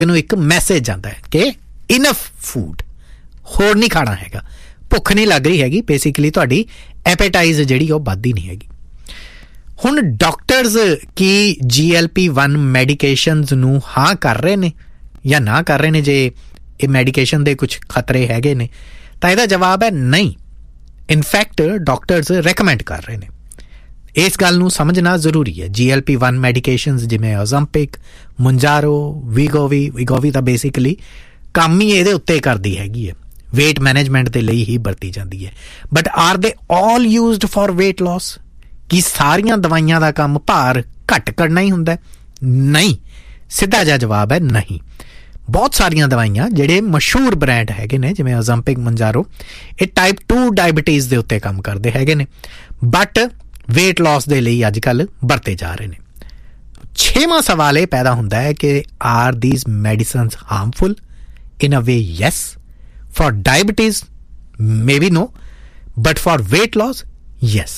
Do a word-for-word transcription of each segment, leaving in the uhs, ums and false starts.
ਨੂੰ ਇੱਕ ਮੈਸੇਜ ਜਾਂਦਾ ਹੈ ਕਿ ਇਨਫ ਫੂਡ, ਹੋਰ ਨਹੀਂ ਖਾਣਾ ਹੈਗਾ, ਭੁੱਖ ਨਹੀਂ ਲੱਗ ਰਹੀ ਹੈਗੀ, ਬੇਸਿਕਲੀ ਤੁਹਾਡੀ ਐਪੇਟਾਈਜ਼ ਜਿਹੜੀ ਉਹ ਵੱਧਦੀ ਨਹੀਂ ਹੈਗੀ। ਹੁਣ ਡਾਕਟਰਸ ਕੀ ਜੀ ਐਲ ਪੀ ਵਨ ਮੈਡੀਕੇਸ਼ਨਸ ਨੂੰ ਹਾਂ ਕਰ ਰਹੇ ਨੇ ਜਾਂ ਨਾ ਕਰ ਰਹੇ ਨੇ? ਜੇ ਇਹ ਮੈਡੀਕੇਸ਼ਨ ਦੇ ਕੁਛ ਖਤਰੇ ਹੈਗੇ ਨੇ ਤਾਂ ਇਹਦਾ ਜਵਾਬ ਹੈ ਨਹੀਂ। ਇਨਫੈਕਟ ਡਾਕਟਰਸ ਰეკਮੈਂਡ ਕਰ ਰਹੇ ਨੇ। ਇਸ ਗੱਲ ਨੂੰ ਸਮਝਣਾ ਜ਼ਰੂਰੀ ਹੈ। ਜੀ ਐਲ ਪੀ ਵਨ ਮੈਡੀਕੇਸ਼ਨਸ ਜਿਵੇਂ ਓਜ਼ੈਂਪਿਕ, ਮੁੰਜਾਰੋ, ਵੀਗੋਵੀ ਵੀਗੋਵੀ ਤਾਂ ਬੇਸਿਕਲੀ ਕੰਮ ਹੀ ਇਹਦੇ ਉੱਤੇ ਕਰਦੀ ਹੈਗੀ ਹੈ, ਵੇਟ ਮੈਨੇਜਮੈਂਟ ਦੇ ਲਈ ਹੀ ਵਰਤੀ ਜਾਂਦੀ ਹੈ। ਬਟ ਆਰ ਦੇ ਆਲ ਯੂਜ਼ਡ ਫॉर ਵੇਟ ਲਾਸ? ਕੀ ਸਾਰੀਆਂ ਦਵਾਈਆਂ ਦਾ ਕੰਮ ਭਾਰ ਘੱਟ ਕਰਨਾ ਹੀ ਹੁੰਦਾ? ਨਹੀਂ, ਸਿੱਧਾ ਜਿਹਾ ਜਵਾਬ ਹੈ ਨਹੀਂ। ਬਹੁਤ ਸਾਰੀਆਂ ਦਵਾਈਆਂ ਜਿਹੜੇ ਮਸ਼ਹੂਰ ਬ੍ਰਾਂਡ ਹੈਗੇ ਨੇ ਜਿਵੇਂ ਓਜ਼ੈਂਪਿਕ, ਮੁੰਜਾਰੋ, ਇਹ ਟਾਈਪ ਟੂ ਡਾਇਬਟੀਜ਼ ਦੇ ਉੱਤੇ ਕੰਮ ਕਰਦੇ ਹੈਗੇ ਨੇ, ਬਟ ਵੇਟ ਲਾਸ ਦੇ ਲਈ ਅੱਜ ਕੱਲ੍ਹ ਵਰਤੇ ਜਾ ਰਹੇ ਨੇ। ਛੇਵਾਂ ਸਵਾਲ ਇਹ ਪੈਦਾ ਹੁੰਦਾ ਹੈ ਕਿ R these medicines harmful? In a way yes, for diabetes may be no, but for wait Las yes.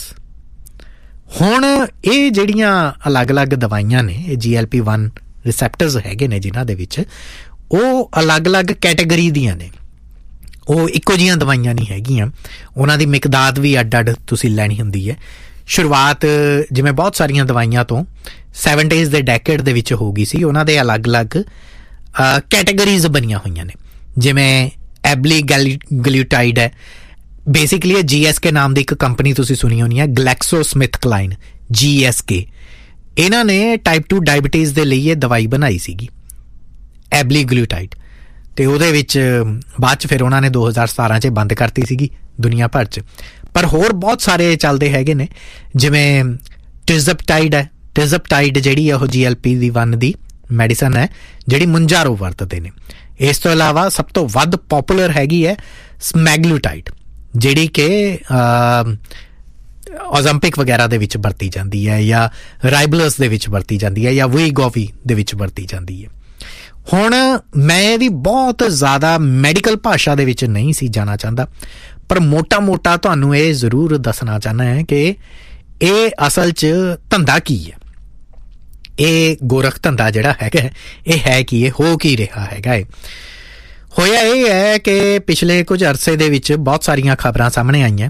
ਹੁਣ ਇਹ ਜਿਹੜੀਆਂ ਅਲੱਗ-ਅਲੱਗ ਦਵਾਈਆਂ ਨੇ, ਇਹ ਜੀ ਐਲ ਪੀ ਵਨ ਰਿਸੈਪਟਰਸ ਹੈਗੇ ਨੇ ਜਿਨ੍ਹਾਂ ਦੇ ਵਿੱਚ, ਉਹ ਅਲੱਗ-ਅਲੱਗ ਕੈਟੇਗਰੀ ਦੀਆਂ ਨੇ, ਉਹ ਇੱਕੋ ਜਿਹੀਆਂ ਦਵਾਈਆਂ ਨਹੀਂ ਹੈਗੀਆਂ। ਉਹਨਾਂ ਦੀ ਮਿਕਦਾਰ ਵੀ ਅੱਡ ਅੱਡ ਤੁਸੀਂ ਲੈਣੀ ਹੁੰਦੀ ਹੈ। ਸ਼ੁਰੂਆਤ ਜਿਵੇਂ ਬਹੁਤ ਸਾਰੀਆਂ ਦਵਾਈਆਂ ਤੋਂ ਸੈਵਨਟੀਜ਼ ਦੇ ਡੈਕੇਡ ਦੇ ਵਿੱਚ ਹੋ ਗਈ ਸੀ। ਉਹਨਾਂ ਦੇ ਅਲੱਗ-ਅਲੱਗ ਕੈਟੇਗਰੀਜ਼ ਬਣੀਆਂ ਹੋਈਆਂ ਨੇ, ਜਿਵੇਂ ਐਬਲੀ ਗੈਲੀ ਗਲਿਊਟਾਈਡ ਹੈ, ਬੇਸਿਕਲੀ ਇਹ ਜੀ ਐਸ ਕੇ ਨਾਮ ਦੀ ਇੱਕ ਕੰਪਨੀ ਤੁਸੀਂ ਸੁਣੀ ਹੋਣੀ ਹੈ, Glaxo Smith ਕਲਾਈਨ, G S K. ਇਹਨਾਂ ਨੇ ਟਾਈਪ ਟੂ ਡਾਇਬਟੀਜ਼ ਦੇ ਲਈ ਇਹ ਦਵਾਈ ਬਣਾਈ ਸੀਗੀ, ਐਬਲੀ ਗਲਿਊਟਾਈਡ, ਅਤੇ ਉਹਦੇ ਵਿੱਚ ਬਾਅਦ 'ਚ ਫਿਰ ਉਹਨਾਂ ਨੇ ਦੋ ਹਜ਼ਾਰ ਸਤਾਰਾਂ 'ਚ ਬੰਦ ਕਰਤੀ ਸੀਗੀ ਦੁਨੀਆ ਭਰ 'ਚ। ਪਰ ਹੋਰ ਬਹੁਤ ਸਾਰੇ ਚੱਲਦੇ ਹੈਗੇ ਨੇ, ਜਿਵੇਂ ਟਿਜ਼ਪਟਾਈਡ ਹੈ। ਟਿਜ਼ਪਟਾਈਡ ਜਿਹੜੀ ਉਹ ਜੀ ਐਲ ਪੀ ਦੀ ਵਨ ਦੀ ਮੈਡੀਸਨ ਹੈ ਜਿਹੜੀ ਮੁੰਜਾਰੋ ਵਰਤਦੇ ਨੇ। ਇਸ ਤੋਂ ਇਲਾਵਾ ਸਭ ਤੋਂ ਵੱਧ ਪੋਪੂਲਰ ਹੈਗੀ ਹੈ ਸਮੈਗਲੂਟਾਈਡ, ਜਿਹੜੀ ਕਿ ਓਜ਼ੈਂਪਿਕ ਵਗੈਰਾ ਦੇ ਵਿੱਚ ਵਰਤੀ ਜਾਂਦੀ ਹੈ, ਜਾਂ ਰਾਈਬਲਸ ਦੇ ਵਿੱਚ ਵਰਤੀ ਜਾਂਦੀ ਹੈ, ਜਾਂ ਵੀਗੋਵੀ ਦੇ ਵਿੱਚ ਵਰਤੀ ਜਾਂਦੀ ਹੈ। ਹੁਣ ਮੈਂ ਇਹਦੀ ਬਹੁਤ ਜ਼ਿਆਦਾ ਮੈਡੀਕਲ ਭਾਸ਼ਾ ਦੇ ਵਿੱਚ ਨਹੀਂ ਸੀ ਜਾਣਾ ਚਾਹੁੰਦਾ, ਪਰ ਮੋਟਾ ਮੋਟਾ ਤੁਹਾਨੂੰ ਇਹ ਜ਼ਰੂਰ ਦੱਸਣਾ ਚਾਹੁੰਦਾ ਹੈ ਕਿ ਇਹ ਅਸਲ 'ਚ ਧੰਦਾ ਕੀ ਹੈ। ਇਹ ਗੋਰਖ ਧੰਦਾ ਜਿਹੜਾ ਹੈਗਾ ਇਹ ਹੈ ਕੀ, ਇਹ ਹੋ ਕੀ ਰਿਹਾ ਹੈਗਾ। ਇਹ ਹੋਇਆ ਇਹ ਹੈ ਕਿ ਪਿਛਲੇ ਕੁਝ ਅਰਸੇ ਦੇ ਵਿੱਚ ਬਹੁਤ ਸਾਰੀਆਂ ਖਬਰਾਂ ਸਾਹਮਣੇ ਆਈਆਂ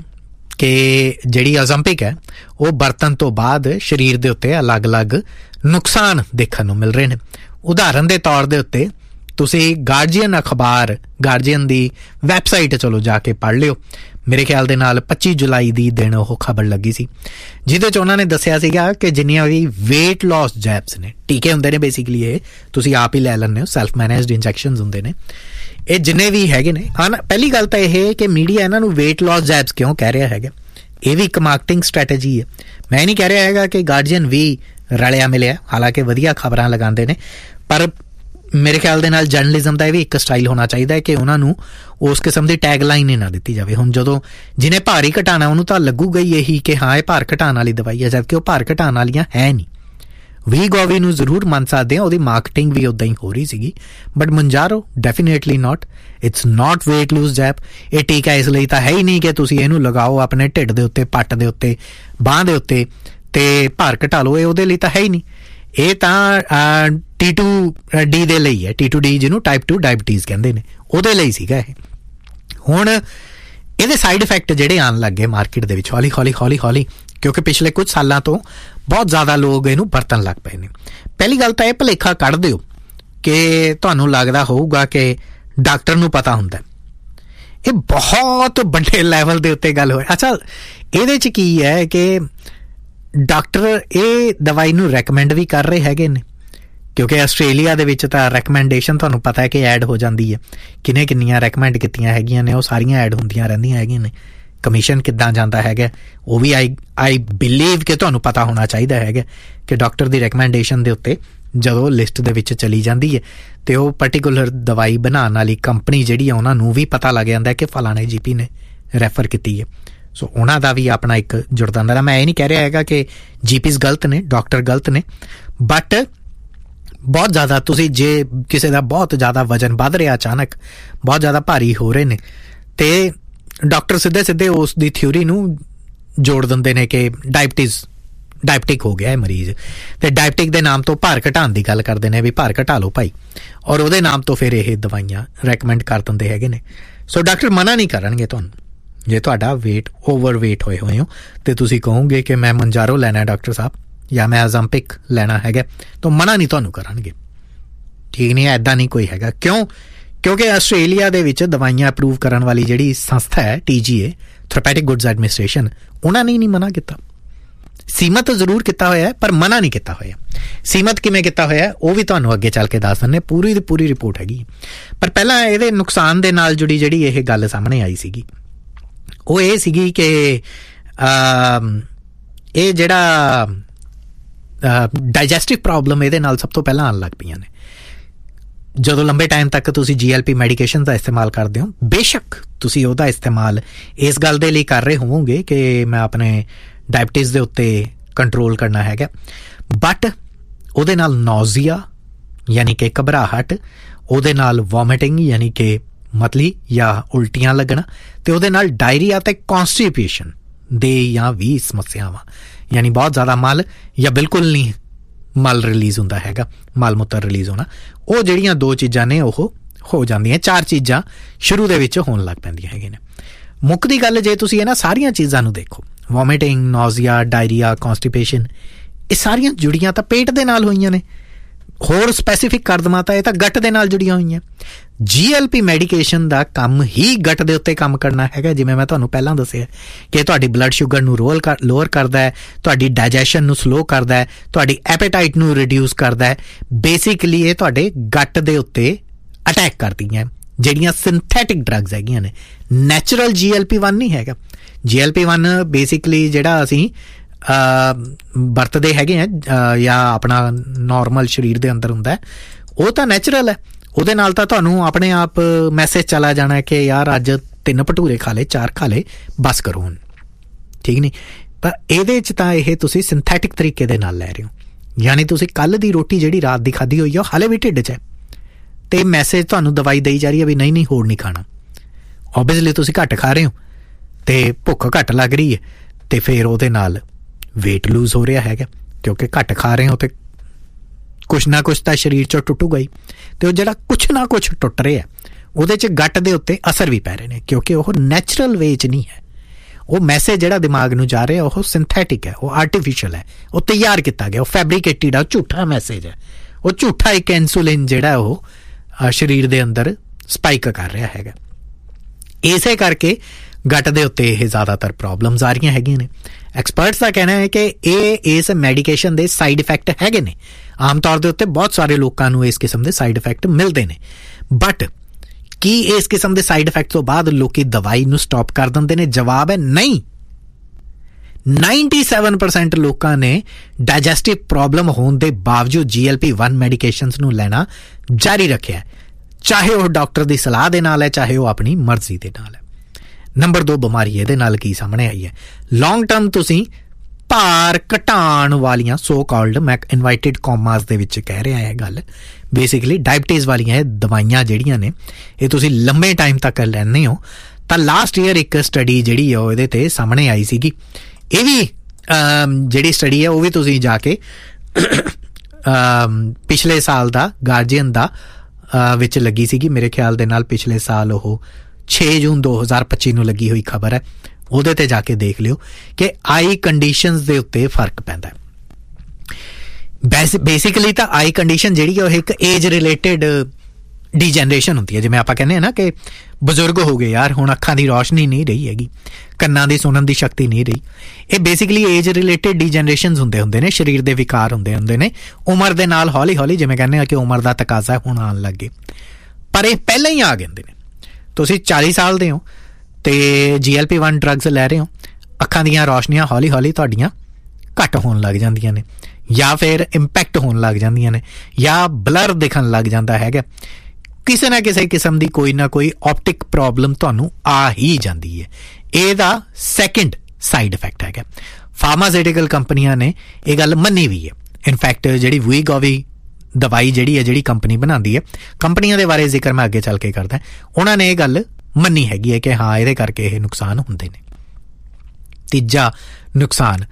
ਕਿ ਜਿਹੜੀ ਓਜ਼ੈਂਪਿਕ ਹੈ ਉਹ ਵਰਤਣ ਤੋਂ ਬਾਅਦ ਸਰੀਰ ਦੇ ਉੱਤੇ ਅਲੱਗ-ਅਲੱਗ ਨੁਕਸਾਨ ਦੇਖਣ ਨੂੰ ਮਿਲ ਰਹੇ ਨੇ। ਉਦਾਹਰਨ ਦੇ ਤੌਰ ਦੇ ਉੱਤੇ ਤੁਸੀਂ ਗਾਰਜੀਅਨ ਅਖਬਾਰ, ਗਾਰਜੀਅਨ ਦੀ ਵੈਬਸਾਈਟ ਚਲੋ ਜਾ ਕੇ ਪੜ੍ਹ ਲਿਓ। ਮੇਰੇ ਖਿਆਲ ਦੇ ਨਾਲ ਪੱਚੀ ਜੁਲਾਈ ਦੀ ਦਿਨ ਉਹ ਖਬਰ ਲੱਗੀ ਸੀ, ਜਿਹਦੇ 'ਚ ਉਹਨਾਂ ਨੇ ਦੱਸਿਆ ਸੀਗਾ ਕਿ ਜਿੰਨੀਆਂ ਵੀ ਵੇਟ ਲਾਸ ਜੈਬਸ ਨੇ, ਟੀਕੇ ਹੁੰਦੇ ਨੇ ਬੇਸਿਕਲੀ, ਇਹ ਤੁਸੀਂ ਆਪ ਹੀ ਲੈ ਲੈਂਦੇ ਹੋ, ਸੈਲਫ ਮੈਨੇਜਡ ਇੰਜੈਕਸ਼ਨਸ ਹੁੰਦੇ ਨੇ, ਇਹ ਜਿੰਨੇ ਵੀ ਹੈਗੇ ਨੇ। ਪਹਿਲੀ ਗੱਲ ਤਾਂ ਇਹ ਕਿ ਮੀਡੀਆ ਇਹਨਾਂ ਨੂੰ ਵੇਟ ਲਾਸ ਜੈਬਸ ਕਿਉਂ ਕਹਿ ਰਿਹਾ ਹੈਗਾ, ਇਹ ਵੀ ਇੱਕ ਮਾਰਕੀਟਿੰਗ ਸਟ੍ਰੈਟਜੀ ਹੈ। ਮੈਂ ਨਹੀਂ ਕਹਿ ਰਿਹਾ ਹੈਗਾ ਕਿ ਗਾਰਜੀਅਨ ਵੀ ਰਲਿਆ ਮਿਲਿਆ, ਹਾਲਾਂਕਿ ਵਧੀਆ ਖਬਰਾਂ ਲਗਾਉਂਦੇ ਨੇ, ਪਰ ਮੇਰੇ ਖਿਆਲ ਦੇ ਨਾਲ ਜਰਨਲਿਜ਼ਮ ਦਾ ਇਹ ਵੀ ਇੱਕ ਸਟਾਈਲ ਹੋਣਾ ਚਾਹੀਦਾ ਹੈ ਕਿ ਉਹਨਾਂ ਨੂੰ ਉਸ ਕਿਸਮ ਦੀ ਟੈਗ ਲਾਈਨ ਹੀ ਨਾ ਦਿੱਤੀ ਜਾਵੇ। ਹੁਣ ਜਦੋਂ ਜਿਹਨੇ ਭਾਰ ਹੀ ਘਟਾਉਣਾ ਉਹਨੂੰ ਤਾਂ ਲੱਗੂਗਾ ਹੀ ਇਹੀ ਕਿ ਹਾਂ ਇਹ ਭਾਰ ਘਟਾਉਣ ਵਾਲੀ ਦਵਾਈ ਹੈ, ਜਦਕਿ ਉਹ ਭਾਰ ਘਟਾਉਣ ਵਾਲੀਆਂ ਹੈ ਨਹੀਂ। ਵੀਗੋਵੀ ਨੂੰ ਜ਼ਰੂਰ ਮੰਨ ਸਕਦੇ ਹਾਂ, ਉਹਦੀ ਮਾਰਕੀਟਿੰਗ ਵੀ ਉੱਦਾਂ ਹੀ ਹੋ ਰਹੀ ਸੀਗੀ, but ਮੁੰਜਾਰੋ definitely not, it's not weight lose ਜੈਬ। ਇਹ ਟੀਕਾ ਇਸ ਲਈ ਤਾਂ ਹੈ ਹੀ ਨਹੀਂ ਕਿ ਤੁਸੀਂ ਇਹਨੂੰ ਲਗਾਓ ਆਪਣੇ ਢਿੱਡ ਦੇ ਉੱਤੇ, ਪੱਟ ਦੇ ਉੱਤੇ, ਬਾਂਹ ਦੇ ਉੱਤੇ ਤੇ ਭਾਰ ਘਟਾ ਲਓ, ਇਹ ਉਹਦੇ ਲਈ ਤਾਂ ਹੈ ਹੀ ਨਹੀਂ। ਇਹ ਤਾਂ ਟੀ ਟੂ ਡੀ ਦੇ ਲਈ ਹੈ, ਟੀ ਟੂ ਡੀ ਜਿਹਨੂੰ ਟਾਈਪ ਟੂ ਡਾਇਬਟੀਜ਼ ਕਹਿੰਦੇ ਨੇ, ਉਹਦੇ ਲਈ ਸੀਗਾ ਇਹ। ਹੁਣ ਇਹਦੇ ਸਾਈਡ ਇਫੈਕਟ ਜਿਹੜੇ ਆਉਣ ਲੱਗ ਗਏ ਮਾਰਕੀਟ ਦੇ ਵਿੱਚ ਹੌਲੀ ਹੌਲੀ ਹੌਲੀ ਹੌਲੀ, ਕਿਉਂਕਿ ਪਿਛਲੇ ਕੁਝ ਸਾਲਾਂ ਤੋਂ ਬਹੁਤ ਜ਼ਿਆਦਾ ਲੋਕ ਇਹਨੂੰ ਵਰਤਣ ਲੱਗ ਪਏ ਨੇ। ਪਹਿਲੀ ਗੱਲ ਤਾਂ ਇਹ ਭੁਲੇਖਾ ਕੱਢ ਦਿਓ ਕਿ ਤੁਹਾਨੂੰ ਲੱਗਦਾ ਹੋਊਗਾ ਕਿ ਡਾਕਟਰ ਨੂੰ ਪਤਾ ਹੁੰਦਾ, ਇਹ ਬਹੁਤ ਵੱਡੇ ਲੈਵਲ ਦੇ ਉੱਤੇ ਗੱਲ ਹੋਈ। ਅੱਛਾ, ਇਹਦੇ 'ਚ ਕੀ ਹੈ ਕਿ ਡਾਕਟਰ ਇਹ ਦਵਾਈ ਨੂੰ ਰੈਕਮੈਂਡ ਵੀ ਕਰ ਰਹੇ ਹੈਗੇ ਨੇ, ਕਿਉਂਕਿ ਆਸਟ੍ਰੇਲੀਆ ਦੇ ਵਿੱਚ ਤਾਂ ਰੈਕਮੈਂਡੇਸ਼ਨ ਤੁਹਾਨੂੰ ਪਤਾ ਹੈ ਕਿ ਐਡ ਹੋ ਜਾਂਦੀ ਹੈ, ਕਿੰਨੇ ਕਿੰਨੀਆਂ ਰੈਕਮੈਂਡ ਕੀਤੀਆਂ ਹੈਗੀਆਂ ਨੇ ਉਹ ਸਾਰੀਆਂ ਐਡ ਹੁੰਦੀਆਂ ਰਹਿੰਦੀਆਂ ਹੈਗੀਆਂ ਨੇ। ਕਮਿਸ਼ਨ ਕਿੱਦਾਂ ਜਾਂਦਾ ਹੈਗਾ ਉਹ ਵੀ ਆਈ ਆਈ ਬਿਲੀਵ ਕਿ ਤੁਹਾਨੂੰ ਪਤਾ ਹੋਣਾ ਚਾਹੀਦਾ ਹੈਗਾ ਕਿ ਡਾਕਟਰ ਦੀ ਰੈਕਮੈਂਡੇਸ਼ਨ ਦੇ ਉੱਤੇ ਜਦੋਂ ਲਿਸਟ ਦੇ ਵਿੱਚ ਚਲੀ ਜਾਂਦੀ ਹੈ ਅਤੇ ਉਹ ਪਰਟੀਕੂਲਰ ਦਵਾਈ ਬਣਾਉਣ ਵਾਲੀ ਕੰਪਨੀ ਜਿਹੜੀ ਆ ਉਹਨਾਂ ਨੂੰ ਵੀ ਪਤਾ ਲੱਗ ਜਾਂਦਾ ਕਿ ਫਲਾਣੇ ਜੀ ਪੀ ਨੇ ਰੈਫਰ ਕੀਤੀ ਹੈ। ਸੋ ਉਹਨਾਂ ਦਾ ਵੀ ਆਪਣਾ ਇੱਕ ਜੁੜਦਾ ਹੁੰਦਾ। ਮੈਂ ਇਹ ਨਹੀਂ ਕਹਿ ਰਿਹਾ ਹੈਗਾ ਕਿ ਜੀ ਪੀਜ਼ ਗਲਤ ਨੇ, ਡਾਕਟਰ ਗਲਤ ਨੇ, ਬਟ ਬਹੁਤ ਜ਼ਿਆਦਾ ਤੁਸੀਂ ਜੇ ਕਿਸੇ ਦਾ ਬਹੁਤ ਜ਼ਿਆਦਾ ਵਜ਼ਨ ਵੱਧ ਰਿਹਾ, ਅਚਾਨਕ ਬਹੁਤ ਜ਼ਿਆਦਾ ਭਾਰੀ ਹੋ ਰਹੇ ਨੇ, ਅਤੇ ਡਾਕਟਰ ਸਿੱਧੇ ਸਿੱਧੇ ਉਸ ਦੀ ਥਿਊਰੀ ਨੂੰ ਜੋੜ ਦਿੰਦੇ ਨੇ ਕਿ ਡਾਇਬਟੀਜ਼ ਡਾਇਬਟਿਕ ਹੋ ਗਿਆ ਹੈ ਮਰੀਜ਼, ਤੇ ਡਾਇਬਟਿਕ ਦੇ ਨਾਮ ਤੋਂ ਭਾਰ ਘਟਾਉਣ ਦੀ ਗੱਲ ਕਰਦੇ ਨੇ ਵੀ ਭਾਰ ਘਟਾ ਲਓ ਭਾਈ, ਔਰ ਉਹਦੇ ਨਾਮ ਤੋਂ ਫਿਰ ਇਹ ਦਵਾਈਆਂ ਰეკਮੈਂਡ ਕਰ ਦਿੰਦੇ ਹੈਗੇ ਨੇ। ਸੋ ਡਾਕਟਰ ਮਨਾ ਨਹੀਂ ਕਰਨਗੇ ਤੁਹਾਨੂੰ। ਜੇ ਤੁਹਾਡਾ ਵੇਟ ਓਵਰ ਵੇਟ ਹੋਏ ਹੋਏ ਹੋ ਤੇ ਤੁਸੀਂ ਕਹੋਗੇ ਕਿ ਮੈਂ ਮੰਜਾਰੋ ਲੈਣਾ ਡਾਕਟਰ ਸਾਹਿਬ ਜਾਂ ਮੈਂ ਅਜ਼ੰਪਿਕ ਲੈਣਾ ਹੈਗਾ, ਤਾਂ ਮਨਾ ਨਹੀਂ ਤੁਹਾਨੂੰ ਕਰਨਗੇ। ਠੀਕ ਨਹੀਂ, ਐਦਾਂ ਨਹੀਂ ਕੋਈ ਹੈਗਾ। ਕਿਉਂ? ਕਿਉਂਕਿ ਆਸਟ੍ਰੇਲੀਆ ਦੇ ਵਿੱਚ ਦਵਾਈਆਂ ਅਪਰੂਵ ਕਰਨ ਵਾਲੀ ਜਿਹੜੀ ਸੰਸਥਾ ਹੈ ਟੀ ਜੀ ਏ, ਥੈਰੇਪੈਟਿਕ ਗੁੱਡਸ ਐਡਮਿਨਿਸਟ੍ਰੇਸ਼ਨ, ਉਹਨਾਂ ਨੇ ਨਹੀਂ ਮਨਾ ਕੀਤਾ। ਸੀਮਤ ਜ਼ਰੂਰ ਕੀਤਾ ਹੋਇਆ ਪਰ ਮਨਾ ਨਹੀਂ ਕੀਤਾ ਹੋਇਆ। ਸੀਮਤ ਕਿਵੇਂ ਕੀਤਾ ਹੋਇਆ ਉਹ ਵੀ ਤੁਹਾਨੂੰ ਅੱਗੇ ਚੱਲ ਕੇ ਦੱਸ ਦਿੰਦੇ, ਪੂਰੀ ਦੀ ਪੂਰੀ ਰਿਪੋਰਟ ਹੈਗੀ। ਪਰ ਪਹਿਲਾਂ ਇਹਦੇ ਨੁਕਸਾਨ ਦੇ ਨਾਲ ਜੁੜੀ ਜਿਹੜੀ ਇਹ ਗੱਲ ਸਾਹਮਣੇ ਆਈ ਸੀਗੀ ਉਹ ਇਹ ਸੀਗੀ ਕਿ ਇਹ ਜਿਹੜਾ ਡਾਈਜੈਸਟਿਵ ਪ੍ਰੋਬਲਮ ਇਹਦੇ ਨਾਲ ਸਭ ਤੋਂ ਪਹਿਲਾਂ ਆਉਣ ਲੱਗ ਪਈਆਂ ਨੇ। ਜਦੋਂ ਲੰਬੇ ਟਾਈਮ ਤੱਕ ਤੁਸੀਂ ਜੀ ਐਲ ਪੀ ਮੈਡੀਕੇਸ਼ਨ ਦਾ ਇਸਤੇਮਾਲ ਕਰਦੇ ਹੋ, ਬੇਸ਼ੱਕ ਤੁਸੀਂ ਉਹਦਾ ਇਸਤੇਮਾਲ ਇਸ ਗੱਲ ਦੇ ਲਈ ਕਰ ਰਹੇ ਹੋਵੋਗੇ ਕਿ ਮੈਂ ਆਪਣੇ ਡਾਇਬਟੀਜ਼ ਦੇ ਉੱਤੇ ਕੰਟਰੋਲ ਕਰਨਾ ਹੈਗਾ, ਬਟ ਉਹਦੇ ਨਾਲ ਨੌਜ਼ੀਆ ਯਾਨੀ ਕਿ ਘਬਰਾਹਟ, ਉਹਦੇ ਨਾਲ ਵੋਮਿਟਿੰਗ ਯਾਨੀ ਕਿ ਮਤਲੀ ਜਾਂ ਉਲਟੀਆਂ ਲੱਗਣਾ, ਤੇ ਉਹਦੇ ਨਾਲ ਡਾਇਰੀਆ ਤੇ ਕੌਂਸਟੀਪੇਸ਼ਨ ਦੇ ਜਾਂ ਵੀ ਸਮੱਸਿਆਵਾਂ, ਯਾਨੀ ਬਹੁਤ ਜ਼ਿਆਦਾ ਮਲ ਜਾਂ ਬਿਲਕੁਲ ਨਹੀਂ ਮਲ ਰਿਲੀਜ਼ ਹੁੰਦਾ ਹੈਗਾ, ਮਲ ਮੂਤਰ ਰਿਲੀਜ਼ ਹੋਣਾ, ਉਹ ਜਿਹੜੀਆਂ ਦੋ ਚੀਜ਼ਾਂ ਨੇ ਉਹ ਹੋ ਜਾਂਦੀਆਂ। ਚਾਰ ਚੀਜ਼ਾਂ ਸ਼ੁਰੂ ਦੇ ਵਿੱਚ ਹੋਣ ਲੱਗ ਪੈਂਦੀਆਂ ਹੈਗੀਆਂ ਨੇ। ਮੁੱਖ ਦੀ ਗੱਲ ਜੇ ਤੁਸੀਂ ਇਹਨਾਂ ਸਾਰੀਆਂ ਚੀਜ਼ਾਂ ਨੂੰ ਦੇਖੋ, ਵੋਮਿਟਿੰਗ, ਨੌਜ਼ੀਆ, ਡਾਇਰੀਆ, ਕੌਂਸਟੀਪੇਸ਼ਨ, ਇਹ ਸਾਰੀਆਂ ਜੁੜੀਆਂ ਤਾਂ ਪੇਟ ਦੇ ਨਾਲ ਹੋਈਆਂ ਨੇ। ਹੋਰ ਸਪੈਸੀਫਿਕ ਕਰ ਦੇਵਾਂ ਤਾਂ ਇਹ ਤਾਂ ਗੱਟ ਦੇ ਨਾਲ ਜੁੜੀਆਂ ਹੋਈਆਂ। ਜੀ ਐਲ ਪੀ ਮੈਡੀਕੇਸ਼ਨ ਦਾ ਕੰਮ ਹੀ ਗੱਟ ਦੇ ਉੱਤੇ ਕੰਮ ਕਰਨਾ ਹੈਗਾ। ਜਿਵੇਂ ਮੈਂ ਤੁਹਾਨੂੰ ਪਹਿਲਾਂ ਦੱਸਿਆ ਕਿ ਤੁਹਾਡੀ ਬਲੱਡ ਸ਼ੂਗਰ ਨੂੰ ਰੋਲ ਕਰ ਲੋਅਰ ਕਰਦਾ ਹੈ, ਤੁਹਾਡੀ ਡਾਈਜੈਸ਼ਨ ਨੂੰ ਸਲੋ ਕਰਦਾ ਹੈ, ਤੁਹਾਡੀ ਐਪੇਟਾਈਟ ਨੂੰ ਰਿਡਿਊਸ ਕਰਦਾ ਹੈ। ਬੇਸਿਕਲੀ ਇਹ ਤੁਹਾਡੇ ਗੱਟ ਦੇ ਉੱਤੇ ਅਟੈਕ ਕਰਦੀਆਂ ਜਿਹੜੀਆਂ ਸਿੰਥੈਟਿਕ ਡਰੱਗਸ ਹੈਗੀਆਂ ਨੇ। ਨੈਚੁਰਲ ਜੀ ਐਲ ਪੀ ਵਨ ਨਹੀਂ ਹੈਗਾ। ਜੀ ਐਲ ਪੀ ਵਨ ਬੇਸਿਕਲੀ ਜਿਹੜਾ ਅਸੀਂ ਵਰਤਦੇ ਹੈਗੇ ਆ ਜਾਂ ਆਪਣਾ ਨੋਰਮਲ ਸਰੀਰ ਦੇ ਅੰਦਰ ਹੁੰਦਾ, ਉਹ ਤਾਂ ਨੈਚੁਰਲ ਹੈ। ਉਹਦੇ ਨਾਲ ਤਾਂ ਤੁਹਾਨੂੰ ਆਪਣੇ ਆਪ ਮੈਸੇਜ ਚਲਾ ਜਾਣਾ ਕਿ ਯਾਰ ਅੱਜ ਤਿੰਨ ਭਟੂਰੇ ਖਾ ਲਏ, ਚਾਰ ਖਾ ਲਏ, ਬਸ ਕਰੋ ਹੁਣ, ਠੀਕ ਨਹੀਂ। ਪਰ ਇਹਦੇ 'ਚ ਤਾਂ ਇਹ ਤੁਸੀਂ ਸਿੰਥੈਟਿਕ ਤਰੀਕੇ ਦੇ ਨਾਲ ਲੈ ਰਹੇ ਹੋ, ਯਾਨੀ ਤੁਸੀਂ ਕੱਲ੍ਹ ਦੀ ਰੋਟੀ ਜਿਹੜੀ ਰਾਤ ਦੀ ਖਾਧੀ ਹੋਈ ਆ ਉਹ ਹਾਲੇ ਵੀ ਢਿੱਡ 'ਚ ਹੈ, ਤੇ ਮੈਸੇਜ ਤੁਹਾਨੂੰ ਦਵਾਈ ਦੇਈ ਜਾ ਰਹੀ ਹੈ ਵੀ ਨਹੀਂ ਨਹੀਂ ਹੋਰ ਨਹੀਂ ਖਾਣਾ। ਓਬਵੀਅਸਲੀ ਤੁਸੀਂ ਘੱਟ ਖਾ ਰਹੇ ਹੋ ਤੇ ਭੁੱਖ ਘੱਟ ਲੱਗ ਰਹੀ ਹੈ, ਤੇ ਫਿਰ ਉਹਦੇ ਨਾਲ ਵੇਟ ਲੂਜ਼ ਹੋ ਰਿਹਾ ਹੈਗਾ, ਕਿਉਂਕਿ ਘੱਟ ਖਾ ਰਹੇ ਹੋ ਤੇ ਕੁਛ ਨਾ ਕੁਛ ਤਾਂ ਸਰੀਰ 'ਚੋਂ ਟੁੱਟੂਗਾ ਹੀ, ਤੇ ਉਹ ਜਿਹੜਾ ਕੁਛ ਨਾ ਕੁਛ ਟੁੱਟ ਰਿਹਾ ਉਹਦੇ 'ਚ ਗੱਟ ਦੇ ਉੱਤੇ ਅਸਰ ਵੀ ਪੈ ਰਹੇ ਨੇ, ਕਿਉਂਕਿ ਉਹ ਨੈਚੁਰਲ ਵੇ 'ਚ ਨਹੀਂ ਹੈ। ਉਹ ਮੈਸੇਜ ਜਿਹੜਾ ਦਿਮਾਗ ਨੂੰ ਜਾ ਰਿਹਾ ਉਹ ਸਿੰਥੈਟਿਕ ਹੈ, ਉਹ ਆਰਟੀਫਿਸ਼ਲ ਹੈ, ਉਹ ਤਿਆਰ ਕੀਤਾ ਗਿਆ, ਉਹ ਫੈਬਰੀਕੇਟਿਡ ਆ, ਝੂਠਾ ਮੈਸੇਜ ਹੈ। ਉਹ ਝੂਠਾ ਇੱਕ ਇਨਸੂਲਿਨ ਜਿਹੜਾ ਉਹ ਸਰੀਰ ਦੇ ਅੰਦਰ ਸਪਾਈਕ ਕਰ ਰਿਹਾ ਹੈਗਾ। ਇਸੇ ਕਰਕੇ ਗੱਟ ਦੇ ਉੱਤੇ ਇਹ ਜ਼ਿਆਦਾਤਰ ਪ੍ਰੋਬਲਮਸ ਆ ਰਹੀਆਂ ਹੈਗੀਆਂ ਨੇ। ਐਕਸਪਰਟਸ ਦਾ ਕਹਿਣਾ ਹੈ ਕਿ ਇਹ ਇਸ ਮੈਡੀਕੇਸ਼ਨ ਦੇ ਸਾਈਡ ਇਫੈਕਟ ਹੈਗੇ ਨੇ। ਆਮ ਤੌਰ ਦੇ ਉੱਤੇ ਬਹੁਤ ਸਾਰੇ ਲੋਕਾਂ ਨੂੰ ਇਸ ਕਿਸਮ ਦੇ ਸਾਈਡ ਇਫੈਕਟ ਮਿਲਦੇ ਨੇ, ਬਟ ਕੀ ਇਸ ਕਿਸਮ ਦੇ ਸਾਈਡ ਇਫੈਕਟ ਤੋਂ ਬਾਅਦ ਲੋਕੀ ਦਵਾਈ ਨੂੰ ਸਟਾਪ ਕਰ ਦਿੰਦੇ ਨੇ? ਜਵਾਬ ਹੈ ਨਹੀਂ। ਸੱਤਰ ਪਰਸੈਂਟ ਲੋਕਾਂ ਨੇ ਡਾਈਜੈਸਟਿਵ ਪ੍ਰੋਬਲਮ ਹੋਣ ਦੇ ਬਾਵਜੂਦ ਜੀ ਐਲ ਪੀ ਵਨ ਮੈਡੀਕੇਸ਼ਨਸ ਨੂੰ ਲੈਣਾ ਜਾਰੀ ਰੱਖਿਆ, ਚਾਹੇ ਉਹ ਡਾਕਟਰ ਦੀ ਸਲਾਹ ਦੇ ਨਾਲ ਹੈ, ਚਾਹੇ ਉਹ ਆਪਣੀ ਮਰਜ਼ੀ ਦੇ ਨਾਲ ਹੈ। ਨੰਬਰ ਦੋ ਬਿਮਾਰੀ ਇਹਦੇ ਨਾਲ ਕੀ ਸਾਹਮਣੇ ਆਈ ਹੈ? ਲੌਂਗ ਟਰਮ ਤੁਸੀਂ ਭਾਰ ਘਟਾਉਣ ਵਾਲੀਆਂ ਸੋ ਕਾਲਡ, ਮੈਂ ਇਨਵਾਈਟਿਡ ਕੌਮਾਸ ਦੇ ਵਿੱਚ ਕਹਿ ਰਿਹਾ ਇਹ ਗੱਲ, ਬੇਸਿਕਲੀ ਡਾਇਬਟੀਜ਼ ਵਾਲੀਆਂ ਇਹ ਦਵਾਈਆਂ ਜਿਹੜੀਆਂ ਨੇ ਇਹ ਤੁਸੀਂ ਲੰਬੇ ਟਾਈਮ ਤੱਕ ਲੈਂਦੇ ਹੋ, ਤਾਂ ਲਾਸਟ ਈਅਰ ਇੱਕ ਸਟੱਡੀ ਜਿਹੜੀ ਉਹ ਇਹਦੇ ਤੇ ਸਾਹਮਣੇ ਆਈ ਸੀਗੀ। ਇਹ ਵੀ ਜਿਹੜੀ ਸਟੱਡੀ ਹੈ ਉਹ ਵੀ ਤੁਸੀਂ ਜਾ ਕੇ ਪਿਛਲੇ ਸਾਲ ਦਾ ਗਾਰਜੀਅਨ ਦਾ ਵਿੱਚ ਲੱਗੀ ਸੀਗੀ, ਮੇਰੇ ਖਿਆਲ ਦੇ ਨਾਲ ਪਿਛਲੇ ਸਾਲ ਉਹ ਛੇ ਜੂਨ ਦੋ ਹਜ਼ਾਰ ਪੱਚੀ ਨੂੰ ਲੱਗੀ ਹੋਈ ਖਬਰ ਹੈ। ਉਹਦੇ ਤੇ ਜਾ ਕੇ ਦੇਖ ਲਿਓ ਕਿ ਆਈ ਕੰਡੀਸ਼ਨਸ ਦੇ ਉੱਤੇ ਫਰਕ ਪੈਂਦਾ। ਬੇਸਿਕਲੀ ਤਾਂ ਆਈ ਕੰਡੀਸ਼ਨ ਜਿਹੜੀ ਹੈ ਉਹ ਇੱਕ ਏਜ ਰਿਲੇਟਿਡ ਡੀਜਨਰੇਸ਼ਨ ਹੁੰਦੀ ਹੈ। ਜਿਵੇਂ ਆਪਾਂ ਕਹਿੰਦੇ ਹਾਂ ਨਾ ਕਿ ਬਜ਼ੁਰਗ ਹੋ ਗਏ ਯਾਰ, ਹੁਣ ਅੱਖਾਂ ਦੀ ਰੋਸ਼ਨੀ ਨਹੀਂ ਰਹੀ ਹੈਗੀ, ਕੰਨਾਂ ਦੀ ਸੁਣਨ ਦੀ ਸ਼ਕਤੀ ਨਹੀਂ ਰਹੀ। ਇਹ ਬੇਸਿਕਲੀ ਏਜ ਰਿਲੇਟਿਡ ਡੀਜਨਰੇਸ਼ਨ ਹੁੰਦੇ ਹੁੰਦੇ ਨੇ, ਸਰੀਰ ਦੇ ਵਿਕਾਰ ਹੁੰਦੇ ਹੁੰਦੇ ਨੇ ਉਮਰ ਦੇ ਨਾਲ। ਹੌਲੀ ਹੌਲੀ ਜਿਵੇਂ ਕਹਿੰਦੇ ਆ ਕਿ ਉਮਰ ਦਾ ਤਕਾਜ਼ਾ ਹੁਣ ਆਉਣ ਲੱਗ ਗਏ, ਪਰ ਇਹ ਪਹਿਲਾਂ ਹੀ ਆ ਜਾਂਦੇ ਨੇ। ਤੁਸੀਂ ਚਾਲੀ ਸਾਲ ਦੇ ਹੋ ਤੇ ਜੀ ਐਲ ਪੀ ਵਨ ਡਰੱਗਸ ਲੈ ਰਹੇ ਹੋ, ਅੱਖਾਂ ਦੀਆਂ ਰੋਸ਼ਨੀਆਂ ਹੌਲੀ ਹੌਲੀ ਤੁਹਾਡੀਆਂ ਘੱਟ ਹੋਣ ਲੱਗ ਜਾਂਦੀਆਂ ਨੇ, ਜਾਂ ਫਿਰ ਇੰਪੈਕਟ ਹੋਣ ਲੱਗ ਜਾਂਦੀਆਂ ਨੇ, ਜਾਂ ਬਲਰ ਦਿਖਣ ਲੱਗ ਜਾਂਦਾ ਹੈਗਾ। ਕਿਸੇ ਨਾ ਕਿਸੇ ਕਿਸਮ ਦੀ ਕੋਈ ਨਾ ਕੋਈ ਆਪਟਿਕ ਪ੍ਰੋਬਲਮ ਤੁਹਾਨੂੰ ਆ ਹੀ ਜਾਂਦੀ ਹੈ। ਇਹਦਾ ਸੈਕਿੰਡ ਸਾਈਡ ਇਫੈਕਟ ਹੈਗਾ। ਫਾਰਮਾਸਿਊਟੀਕਲ ਕੰਪਨੀਆਂ ਨੇ ਇਹ ਗੱਲ ਮੰਨੀ ਵੀ ਹੈ। ਇਨਫੈਕਟ ਜਿਹੜੀ ਵੀਗੋਵੀ ਦਵਾਈ ਜਿਹੜੀ ਹੈ, ਜਿਹੜੀ ਕੰਪਨੀ ਬਣਾਉਂਦੀ ਹੈ, ਕੰਪਨੀਆਂ ਦੇ ਬਾਰੇ ਜ਼ਿਕਰ ਮੈਂ ਅੱਗੇ ਚੱਲ ਕੇ ਕਰਦਾ, ਉਹਨਾਂ ਨੇ ਇਹ ਗੱਲ ਮੰਨੀ ਹੈਗੀ ਹੈ ਕਿ ਹਾਂ ਇਹਦੇ ਕਰਕੇ ਇਹ ਨੁਕਸਾਨ ਹੁੰਦੇ ਨੇ। ਤੀਜਾ ਨੁਕਸਾਨ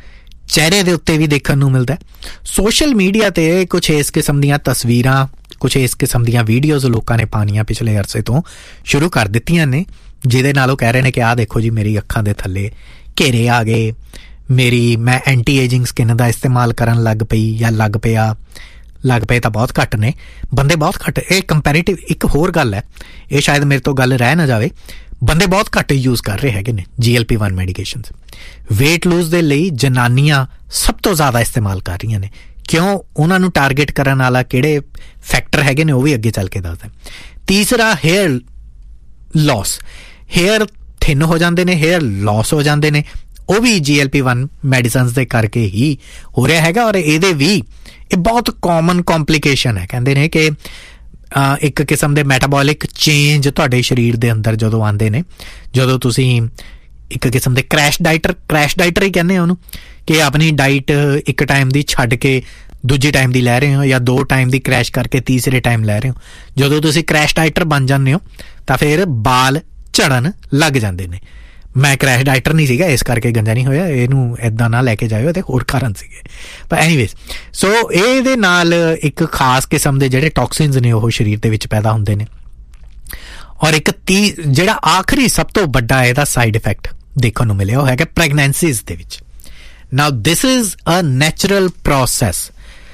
ਚਿਹਰੇ ਦੇ ਉੱਤੇ ਵੀ ਦੇਖਣ ਨੂੰ ਮਿਲਦਾ। ਸੋਸ਼ਲ ਮੀਡੀਆ 'ਤੇ ਕੁਛ ਇਸ ਕਿਸਮ ਦੀਆਂ ਤਸਵੀਰਾਂ, ਕੁਛ ਇਸ ਕਿਸਮ ਦੀਆਂ ਵੀਡੀਓਜ਼ ਲੋਕਾਂ ਨੇ ਪਾਉਣੀਆਂ ਪਿਛਲੇ ਅਰਸੇ ਤੋਂ ਸ਼ੁਰੂ ਕਰ ਦਿੱਤੀਆਂ ਨੇ, ਜਿਹਦੇ ਨਾਲ ਉਹ ਕਹਿ ਰਹੇ ਨੇ ਕਿ ਆਹ ਦੇਖੋ ਜੀ ਮੇਰੀ ਅੱਖਾਂ ਦੇ ਥੱਲੇ ਘੇਰੇ ਆ ਗਏ, ਮੇਰੀ ਮੈਂ ਐਂਟੀ ਏਜਿੰਗ ਸਕਿਨ ਦਾ ਇਸਤੇਮਾਲ ਕਰਨ ਲੱਗ ਪਈ ਜਾਂ ਲੱਗ ਪਿਆ। ਲੱਗ ਪਏ ਤਾਂ ਬਹੁਤ ਘੱਟ ਨੇ ਬੰਦੇ, ਬਹੁਤ ਘੱਟ। ਇਹ ਕੰਪੈਰੀਟਿਵ ਇੱਕ ਹੋਰ ਗੱਲ ਹੈ, ਇਹ ਸ਼ਾਇਦ ਮੇਰੇ ਤੋਂ ਗੱਲ ਰਹਿ ਨਾ ਜਾਵੇ, ਬੰਦੇ ਬਹੁਤ ਘੱਟ ਯੂਜ਼ ਕਰ ਰਹੇ ਹੈਗੇ ਨੇ ਜੀ L P one medications. Weight lose ਦੇ ਲਈ ਜਨਾਨੀਆਂ ਸਭ ਤੋਂ ਜ਼ਿਆਦਾ ਇਸਤੇਮਾਲ ਕਰ ਰਹੀਆਂ ਨੇ। ਕਿਉਂ? ਉਹਨਾਂ ਨੂੰ ਟਾਰਗੇਟ ਕਰਨ ਵਾਲਾ ਕਿਹੜੇ ਫੈਕਟਰ ਹੈਗੇ ਨੇ ਉਹ ਵੀ ਅੱਗੇ ਚੱਲ ਕੇ ਦੱਸਦਾ। ਤੀਸਰਾ, ਹੇਅਰ ਲਾਸ। ਹੇਅਰ ਥਿਨ ਹੋ ਜਾਂਦੇ ਨੇ, ਹੇਅਰ ਲਾਸ ਹੋ ਜਾਂਦੇ ਨੇ, ਉਹ ਵੀ ਜੀ ਐਲ ਪੀ ਵਨ ਮੈਡੀਸਨਸ ਦੇ ਕਰਕੇ ਹੀ ਹੋ ਰਿਹਾ ਹੈਗਾ। ਔਰ ਇਹਦੇ ਵੀ ਇਹ ਬਹੁਤ ਕਾਮਨ ਕੰਪਲੀਕੇਸ਼ਨ ਹੈ। ਕਹਿੰਦੇ ਨੇ ਕਿ ਇੱਕ ਕਿਸਮ ਦੇ ਮੈਟਾਬੋਲਿਕ ਚੇਂਜ ਤੁਹਾਡੇ ਸਰੀਰ ਦੇ ਅੰਦਰ ਜਦੋਂ ਆਉਂਦੇ ਨੇ, ਜਦੋਂ ਤੁਸੀਂ ਇੱਕ ਕਿਸਮ ਦੇ ਕ੍ਰੈਸ਼ ਡਾਈਟਰ ਕ੍ਰੈਸ਼ ਡਾਈਟਰ ਹੀ ਕਹਿੰਦੇ ਆ ਉਹਨੂੰ, ਕਿ ਆਪਣੀ ਡਾਈਟ ਇੱਕ ਟਾਈਮ ਦੀ ਛੱਡ ਕੇ ਦੂਜੀ ਟਾਈਮ ਦੀ ਲੈ ਰਹੇ ਹੋ, ਜਾਂ ਦੋ ਟਾਈਮ ਦੀ ਕ੍ਰੈਸ਼ ਕਰਕੇ ਤੀਸਰੇ ਟਾਈਮ ਲੈ ਰਹੇ ਹੋ। ਜਦੋਂ ਤੁਸੀਂ ਕ੍ਰੈਸ਼ ਡਾਈਟਰ ਬਣ ਜਾਂਦੇ ਹੋ ਤਾਂ ਫਿਰ ਬਾਲ ਝੜਨ ਲੱਗ ਜਾਂਦੇ ਨੇ। ਮੈਂ ਕ੍ਰੈਸ਼ ਡਾਈਟਰ ਨਹੀਂ ਸੀਗਾ, ਇਸ ਕਰਕੇ ਗੰਜਾ ਨਹੀਂ ਹੋਇਆ, ਇਹਨੂੰ ਇੱਦਾਂ ਨਾ ਲੈ ਕੇ ਜਾਇਓ, ਇਹਦੇ ਹੋਰ ਕਾਰਨ ਸੀਗੇ। ਪਰ ਐਨੀਵੇਜ਼, ਸੋ ਇਹਦੇ ਨਾਲ ਇੱਕ ਖਾਸ ਕਿਸਮ ਦੇ ਜਿਹੜੇ ਟੌਕਸਿਨਸ ਨੇ ਉਹ ਸਰੀਰ ਦੇ ਵਿੱਚ ਪੈਦਾ ਹੁੰਦੇ ਨੇ। ਔਰ ਇੱਕ ਤੀ ਜਿਹੜਾ ਆਖਰੀ ਸਭ ਤੋਂ ਵੱਡਾ ਇਹਦਾ ਸਾਈਡ ਇਫੈਕਟ ਦੇਖਣ ਨੂੰ ਮਿਲਿਆ ਉਹ ਹੈਗਾ ਪ੍ਰੈਗਨੈਂਸੀਜ਼ ਦੇ ਵਿੱਚ। ਨਾਓ this is a natural process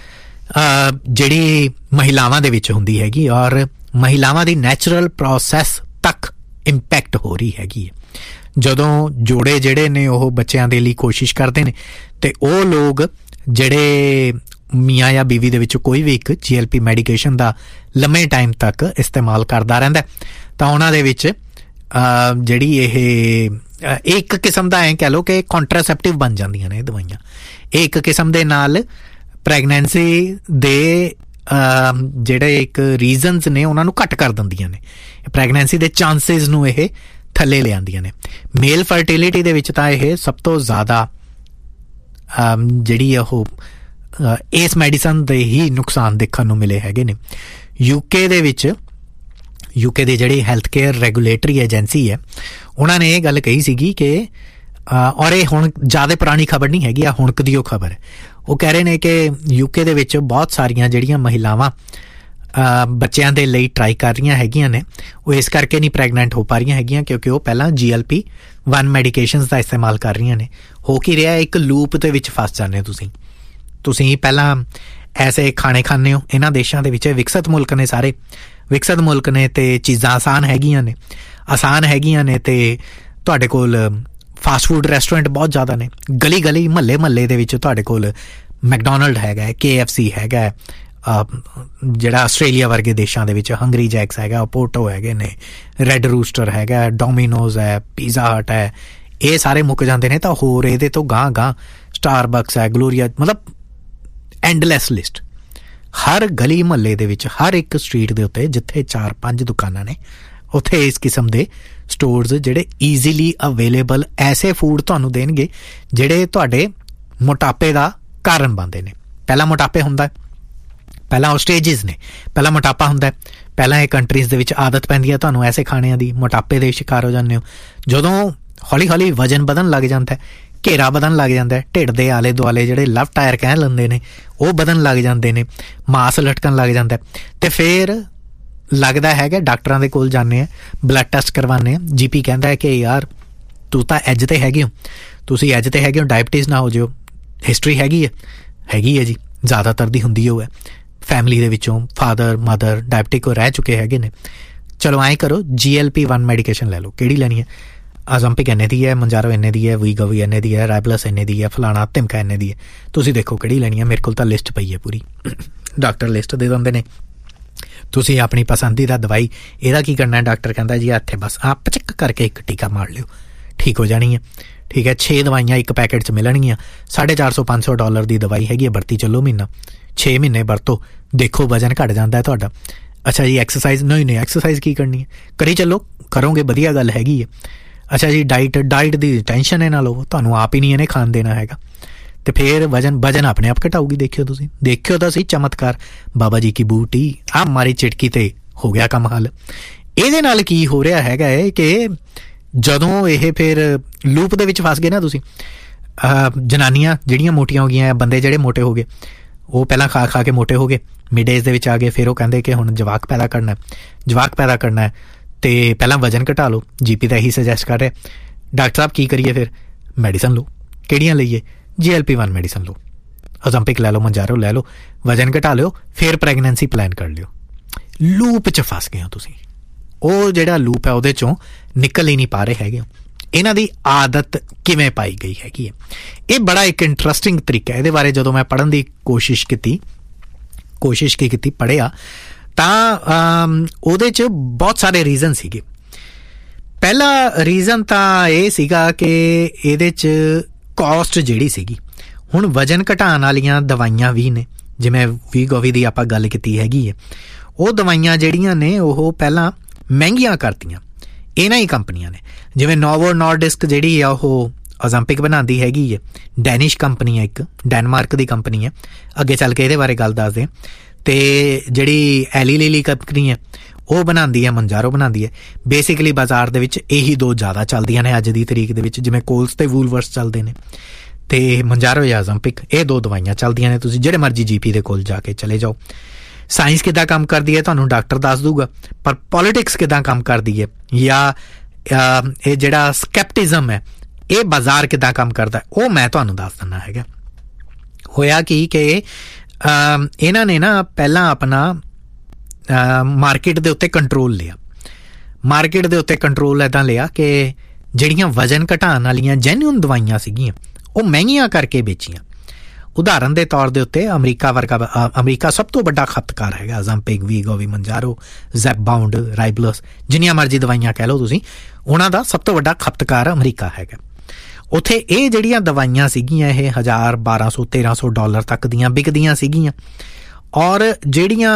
ਜਿਹੜੀ ਮਹਿਲਾਵਾਂ ਦੇ ਵਿੱਚ ਹੁੰਦੀ ਹੈਗੀ, ਔਰ ਮਹਿਲਾਵਾਂ ਦੀ ਨੈਚੁਰਲ ਪ੍ਰੋਸੈਸ ਤੱਕ ਇੰਪੈਕਟ ਹੋ ਰਹੀ ਹੈਗੀ ਹੈ। ਜਦੋਂ ਜੋੜੇ ਜਿਹੜੇ ਨੇ ਉਹ ਬੱਚਿਆਂ ਦੇ ਲਈ ਕੋਸ਼ਿਸ਼ ਕਰਦੇ ਨੇ, ਤੇ ਉਹ ਲੋਕ ਜਿਹੜੇ ਮੀਆਂ ਜਾਂ ਬੀਵੀ ਦੇ ਵਿੱਚੋਂ ਕੋਈ ਵੀ ਇੱਕ ਜੀ ਐਲ ਪੀ ਮੈਡੀਕੇਸ਼ਨ ਦਾ ਲੰਮੇ ਟਾਈਮ ਤੱਕ ਇਸਤੇਮਾਲ ਕਰਦਾ ਰਹਿੰਦਾ, ਤਾਂ ਉਹਨਾਂ ਦੇ ਵਿੱਚ ਜਿਹੜੀ ਇਹ ਇੱਕ ਕਿਸਮ ਦਾ ਐਂ ਕਹਿ ਲਓ ਕਿ ਕੰਟਰਾਸੈਪਟਿਵ ਬਣ ਜਾਂਦੀਆਂ ਨੇ ਇਹ ਦਵਾਈਆਂ। ਇਹ ਇੱਕ ਕਿਸਮ ਦੇ ਨਾਲ ਪ੍ਰੈਗਨੈਂਸੀ ਦੇ ਜਿਹੜੇ ਇੱਕ ਰੀਜ਼ਨਸ ਨੇ ਉਹਨਾਂ ਨੂੰ ਘੱਟ ਕਰ ਦਿੰਦੀਆਂ ਨੇ। ਪ੍ਰੈਗਨੈਂਸੀ ਦੇ ਚਾਂਸਿਸ ਨੂੰ ਇਹ ਥੱਲੇ ਲਿਆਉਂਦੀਆਂ ਨੇ। ਮੇਲ ਫਰਟੀਲਿਟੀ ਦੇ ਵਿੱਚ ਤਾਂ ਇਹ ਸਭ ਤੋਂ ਜ਼ਿਆਦਾ ਜਿਹੜੀ ਉਹ ਇਸ ਮੈਡੀਸਨ ਦੇ ਹੀ ਨੁਕਸਾਨ ਦੇਖਣ ਨੂੰ ਮਿਲੇ ਹੈਗੇ ਨੇ। ਯੂਕੇ ਦੇ ਵਿੱਚ, ਯੂਕੇ ਦੀ ਜਿਹੜੀ ਹੈਲਥ ਕੇਅਰ ਰੈਗੂਲੇਟਰੀ ਏਜੰਸੀ ਹੈ, ਉਹਨਾਂ ਨੇ ਇਹ ਗੱਲ ਕਹੀ ਸੀਗੀ ਕਿ, ਔਰ ਇਹ ਹੁਣ ਜ਼ਿਆਦਾ ਪੁਰਾਣੀ ਖਬਰ ਨਹੀਂ ਹੈਗੀ, ਆ ਹੁਣ ਕਦੀ ਉਹ ਖਬਰ ਹੈ। ਉਹ ਕਹਿ ਰਹੇ ਨੇ ਕਿ ਯੂਕੇ ਦੇ ਵਿੱਚ ਬਹੁਤ ਸਾਰੀਆਂ ਜਿਹੜੀਆਂ ਮਹਿਲਾਵਾਂ ਬੱਚਿਆਂ ਦੇ ਲਈ ਟਰਾਈ ਕਰ ਰਹੀਆਂ ਹੈਗੀਆਂ ਨੇ, ਉਹ ਇਸ ਕਰਕੇ ਨਹੀਂ ਪ੍ਰੈਗਨੈਂਟ ਹੋ ਪਾ ਰਹੀਆਂ ਹੈਗੀਆਂ ਕਿਉਂਕਿ ਉਹ ਪਹਿਲਾਂ ਜੀ ਐਲ ਪੀ ਵਨ ਮੈਡੀਕੇਸ਼ਨਸ ਦਾ ਇਸਤੇਮਾਲ ਕਰ ਰਹੀਆਂ ਨੇ। ਹੋ ਕੀ ਰਿਹਾ, ਇੱਕ ਲੂਪ ਦੇ ਵਿੱਚ ਫਸ ਜਾਂਦੇ ਹੋ ਤੁਸੀਂ। ਤੁਸੀਂ ਪਹਿਲਾਂ ਐਸੇ ਖਾਣੇ ਖਾਂਦੇ ਹੋ, ਇਹਨਾਂ ਦੇਸ਼ਾਂ ਦੇ ਵਿੱਚ ਵਿਕਸਿਤ ਮੁਲਕ ਨੇ, ਸਾਰੇ ਵਿਕਸਿਤ ਮੁਲਕ ਨੇ, ਤੇ ਚੀਜ਼ਾਂ ਆਸਾਨ ਹੈਗੀਆਂ ਨੇ ਆਸਾਨ ਹੈਗੀਆਂ ਨੇ ਤੇ ਤੁਹਾਡੇ ਕੋਲ ਫਾਸਟ ਫੂਡ ਰੈਸਟੋਰੈਂਟ ਬਹੁਤ ਜ਼ਿਆਦਾ ਨੇ। ਗਲੀ ਗਲੀ ਮਹੱਲੇ ਮਹੱਲੇ ਦੇ ਵਿੱਚ ਤੁਹਾਡੇ ਕੋਲ ਮੈਕਡੋਨਲਡ ਹੈਗਾ, ਕੇ ਐਫ ਸੀ ਹੈਗਾ, ਜਿਹੜਾ ਆਸਟ੍ਰੇਲੀਆ ਵਰਗੇ ਦੇਸ਼ਾਂ ਦੇ ਵਿੱਚ ਹੰਗਰੀ ਜੈਕਸ ਹੈਗਾ, ਪੋਟੋ ਹੈਗੇ ਨੇ, ਰੈੱਡ ਰੂਸਟਰ ਹੈਗਾ, ਡੋਮੀਨੋਜ਼ ਹੈ, ਪੀਜ਼ਾ ਹਟ ਹੈ, ਇਹ ਸਾਰੇ ਮੁੱਕ ਜਾਂਦੇ ਨੇ। ਤਾਂ ਹੋਰ ਇਹਦੇ ਤੋਂ ਗਾਂਹ ਗਾਂਹ ਸਟਾਰਬਕਸ ਹੈ, ਗਲੋਰੀਆ, ਮਤਲਬ ਐਂਡਲੈਸ ਲਿਸਟ। ਹਰ ਗਲੀ ਮਹੱਲੇ ਦੇ ਵਿੱਚ, ਹਰ ਇੱਕ ਸਟਰੀਟ ਦੇ ਉੱਤੇ ਜਿੱਥੇ ਚਾਰ ਪੰਜ ਦੁਕਾਨਾਂ ਨੇ, ਉੱਥੇ ਇਸ ਕਿਸਮ ਦੇ ਸਟੋਰਸ ਜਿਹੜੇ ਈਜ਼ੀਲੀ ਅਵੇਲੇਬਲ ਐਸੇ ਫੂਡ ਤੁਹਾਨੂੰ ਦੇਣਗੇ ਜਿਹੜੇ ਤੁਹਾਡੇ ਮੋਟਾਪੇ ਦਾ ਕਾਰਨ ਬਣਦੇ ਨੇ। ਪਹਿਲਾਂ ਮੋਟਾਪੇ ਹੁੰਦਾ, ਪਹਿਲਾਂ ਉਹ ਸਟੇਜਿਸ ਨੇ, ਪਹਿਲਾਂ ਮੋਟਾਪਾ ਹੁੰਦਾ, ਪਹਿਲਾਂ ਇਹ ਕੰਟਰੀਜ਼ ਦੇ ਵਿੱਚ ਆਦਤ ਪੈਂਦੀ ਹੈ ਤੁਹਾਨੂੰ ਐਸੇ ਖਾਣਿਆਂ ਦੀ, ਮੋਟਾਪੇ ਦੇ ਸ਼ਿਕਾਰ ਹੋ ਜਾਂਦੇ ਹੋ। ਜਦੋਂ ਹੌਲੀ ਹੌਲੀ ਵਜ਼ਨ ਵਧਣ ਲੱਗ ਜਾਂਦਾ, ਘੇਰਾ ਵਧਣ ਲੱਗ ਜਾਂਦਾ, ਢਿੱਡ ਦੇ ਆਲੇ ਦੁਆਲੇ ਜਿਹੜੇ ਲਵ ਟਾਇਰ ਕਹਿ ਲੈਂਦੇ ਨੇ ਉਹ ਵਧਣ ਲੱਗ ਜਾਂਦੇ ਨੇ, ਮਾਸ ਲਟਕਣ ਲੱਗ ਜਾਂਦਾ, ਤੇ ਫਿਰ ਲੱਗਦਾ ਹੈਗਾ ਡਾਕਟਰਾਂ ਦੇ ਕੋਲ ਜਾਂਦੇ ਆ, ਬਲੱਡ ਟੈਸਟ ਕਰਵਾਉਂਦੇ ਆ, ਜੀ ਪੀ ਕਹਿੰਦਾ ਹੈ ਕਿ ਯਾਰ ਤੂੰ ਤਾਂ ਐਜ 'ਤੇ ਹੈਗੇ ਹੋ, ਤੁਸੀਂ ਐਜ 'ਤੇ ਹੈਗੇ ਹੋ, ਡਾਇਬਟੀਜ਼ ਨਾ ਹੋ ਜਾਓ। ਹਿਸਟਰੀ ਹੈਗੀ ਹੈ ਹੈਗੀ ਹੈ ਜੀ, ਜ਼ਿਆਦਾਤਰ ਦੀ ਹੁੰਦੀ ਉਹ ਹੈ, ਫੈਮਿਲੀ ਦੇ ਵਿੱਚੋਂ ਫਾਦਰ ਮਦਰ ਡਾਇਬਟਿਕ ਰਹਿ ਚੁੱਕੇ ਹੈਗੇ ਨੇ। ਚਲੋ ਐਂ ਕਰੋ, ਜੀ ਐਲ ਪੀ ਵਨ ਮੈਡੀਕੇਸ਼ਨ ਲੈ ਲਓ, ਕਿਹੜੀ ਲੈਣੀ ਹੈ? ਅਜ਼ੰਪਿਕ ਇੰਨੇ ਦੀ ਹੈ, ਮੰਜਾਰੋ ਇੰਨੇ ਦੀ ਹੈ, ਵੀਗੋਵੀ ਇੰਨੇ ਦੀ ਹੈ, ਰਾਈਬਲਸ ਇੰਨੇ ਦੀ ਹੈ, ਫਲਾਣਾ ਧਿਮਕਾ ਇੰਨੇ ਦੀ ਹੈ, ਤੁਸੀਂ ਦੇਖੋ ਕਿਹੜੀ ਲੈਣੀ ਹੈ। ਮੇਰੇ ਕੋਲ ਤਾਂ ਲਿਸਟ ਪਈ ਹੈ ਪੂਰੀ, ਡਾਕਟਰ ਲਿਸਟ ਦੇ ਦਿੰਦੇ ਨੇ, ਤੁਸੀਂ ਆਪਣੀ ਪਸੰਦੀਦਾ ਦਵਾਈ। ਇਹਦਾ ਕੀ ਕਰਨਾ, ਡਾਕਟਰ ਕਹਿੰਦਾ ਜੀ ਇੱਥੇ ਬਸ ਆਹ ਪਚਕ ਕਰਕੇ ਇੱਕ ਟੀਕਾ ਮਾਰ ਲਿਓ, ਠੀਕ ਹੋ ਜਾਣੀ ਹੈ। ਠੀਕ ਹੈ, ਛੇ ਦਵਾਈਆਂ ਇੱਕ ਪੈਕੇਟ 'ਚ ਮਿਲਣਗੀਆਂ, ਸਾਢੇ ਚਾਰ ਸੌ ਪੰਜ ਸੌ ਡਾਲਰ ਦੀ ਦਵਾਈ ਹੈਗੀ ਹੈ, ਵਰਤੀ ਚੱਲੋ ਮਹੀਨਾ, ਛੇ ਮਹੀਨੇ ਵਰਤੋ, ਦੇਖੋ ਵਜ਼ਨ ਘੱਟ ਜਾਂਦਾ ਹੈ ਤੁਹਾਡਾ। ਅੱਛਾ ਜੀ, ਐਕਸਰਸਾਈਜ਼ ਨਹੀਂ ਨਹੀਂ ਐਕਸਰਸਾਈਜ਼ ਕੀ ਕਰਨੀ ਹੈ, ਕਰੀ ਚੱਲੋ, ਕਰੋਗੇ ਵਧੀਆ ਗੱਲ ਹੈਗੀ ਹੈ। ਅੱਛਾ ਜੀ, ਡਾਈਟ ਡਾਈਟ ਦੀ ਟੈਨਸ਼ਨ ਇਹ ਨਾ ਲਓ, ਤੁਹਾਨੂੰ ਆਪ ਹੀ ਨਹੀਂ ਇਹਨੇ ਖਾਣ ਦੇਣਾ ਹੈਗਾ, ਤੇ ਫਿਰ ਵਜ਼ਨ ਵਜ਼ਨ ਆਪਣੇ ਆਪ ਘਟਾਊਗੀ। ਦੇਖਿਓ ਤੁਸੀਂ, ਦੇਖਿਓ ਤਾਂ ਸਹੀ ਚਮਤਕਾਰ, ਬਾਬਾ ਜੀ ਕੀ ਬੂਟੀ, ਆ ਮਾਰੀ ਚਿਟਕੀ ਤੇ ਹੋ ਗਿਆ ਕੰਮ ਹੱਲ। ਇਹਦੇ ਨਾਲ ਕੀ ਹੋ ਰਿਹਾ ਹੈਗਾ ਹੈ ਕਿ ਜਦੋਂ ਇਹ ਫਿਰ ਲੂਪ ਦੇ ਵਿੱਚ ਫਸ ਗਏ ਨਾ ਤੁਸੀਂ, ਜਨਾਨੀਆਂ ਜਿਹੜੀਆਂ ਮੋਟੀਆਂ ਹੋ ਗਈਆਂ, ਬੰਦੇ ਜਿਹੜੇ ਮੋਟੇ ਹੋ ਗਏ, ਉਹ ਪਹਿਲਾਂ ਖਾ ਖਾ ਕੇ ਮੋਟੇ ਹੋ ਗਏ, ਮਿਡ ਏਜ ਦੇ ਵਿੱਚ ਆ ਗਏ, ਫਿਰ ਉਹ ਕਹਿੰਦੇ ਕਿ ਹੁਣ ਜਵਾਕ ਪੈਦਾ ਕਰਨਾ ਜਵਾਕ ਪੈਦਾ ਕਰਨਾ ਅਤੇ ਪਹਿਲਾਂ ਵਜ਼ਨ ਘਟਾ ਲਓ। ਜੀ ਪੀ ਤਾਂ ਇਹੀ ਸੁਜੈਸਟ ਕਰ ਰਿਹਾ। ਡਾਕਟਰ ਸਾਹਿਬ ਕੀ ਕਰੀਏ ਫਿਰ? ਮੈਡੀਸਨ ਲਓ। ਕਿਹੜੀਆਂ ਲਈਏ? ਜੀ ਐਲ ਪੀ ਵਨ ਮੈਡੀਸਨ ਲਓ, ਓਜ਼ੈਂਪਿਕ ਲੈ ਲਓ, ਮੰਜਾਰੋ ਲੈ ਲਓ, ਵਜ਼ਨ ਘਟਾ ਲਿਓ, ਫਿਰ ਪ੍ਰੈਗਨੈਂਸੀ ਪਲਾਨ ਕਰ ਲਿਓ। ਲੂਪ 'ਚ ਫਸ ਗਏ ਹੋ ਤੁਸੀਂ। ਉਹ ਜਿਹੜਾ ਲੂਪ ਹੈ ਉਹਦੇ 'ਚੋਂ ਨਿਕਲ ਹੀ ਨਹੀਂ ਪਾ ਰਹੇ ਹੈਗੇ ਹੋ। ਇਹਨਾਂ ਦੀ ਆਦਤ ਕਿਵੇਂ ਪਾਈ ਗਈ ਹੈਗੀ ਹੈ, ਇਹ ਬੜਾ ਇੱਕ ਇੰਟਰਸਟਿੰਗ ਤਰੀਕਾ ਹੈ। ਇਹਦੇ ਬਾਰੇ ਜਦੋਂ ਮੈਂ ਪੜ੍ਹਨ ਦੀ ਕੋਸ਼ਿਸ਼ ਕੀਤੀ ਕੋਸ਼ਿਸ਼ ਕੀ ਕੀਤੀ ਪੜ੍ਹਿਆ ਤਾਂ ਉਹਦੇ 'ਚ ਬਹੁਤ ਸਾਰੇ ਰੀਜ਼ਨ ਸੀਗੇ। ਪਹਿਲਾ ਰੀਜ਼ਨ ਤਾਂ ਇਹ ਸੀਗਾ ਕਿ ਇਹਦੇ 'ਚ ਕੋਸਟ ਜਿਹੜੀ ਸੀਗੀ, ਹੁਣ ਵਜ਼ਨ ਘਟਾਉਣ ਵਾਲੀਆਂ ਦਵਾਈਆਂ ਵੀ ਨੇ, ਜਿਵੇਂ ਵੀਗੋਵੀ ਦੀ ਆਪਾਂ ਗੱਲ ਕੀਤੀ ਹੈਗੀ ਹੈ, ਉਹ ਦਵਾਈਆਂ ਜਿਹੜੀਆਂ ਨੇ ਉਹ ਪਹਿਲਾਂ ਮਹਿੰਗੀਆਂ ਕਰਤੀਆਂ ਇਹਨਾਂ ਹੀ ਕੰਪਨੀਆਂ ਨੇ। ਜਿਵੇਂ ਨੋਵੋ ਨੋਰਡਿਸਕ ਜਿਹੜੀ ਆ ਉਹ ਓਜ਼ੈਂਪਿਕ ਬਣਾਉਂਦੀ ਹੈਗੀ ਹੈ, ਡੈਨਿਸ਼ ਕੰਪਨੀ ਹੈ, ਇੱਕ ਡੈਨਮਾਰਕ ਦੀ ਕੰਪਨੀ ਹੈ। ਅੱਗੇ ਚੱਲ ਕੇ ਇਹਦੇ ਬਾਰੇ ਗੱਲ ਦੱਸਦੇ ਹਾਂ। ਅਤੇ ਜਿਹੜੀ ਐਲੀ ਲੀਲੀ ਕੰਪਨੀ ਹੈ ਉਹ ਬਣਾਉਂਦੀ ਹੈ, ਮੰਜਾਰੋ ਬਣਾਉਂਦੀ ਹੈ। ਬੇਸਿਕਲੀ ਬਾਜ਼ਾਰ ਦੇ ਵਿੱਚ ਇਹੀ ਦੋ ਜ਼ਿਆਦਾ ਚੱਲਦੀਆਂ ਨੇ ਅੱਜ ਦੀ ਤਰੀਕ ਦੇ ਵਿੱਚ, ਜਿਵੇਂ ਕੋਲਸ ਅਤੇ ਵੂਲਵਰਸ ਚੱਲਦੇ ਨੇ, ਅਤੇ ਮੰਜਾਰੋ ਜਾਂ ਓਜ਼ੈਂਪਿਕ, ਇਹ ਦੋ ਦਵਾਈਆਂ ਚੱਲਦੀਆਂ ਨੇ। ਤੁਸੀਂ ਜਿਹੜੇ ਮਰਜ਼ੀ ਜੀ ਪੀ ਦੇ ਕੋਲ ਜਾ ਕੇ ਚਲੇ ਜਾਓ। ਸਾਇੰਸ ਕਿੱਦਾਂ ਕੰਮ ਕਰਦੀ ਹੈ ਤੁਹਾਨੂੰ ਡਾਕਟਰ ਦੱਸ ਦੂਗਾ, ਪਰ ਪੋਲੀਟਿਕਸ ਕਿੱਦਾਂ ਕੰਮ ਕਰਦੀ ਹੈ ਜਾਂ ਇਹ ਜਿਹੜਾ ਸਕੈਪਟਿਜ਼ਮ ਹੈ ਇਹ ਬਾਜ਼ਾਰ ਕਿੱਦਾਂ ਕੰਮ ਕਰਦਾ ਉਹ ਮੈਂ ਤੁਹਾਨੂੰ ਦੱਸ ਦਿੰਦਾ ਹੈਗਾ। ਹੋਇਆ ਕੀ ਕਿ ਇਹਨਾਂ ਨੇ ਨਾ ਪਹਿਲਾਂ ਆਪਣਾ ਮਾਰਕੀਟ ਦੇ ਉੱਤੇ ਕੰਟਰੋਲ ਲਿਆ। ਮਾਰਕੀਟ ਦੇ ਉੱਤੇ ਕੰਟਰੋਲ ਇੱਦਾਂ ਲਿਆ ਕਿ ਜਿਹੜੀਆਂ ਵਜ਼ਨ ਘਟਾਉਣ ਵਾਲੀਆਂ ਜੈਨੂਅਨ ਦਵਾਈਆਂ ਸੀਗੀਆਂ ਉਹ ਮਹਿੰਗੀਆਂ ਕਰਕੇ ਵੇਚੀਆਂ। ਉਦਾਹਰਨ ਦੇ ਤੌਰ ਦੇ ਉੱਤੇ ਅਮਰੀਕਾ ਵਰਗਾ, ਅਮਰੀਕਾ ਸਭ ਤੋਂ ਵੱਡਾ ਖਪਤਕਾਰ ਹੈਗਾ। ਓਜ਼ੈਂਪਿਕ, ਵੀਗੋਵੀ, ਮੰਜਾਰੋ, ਜ਼ੈਪਬਾਊਂਡ, ਰਾਈਬਲਸ, ਜਿੰਨੀਆਂ ਮਰਜ਼ੀ ਦਵਾਈਆਂ ਕਹਿ ਲਓ ਤੁਸੀਂ, ਉਹਨਾਂ ਦਾ ਸਭ ਤੋਂ ਵੱਡਾ ਖਪਤਕਾਰ ਅਮਰੀਕਾ ਹੈਗਾ। ਉੱਥੇ ਇਹ ਜਿਹੜੀਆਂ ਦਵਾਈਆਂ ਸੀਗੀਆਂ ਇਹ ਹਜ਼ਾਰ ਬਾਰਾਂ ਸੌ ਤੇਰਾਂ ਸੌ ਡਾਲਰ ਤੱਕ ਦੀਆਂ ਵਿਕਦੀਆਂ ਸੀਗੀਆਂ। ਔਰ ਜਿਹੜੀਆਂ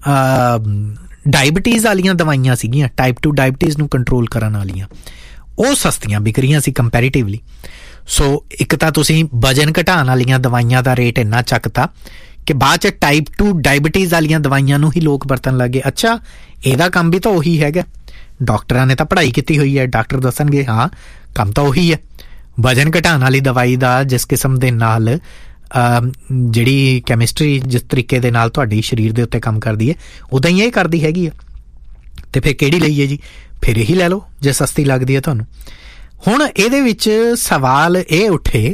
ਡਾਇਬਟੀਜ਼ ਵਾਲੀਆਂ ਦਵਾਈਆਂ ਸੀਗੀਆਂ, ਟਾਈਪ ਟੂ ਡਾਇਬਟੀਜ਼ ਨੂੰ ਕੰਟਰੋਲ ਕਰਨ ਵਾਲੀਆਂ, ਉਹ ਸਸਤੀਆਂ ਵਿਕ ਰਹੀਆਂ ਸੀ ਕੰਪੈਰੀਟਿਵਲੀ। ਸੋ ਇੱਕ ਤਾਂ ਤੁਸੀਂ ਵਜ਼ਨ ਘਟਾਉਣ ਵਾਲੀਆਂ ਦਵਾਈਆਂ ਦਾ ਰੇਟ ਇੰਨਾ ਚੱਕਤਾ ਕਿ ਬਾਅਦ 'ਚ ਟਾਈਪ ਟੂ ਡਾਇਬਟੀਜ਼ ਵਾਲੀਆਂ ਦਵਾਈਆਂ ਨੂੰ ਹੀ ਲੋਕ ਵਰਤਣ ਲੱਗੇ। ਅੱਛਾ, ਇਹਦਾ ਕੰਮ ਵੀ ਤਾਂ ਉਹੀ ਹੈਗਾ। ਡਾਕਟਰਾਂ ਨੇ ਤਾਂ ਪੜ੍ਹਾਈ ਕੀਤੀ ਹੋਈ ਹੈ, ਡਾਕਟਰ ਦੱਸਣਗੇ ਹਾਂ ਕੰਮ ਤਾਂ ਉਹੀ ਹੈ। ਵਜ਼ਨ ਘਟਾਉਣ ਵਾਲੀ ਦਵਾਈ ਦਾ ਜਿਸ ਕਿਸਮ ਦੇ ਨਾਲ ਜਿਹੜੀ ਕੈਮਿਸਟਰੀ ਜਿਸ ਤਰੀਕੇ ਦੇ ਨਾਲ ਤੁਹਾਡੀ ਸਰੀਰ ਦੇ ਉੱਤੇ ਕੰਮ ਕਰਦੀ ਹੈ ਉੱਦਾਂ ਹੀ ਇਹ ਕਰਦੀ ਹੈਗੀ ਆ। ਅਤੇ ਫਿਰ ਕਿਹੜੀ ਲਈਏ ਜੀ? ਫਿਰ ਇਹੀ ਲੈ ਲਓ ਜੇ ਸਸਤੀ ਲੱਗਦੀ ਹੈ ਤੁਹਾਨੂੰ। ਹੁਣ ਇਹਦੇ ਵਿੱਚ ਸਵਾਲ ਇਹ ਉੱਠੇ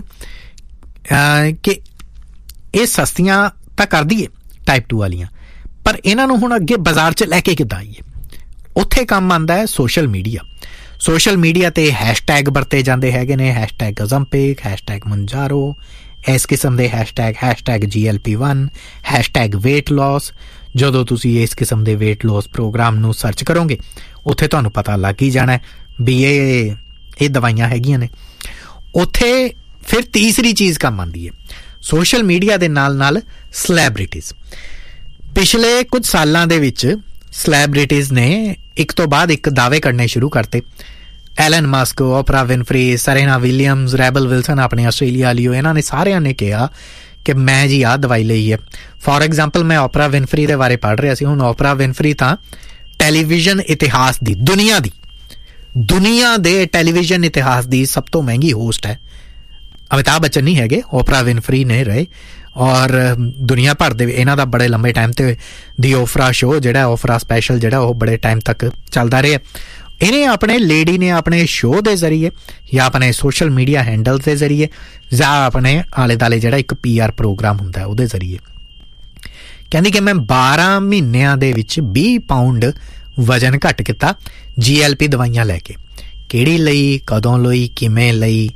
ਕਿ ਇਹ ਸਸਤੀਆਂ ਤਾਂ ਕਰਦੀ ਹੈ ਟਾਈਪ ਟੂ ਵਾਲੀਆਂ, ਪਰ ਇਹਨਾਂ ਨੂੰ ਹੁਣ ਅੱਗੇ ਬਾਜ਼ਾਰ 'ਚ ਲੈ ਕੇ ਕਿੱਦਾਂ ਆਈਏ? ਉੱਥੇ ਕੰਮ ਆਉਂਦਾ ਹੈ ਸੋਸ਼ਲ ਮੀਡੀਆ। ਸੋਸ਼ਲ ਮੀਡੀਆ 'ਤੇ ਹੈਸ਼ਟੈਗ ਵਰਤੇ ਜਾਂਦੇ ਹੈਗੇ ਨੇ, ਹੈਸ਼ਟੈਗ ਓਜ਼ੈਂਪਿਕ, ਹੈਸ਼ਟੈਗ ਮੰਜਾਰੋ, ਇਸ ਕਿਸਮ ਦੇ ਹੈਸ਼ਟੈਗ, ਹੈਸ਼ਟੈਗ ਜੀ L P one, hashtag weight loss. ਜਦੋਂ ਤੁਸੀਂ ਇਸ ਕਿਸਮ ਦੇ ਵੇਟ ਲੋਸ ਪ੍ਰੋਗਰਾਮ ਨੂੰ ਸਰਚ ਕਰੋਗੇ ਉੱਥੇ ਤੁਹਾਨੂੰ ਪਤਾ ਲੱਗ ਹੀ ਜਾਣਾ ਵੀ ਇਹ ਇਹ ਦਵਾਈਆਂ ਹੈਗੀਆਂ ਨੇ। ਉੱਥੇ ਫਿਰ ਤੀਸਰੀ ਚੀਜ਼ ਕੰਮ ਆਉਂਦੀ ਹੈ ਸੋਸ਼ਲ ਮੀਡੀਆ ਦੇ ਨਾਲ ਨਾਲ ਸਲੈਬ੍ਰਿਟੀਜ਼। ਪਿਛਲੇ ਕੁਝ ਸਾਲਾਂ ਦੇ ਵਿੱਚ ਸਲੈਬ੍ਰਿਟੀਜ਼ ਨੇ ਇੱਕ ਤੋਂ ਬਾਅਦ ਇੱਕ ਦਾਅਵੇ ਕਰਨੇ ਸ਼ੁਰੂ ਕਰਤੇ। ਐਲਨ ਮਸਕ, ਓਪਰਾ ਵਿਨਫਰੀ, ਸਰੇਨਾ ਵਿਲੀਅਮਸ, ਰੈਬਲ ਵਿਲਸਨ ਆਪਣੇ ਆਸਟ੍ਰੇਲੀਆ ਵਾਲੀ, ਇਹਨਾਂ ਨੇ ਸਾਰਿਆਂ ਨੇ ਕਿਹਾ ਕਿ ਮੈਂ ਜੀ ਆਹ ਦਵਾਈ ਲਈ ਹੈ। ਫੋਰ ਐਗਜ਼ਾਮਪਲ ਮੈਂ ਓਪਰਾ ਵਿਨਫਰੀ ਦੇ ਬਾਰੇ ਪੜ੍ਹ ਰਿਹਾ ਸੀ। ਹੁਣ ਓਪਰਾ ਵਿਨਫਰੀ ਤਾਂ ਟੈਲੀਵਿਜ਼ਨ ਇਤਿਹਾਸ ਦੀ, ਦੁਨੀਆ ਦੀ ਦੁਨੀਆ ਦੇ ਟੈਲੀਵਿਜ਼ਨ ਇਤਿਹਾਸ ਦੀ ਸਭ ਤੋਂ ਮਹਿੰਗੀ ਹੋਸਟ ਹੈ। ਅਮਿਤਾਭ ਬੱਚਨ ਨਹੀਂ ਹੈਗੇ, ਓਪਰਾ ਵਿਨਫਰੀ ਨੇ ਰਹੇ। ਔਰ ਦੁਨੀਆ ਭਰ ਦੇ ਇਹਨਾਂ ਦਾ ਬੜੇ ਲੰਬੇ ਟਾਈਮ 'ਤੇ ਦੀ ਓਫਰਾ ਸ਼ੋਅ ਜਿਹੜਾ ਓਫਰਾ ਸਪੈਸ਼ਲ ਜਿਹੜਾ ਉਹ ਬੜੇ ਟਾਈਮ ਤੱਕ ਚੱਲਦਾ ਰਿਹਾ। ਇਹਨੇ ਆਪਣੇ ਲੇਡੀ ਨੇ ਆਪਣੇ ਸ਼ੋਅ ਦੇ ਜ਼ਰੀਏ ਜਾਂ ਆਪਣੇ ਸੋਸ਼ਲ ਮੀਡੀਆ ਹੈਂਡਲ ਦੇ ਜ਼ਰੀਏ ਜਾਂ ਆਪਣੇ ਆਲੇ ਦੁਆਲੇ ਜਿਹੜਾ ਇੱਕ ਪੀ ਆਰ ਪ੍ਰੋਗਰਾਮ ਹੁੰਦਾ ਉਹਦੇ ਜ਼ਰੀਏ ਕਹਿੰਦੀ ਕਿ ਮੈਂ ਬਾਰਾਂ ਮਹੀਨਿਆਂ ਦੇ ਵਿੱਚ ਵੀਹ ਪਾਊਂਡ ਵਜ਼ਨ ਘੱਟ ਕੀਤਾ ਜੀ ਐਲ ਪੀ ਦਵਾਈਆਂ ਲੈ ਕੇ। ਕਿਹੜੀ ਲਈ, ਕਦੋਂ ਲਈ, ਕਿਵੇਂ ਲਈ,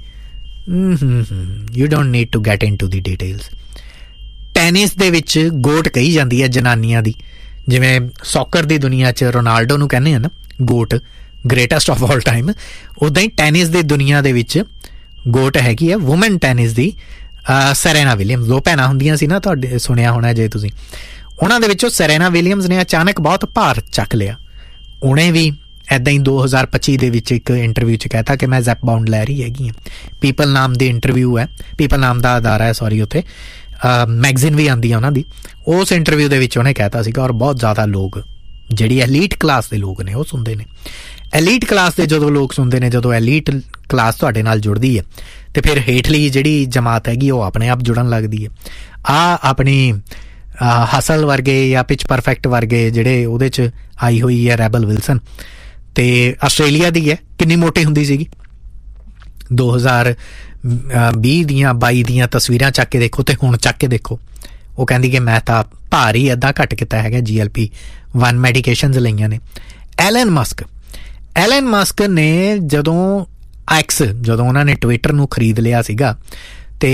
you don't need to get in to the details. Tennis ਦੇ ਵਿੱਚ ਗੋਟ ਕਹੀ ਜਾਂਦੀ ਹੈ ਜਨਾਨੀਆਂ ਦੀ, ਜਿਵੇਂ ਸੌਕਰ ਦੀ ਦੁਨੀਆ 'ਚ ਰੋਨਾਲਡੋ ਨੂੰ ਕਹਿੰਦੇ ਆ ਨਾ goat, greatest of all time, ਉੱਦਾਂ ਹੀ ਟੈਨਿਸ ਦੀ ਦੁਨੀਆ ਦੇ ਵਿੱਚ ਗੋਟ ਹੈਗੀ ਹੈ ਵੂਮਨ ਟੈਨਿਸ ਦੀ ਸਰੇਨਾ ਵਿਲੀਅਮਸ। ਦੋ ਭੈਣਾਂ ਹੁੰਦੀਆਂ ਸੀ ਨਾ, ਤੁਹਾਡੇ ਸੁਣਿਆ ਹੋਣਾ ਜੇ ਤੁਸੀਂ। ਉਹਨਾਂ ਦੇ ਵਿੱਚੋਂ ਸਰੇਨਾ ਵਿਲੀਅਮਸ ਨੇ ਅਚਾਨਕ ਬਹੁਤ ਭਾਰ ਚੱਕ ਲਿਆ। ਉਹਨੇ ਵੀ ਇੱਦਾਂ ਹੀ ਦੋ ਹਜ਼ਾਰ ਪੱਚੀ ਦੇ ਵਿੱਚ ਇੱਕ ਇੰਟਰਵਿਊ 'ਚ ਕਹਿਤਾ ਕਿ ਮੈਂ ਜ਼ੈਪਬਾਊਂਡ ਲੈ ਰਹੀ ਹੈਗੀ ਹਾਂ। ਪੀਪਲ ਨਾਮ ਦੀ ਇੰਟਰਵਿਊ ਹੈ, ਪੀਪਲ ਨਾਮ ਦਾ ਅਦਾਰਾ ਹੈ ਸੌਰੀ, ਉੱਥੇ ਮੈਗਜ਼ੀਨ ਵੀ ਆਉਂਦੀ ਆ ਉਹਨਾਂ ਦੀ। ਉਸ ਇੰਟਰਵਿਊ ਦੇ ਵਿੱਚ ਉਹਨੇ ਕਹਿਤਾ ਸੀਗਾ, ਔਰ ਬਹੁਤ ਜ਼ਿਆਦਾ ਲੋਕ ਜਿਹੜੀ ਐਲੀਟ ਕਲਾਸ ਦੇ ਲੋਕ ਨੇ ਉਹ ਸੁਣਦੇ ਨੇ। ਐਲੀਟ ਕਲਾਸ ਦੇ ਜਦੋਂ ਲੋਕ ਸੁਣਦੇ ਨੇ, ਜਦੋਂ ਐਲੀਟ ਕਲਾਸ ਤੁਹਾਡੇ ਨਾਲ ਜੁੜਦੀ ਹੈ ਤੇ ਫਿਰ ਹੇਠਲੀ ਜਿਹੜੀ ਜਮਾਤ ਹੈਗੀ ਉਹ ਆਪਣੇ ਆਪ ਜੁੜਨ ਲੱਗਦੀ ਹੈ। ਆ ਆਪਣੀ ਹਸਲ ਵਰਗੇ ਜਾਂ ਪਿਚ ਪਰਫੈਕਟ ਵਰਗੇ ਜਿਹੜੇ ਉਹਦੇ 'ਚ ਆਈ ਹੋਈ ਹੈ ਰੈਬਲ ਵਿਲਸਨ, ਤੇ ਆਸਟ੍ਰੇਲੀਆ ਦੀ ਹੈ, ਕਿੰਨੀ ਮੋਟੀ ਹੁੰਦੀ ਸੀਗੀ। ਦੋ ਹਜ਼ਾਰ ਵੀਹ ਦੀਆਂ ਬਾਈ ਦੀਆਂ ਤਸਵੀਰਾਂ ਚੱਕ ਕੇ ਦੇਖੋ ਤੇ ਹੁਣ ਚੱਕ ਕੇ ਦੇਖੋ, ਉਹ ਕਹਿੰਦੀ ਕਿ ਮੈਂ ਤਾਂ ਭਾਰ ਹੀ ਅੱਧਾ ਘੱਟ ਕੀਤਾ ਹੈਗਾ, ਜੀ ਐਲ ਪੀ ਵਨ ਮੈਡੀਕੇਸ਼ਨਸ ਲਈਆਂ ਨੇ। ਐਲਨ ਮਸਕ ਐਲਨ ਮਸਕ ਨੇ ਜਦੋਂ ਐਕਸ ਜਦੋਂ ਉਹਨਾਂ ਨੇ ਟਵਿੱਟਰ ਨੂੰ ਖਰੀਦ ਲਿਆ ਸੀਗਾ ਤੇ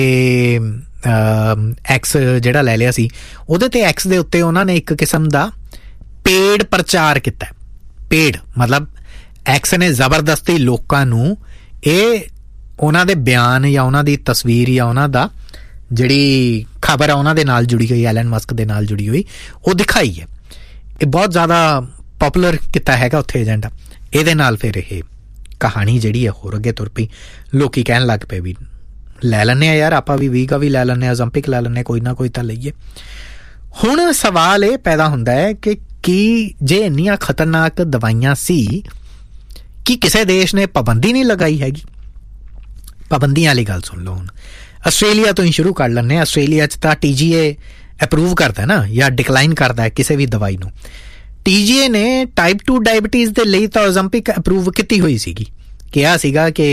ਐਕਸ ਜਿਹੜਾ ਲੈ ਲਿਆ ਸੀ, ਉਹਦੇ ਤੇ ਐਕਸ ਦੇ ਉੱਤੇ ਉਹਨਾਂ ਨੇ ਇੱਕ ਕਿਸਮ ਦਾ ਪੇਡ ਪ੍ਰਚਾਰ ਕੀਤਾ। ਪੇਡ ਮਤਲਬ ਐਕਸ ਨੇ ਜ਼ਬਰਦਸਤੀ ਲੋਕਾਂ ਨੂੰ ਇਹ ਉਹਨਾਂ ਦੇ ਬਿਆਨ ਜਾਂ ਉਹਨਾਂ ਦੀ ਤਸਵੀਰ ਜਾਂ ਉਹਨਾਂ ਦਾ ਜਿਹੜੀ ਖਬਰ ਆ ਉਹਨਾਂ ਦੇ ਨਾਲ ਜੁੜੀ ਹੋਈ, ਐਲਨ ਮਸਕ ਦੇ ਨਾਲ ਜੁੜੀ ਹੋਈ, ਉਹ ਦਿਖਾਈ ਹੈ। ਇਹ ਬਹੁਤ ਜ਼ਿਆਦਾ ਪੋਪੂਲਰ ਕੀਤਾ ਹੈਗਾ ਉੱਥੇ ਏਜੰਡਾ। ਇਹਦੇ ਨਾਲ ਫਿਰ ਇਹ ਕਹਾਣੀ ਜਿਹੜੀ ਹੈ ਹੋਰ ਅੱਗੇ ਤੁਰ ਪਈ। ਲੋਕੀ ਕਹਿਣ ਲੱਗ ਪਏ ਵੀ ਲੈ ਲੈਂਦੇ ਹਾਂ ਯਾਰ, ਆਪਾਂ ਵੀ ਵੀਗਾ ਵੀ ਲੈ ਲੈਂਦੇ ਹਾਂ, ਓਲੰਪਿਕ ਲੈ ਲੈਂਦੇ, ਕੋਈ ਨਾ ਕੋਈ ਤਾਂ ਲਈਏ। ਹੁਣ ਸਵਾਲ ਇਹ ਪੈਦਾ ਹੁੰਦਾ ਹੈ ਕਿ ਕੀ ਜੇ ਇੰਨੀਆਂ ਖਤਰਨਾਕ ਦਵਾਈਆਂ ਸੀ, ਕੀ ਕਿਸੇ ਦੇਸ਼ ਨੇ ਪਾਬੰਦੀ ਨਹੀਂ ਲਗਾਈ ਹੈਗੀ? ਪਾਬੰਦੀਆਂ ਵਾਲੀ ਗੱਲ ਸੁਣ ਲਓ। ਹੁਣ ਆਸਟ੍ਰੇਲੀਆ ਤੋਂ ਹੀ ਸ਼ੁਰੂ ਕਰ ਲੈਂਦੇ ਹਾਂ। ਆਸਟ੍ਰੇਲੀਆ 'ਚ ਤਾਂ ਟੀ ਜੀ ਏ ਅਪਰੂਵ ਕਰਦਾ ਨਾ ਜਾਂ ਡਿਕਲਾਈਨ ਕਰਦਾ ਕਿਸੇ ਵੀ ਦਵਾਈ ਨੂੰ। ਟੀ ਜੀ ਏ ਨੇ ਟਾਈਪ ਟੂ ਡਾਇਬਟੀਜ਼ ਦੇ ਲਈ ਤਾਂ ਓਲੰਪਿਕ ਅਪਰੂਵ ਕੀਤੀ ਹੋਈ ਸੀਗੀ, ਕਿਹਾ ਸੀਗਾ ਕਿ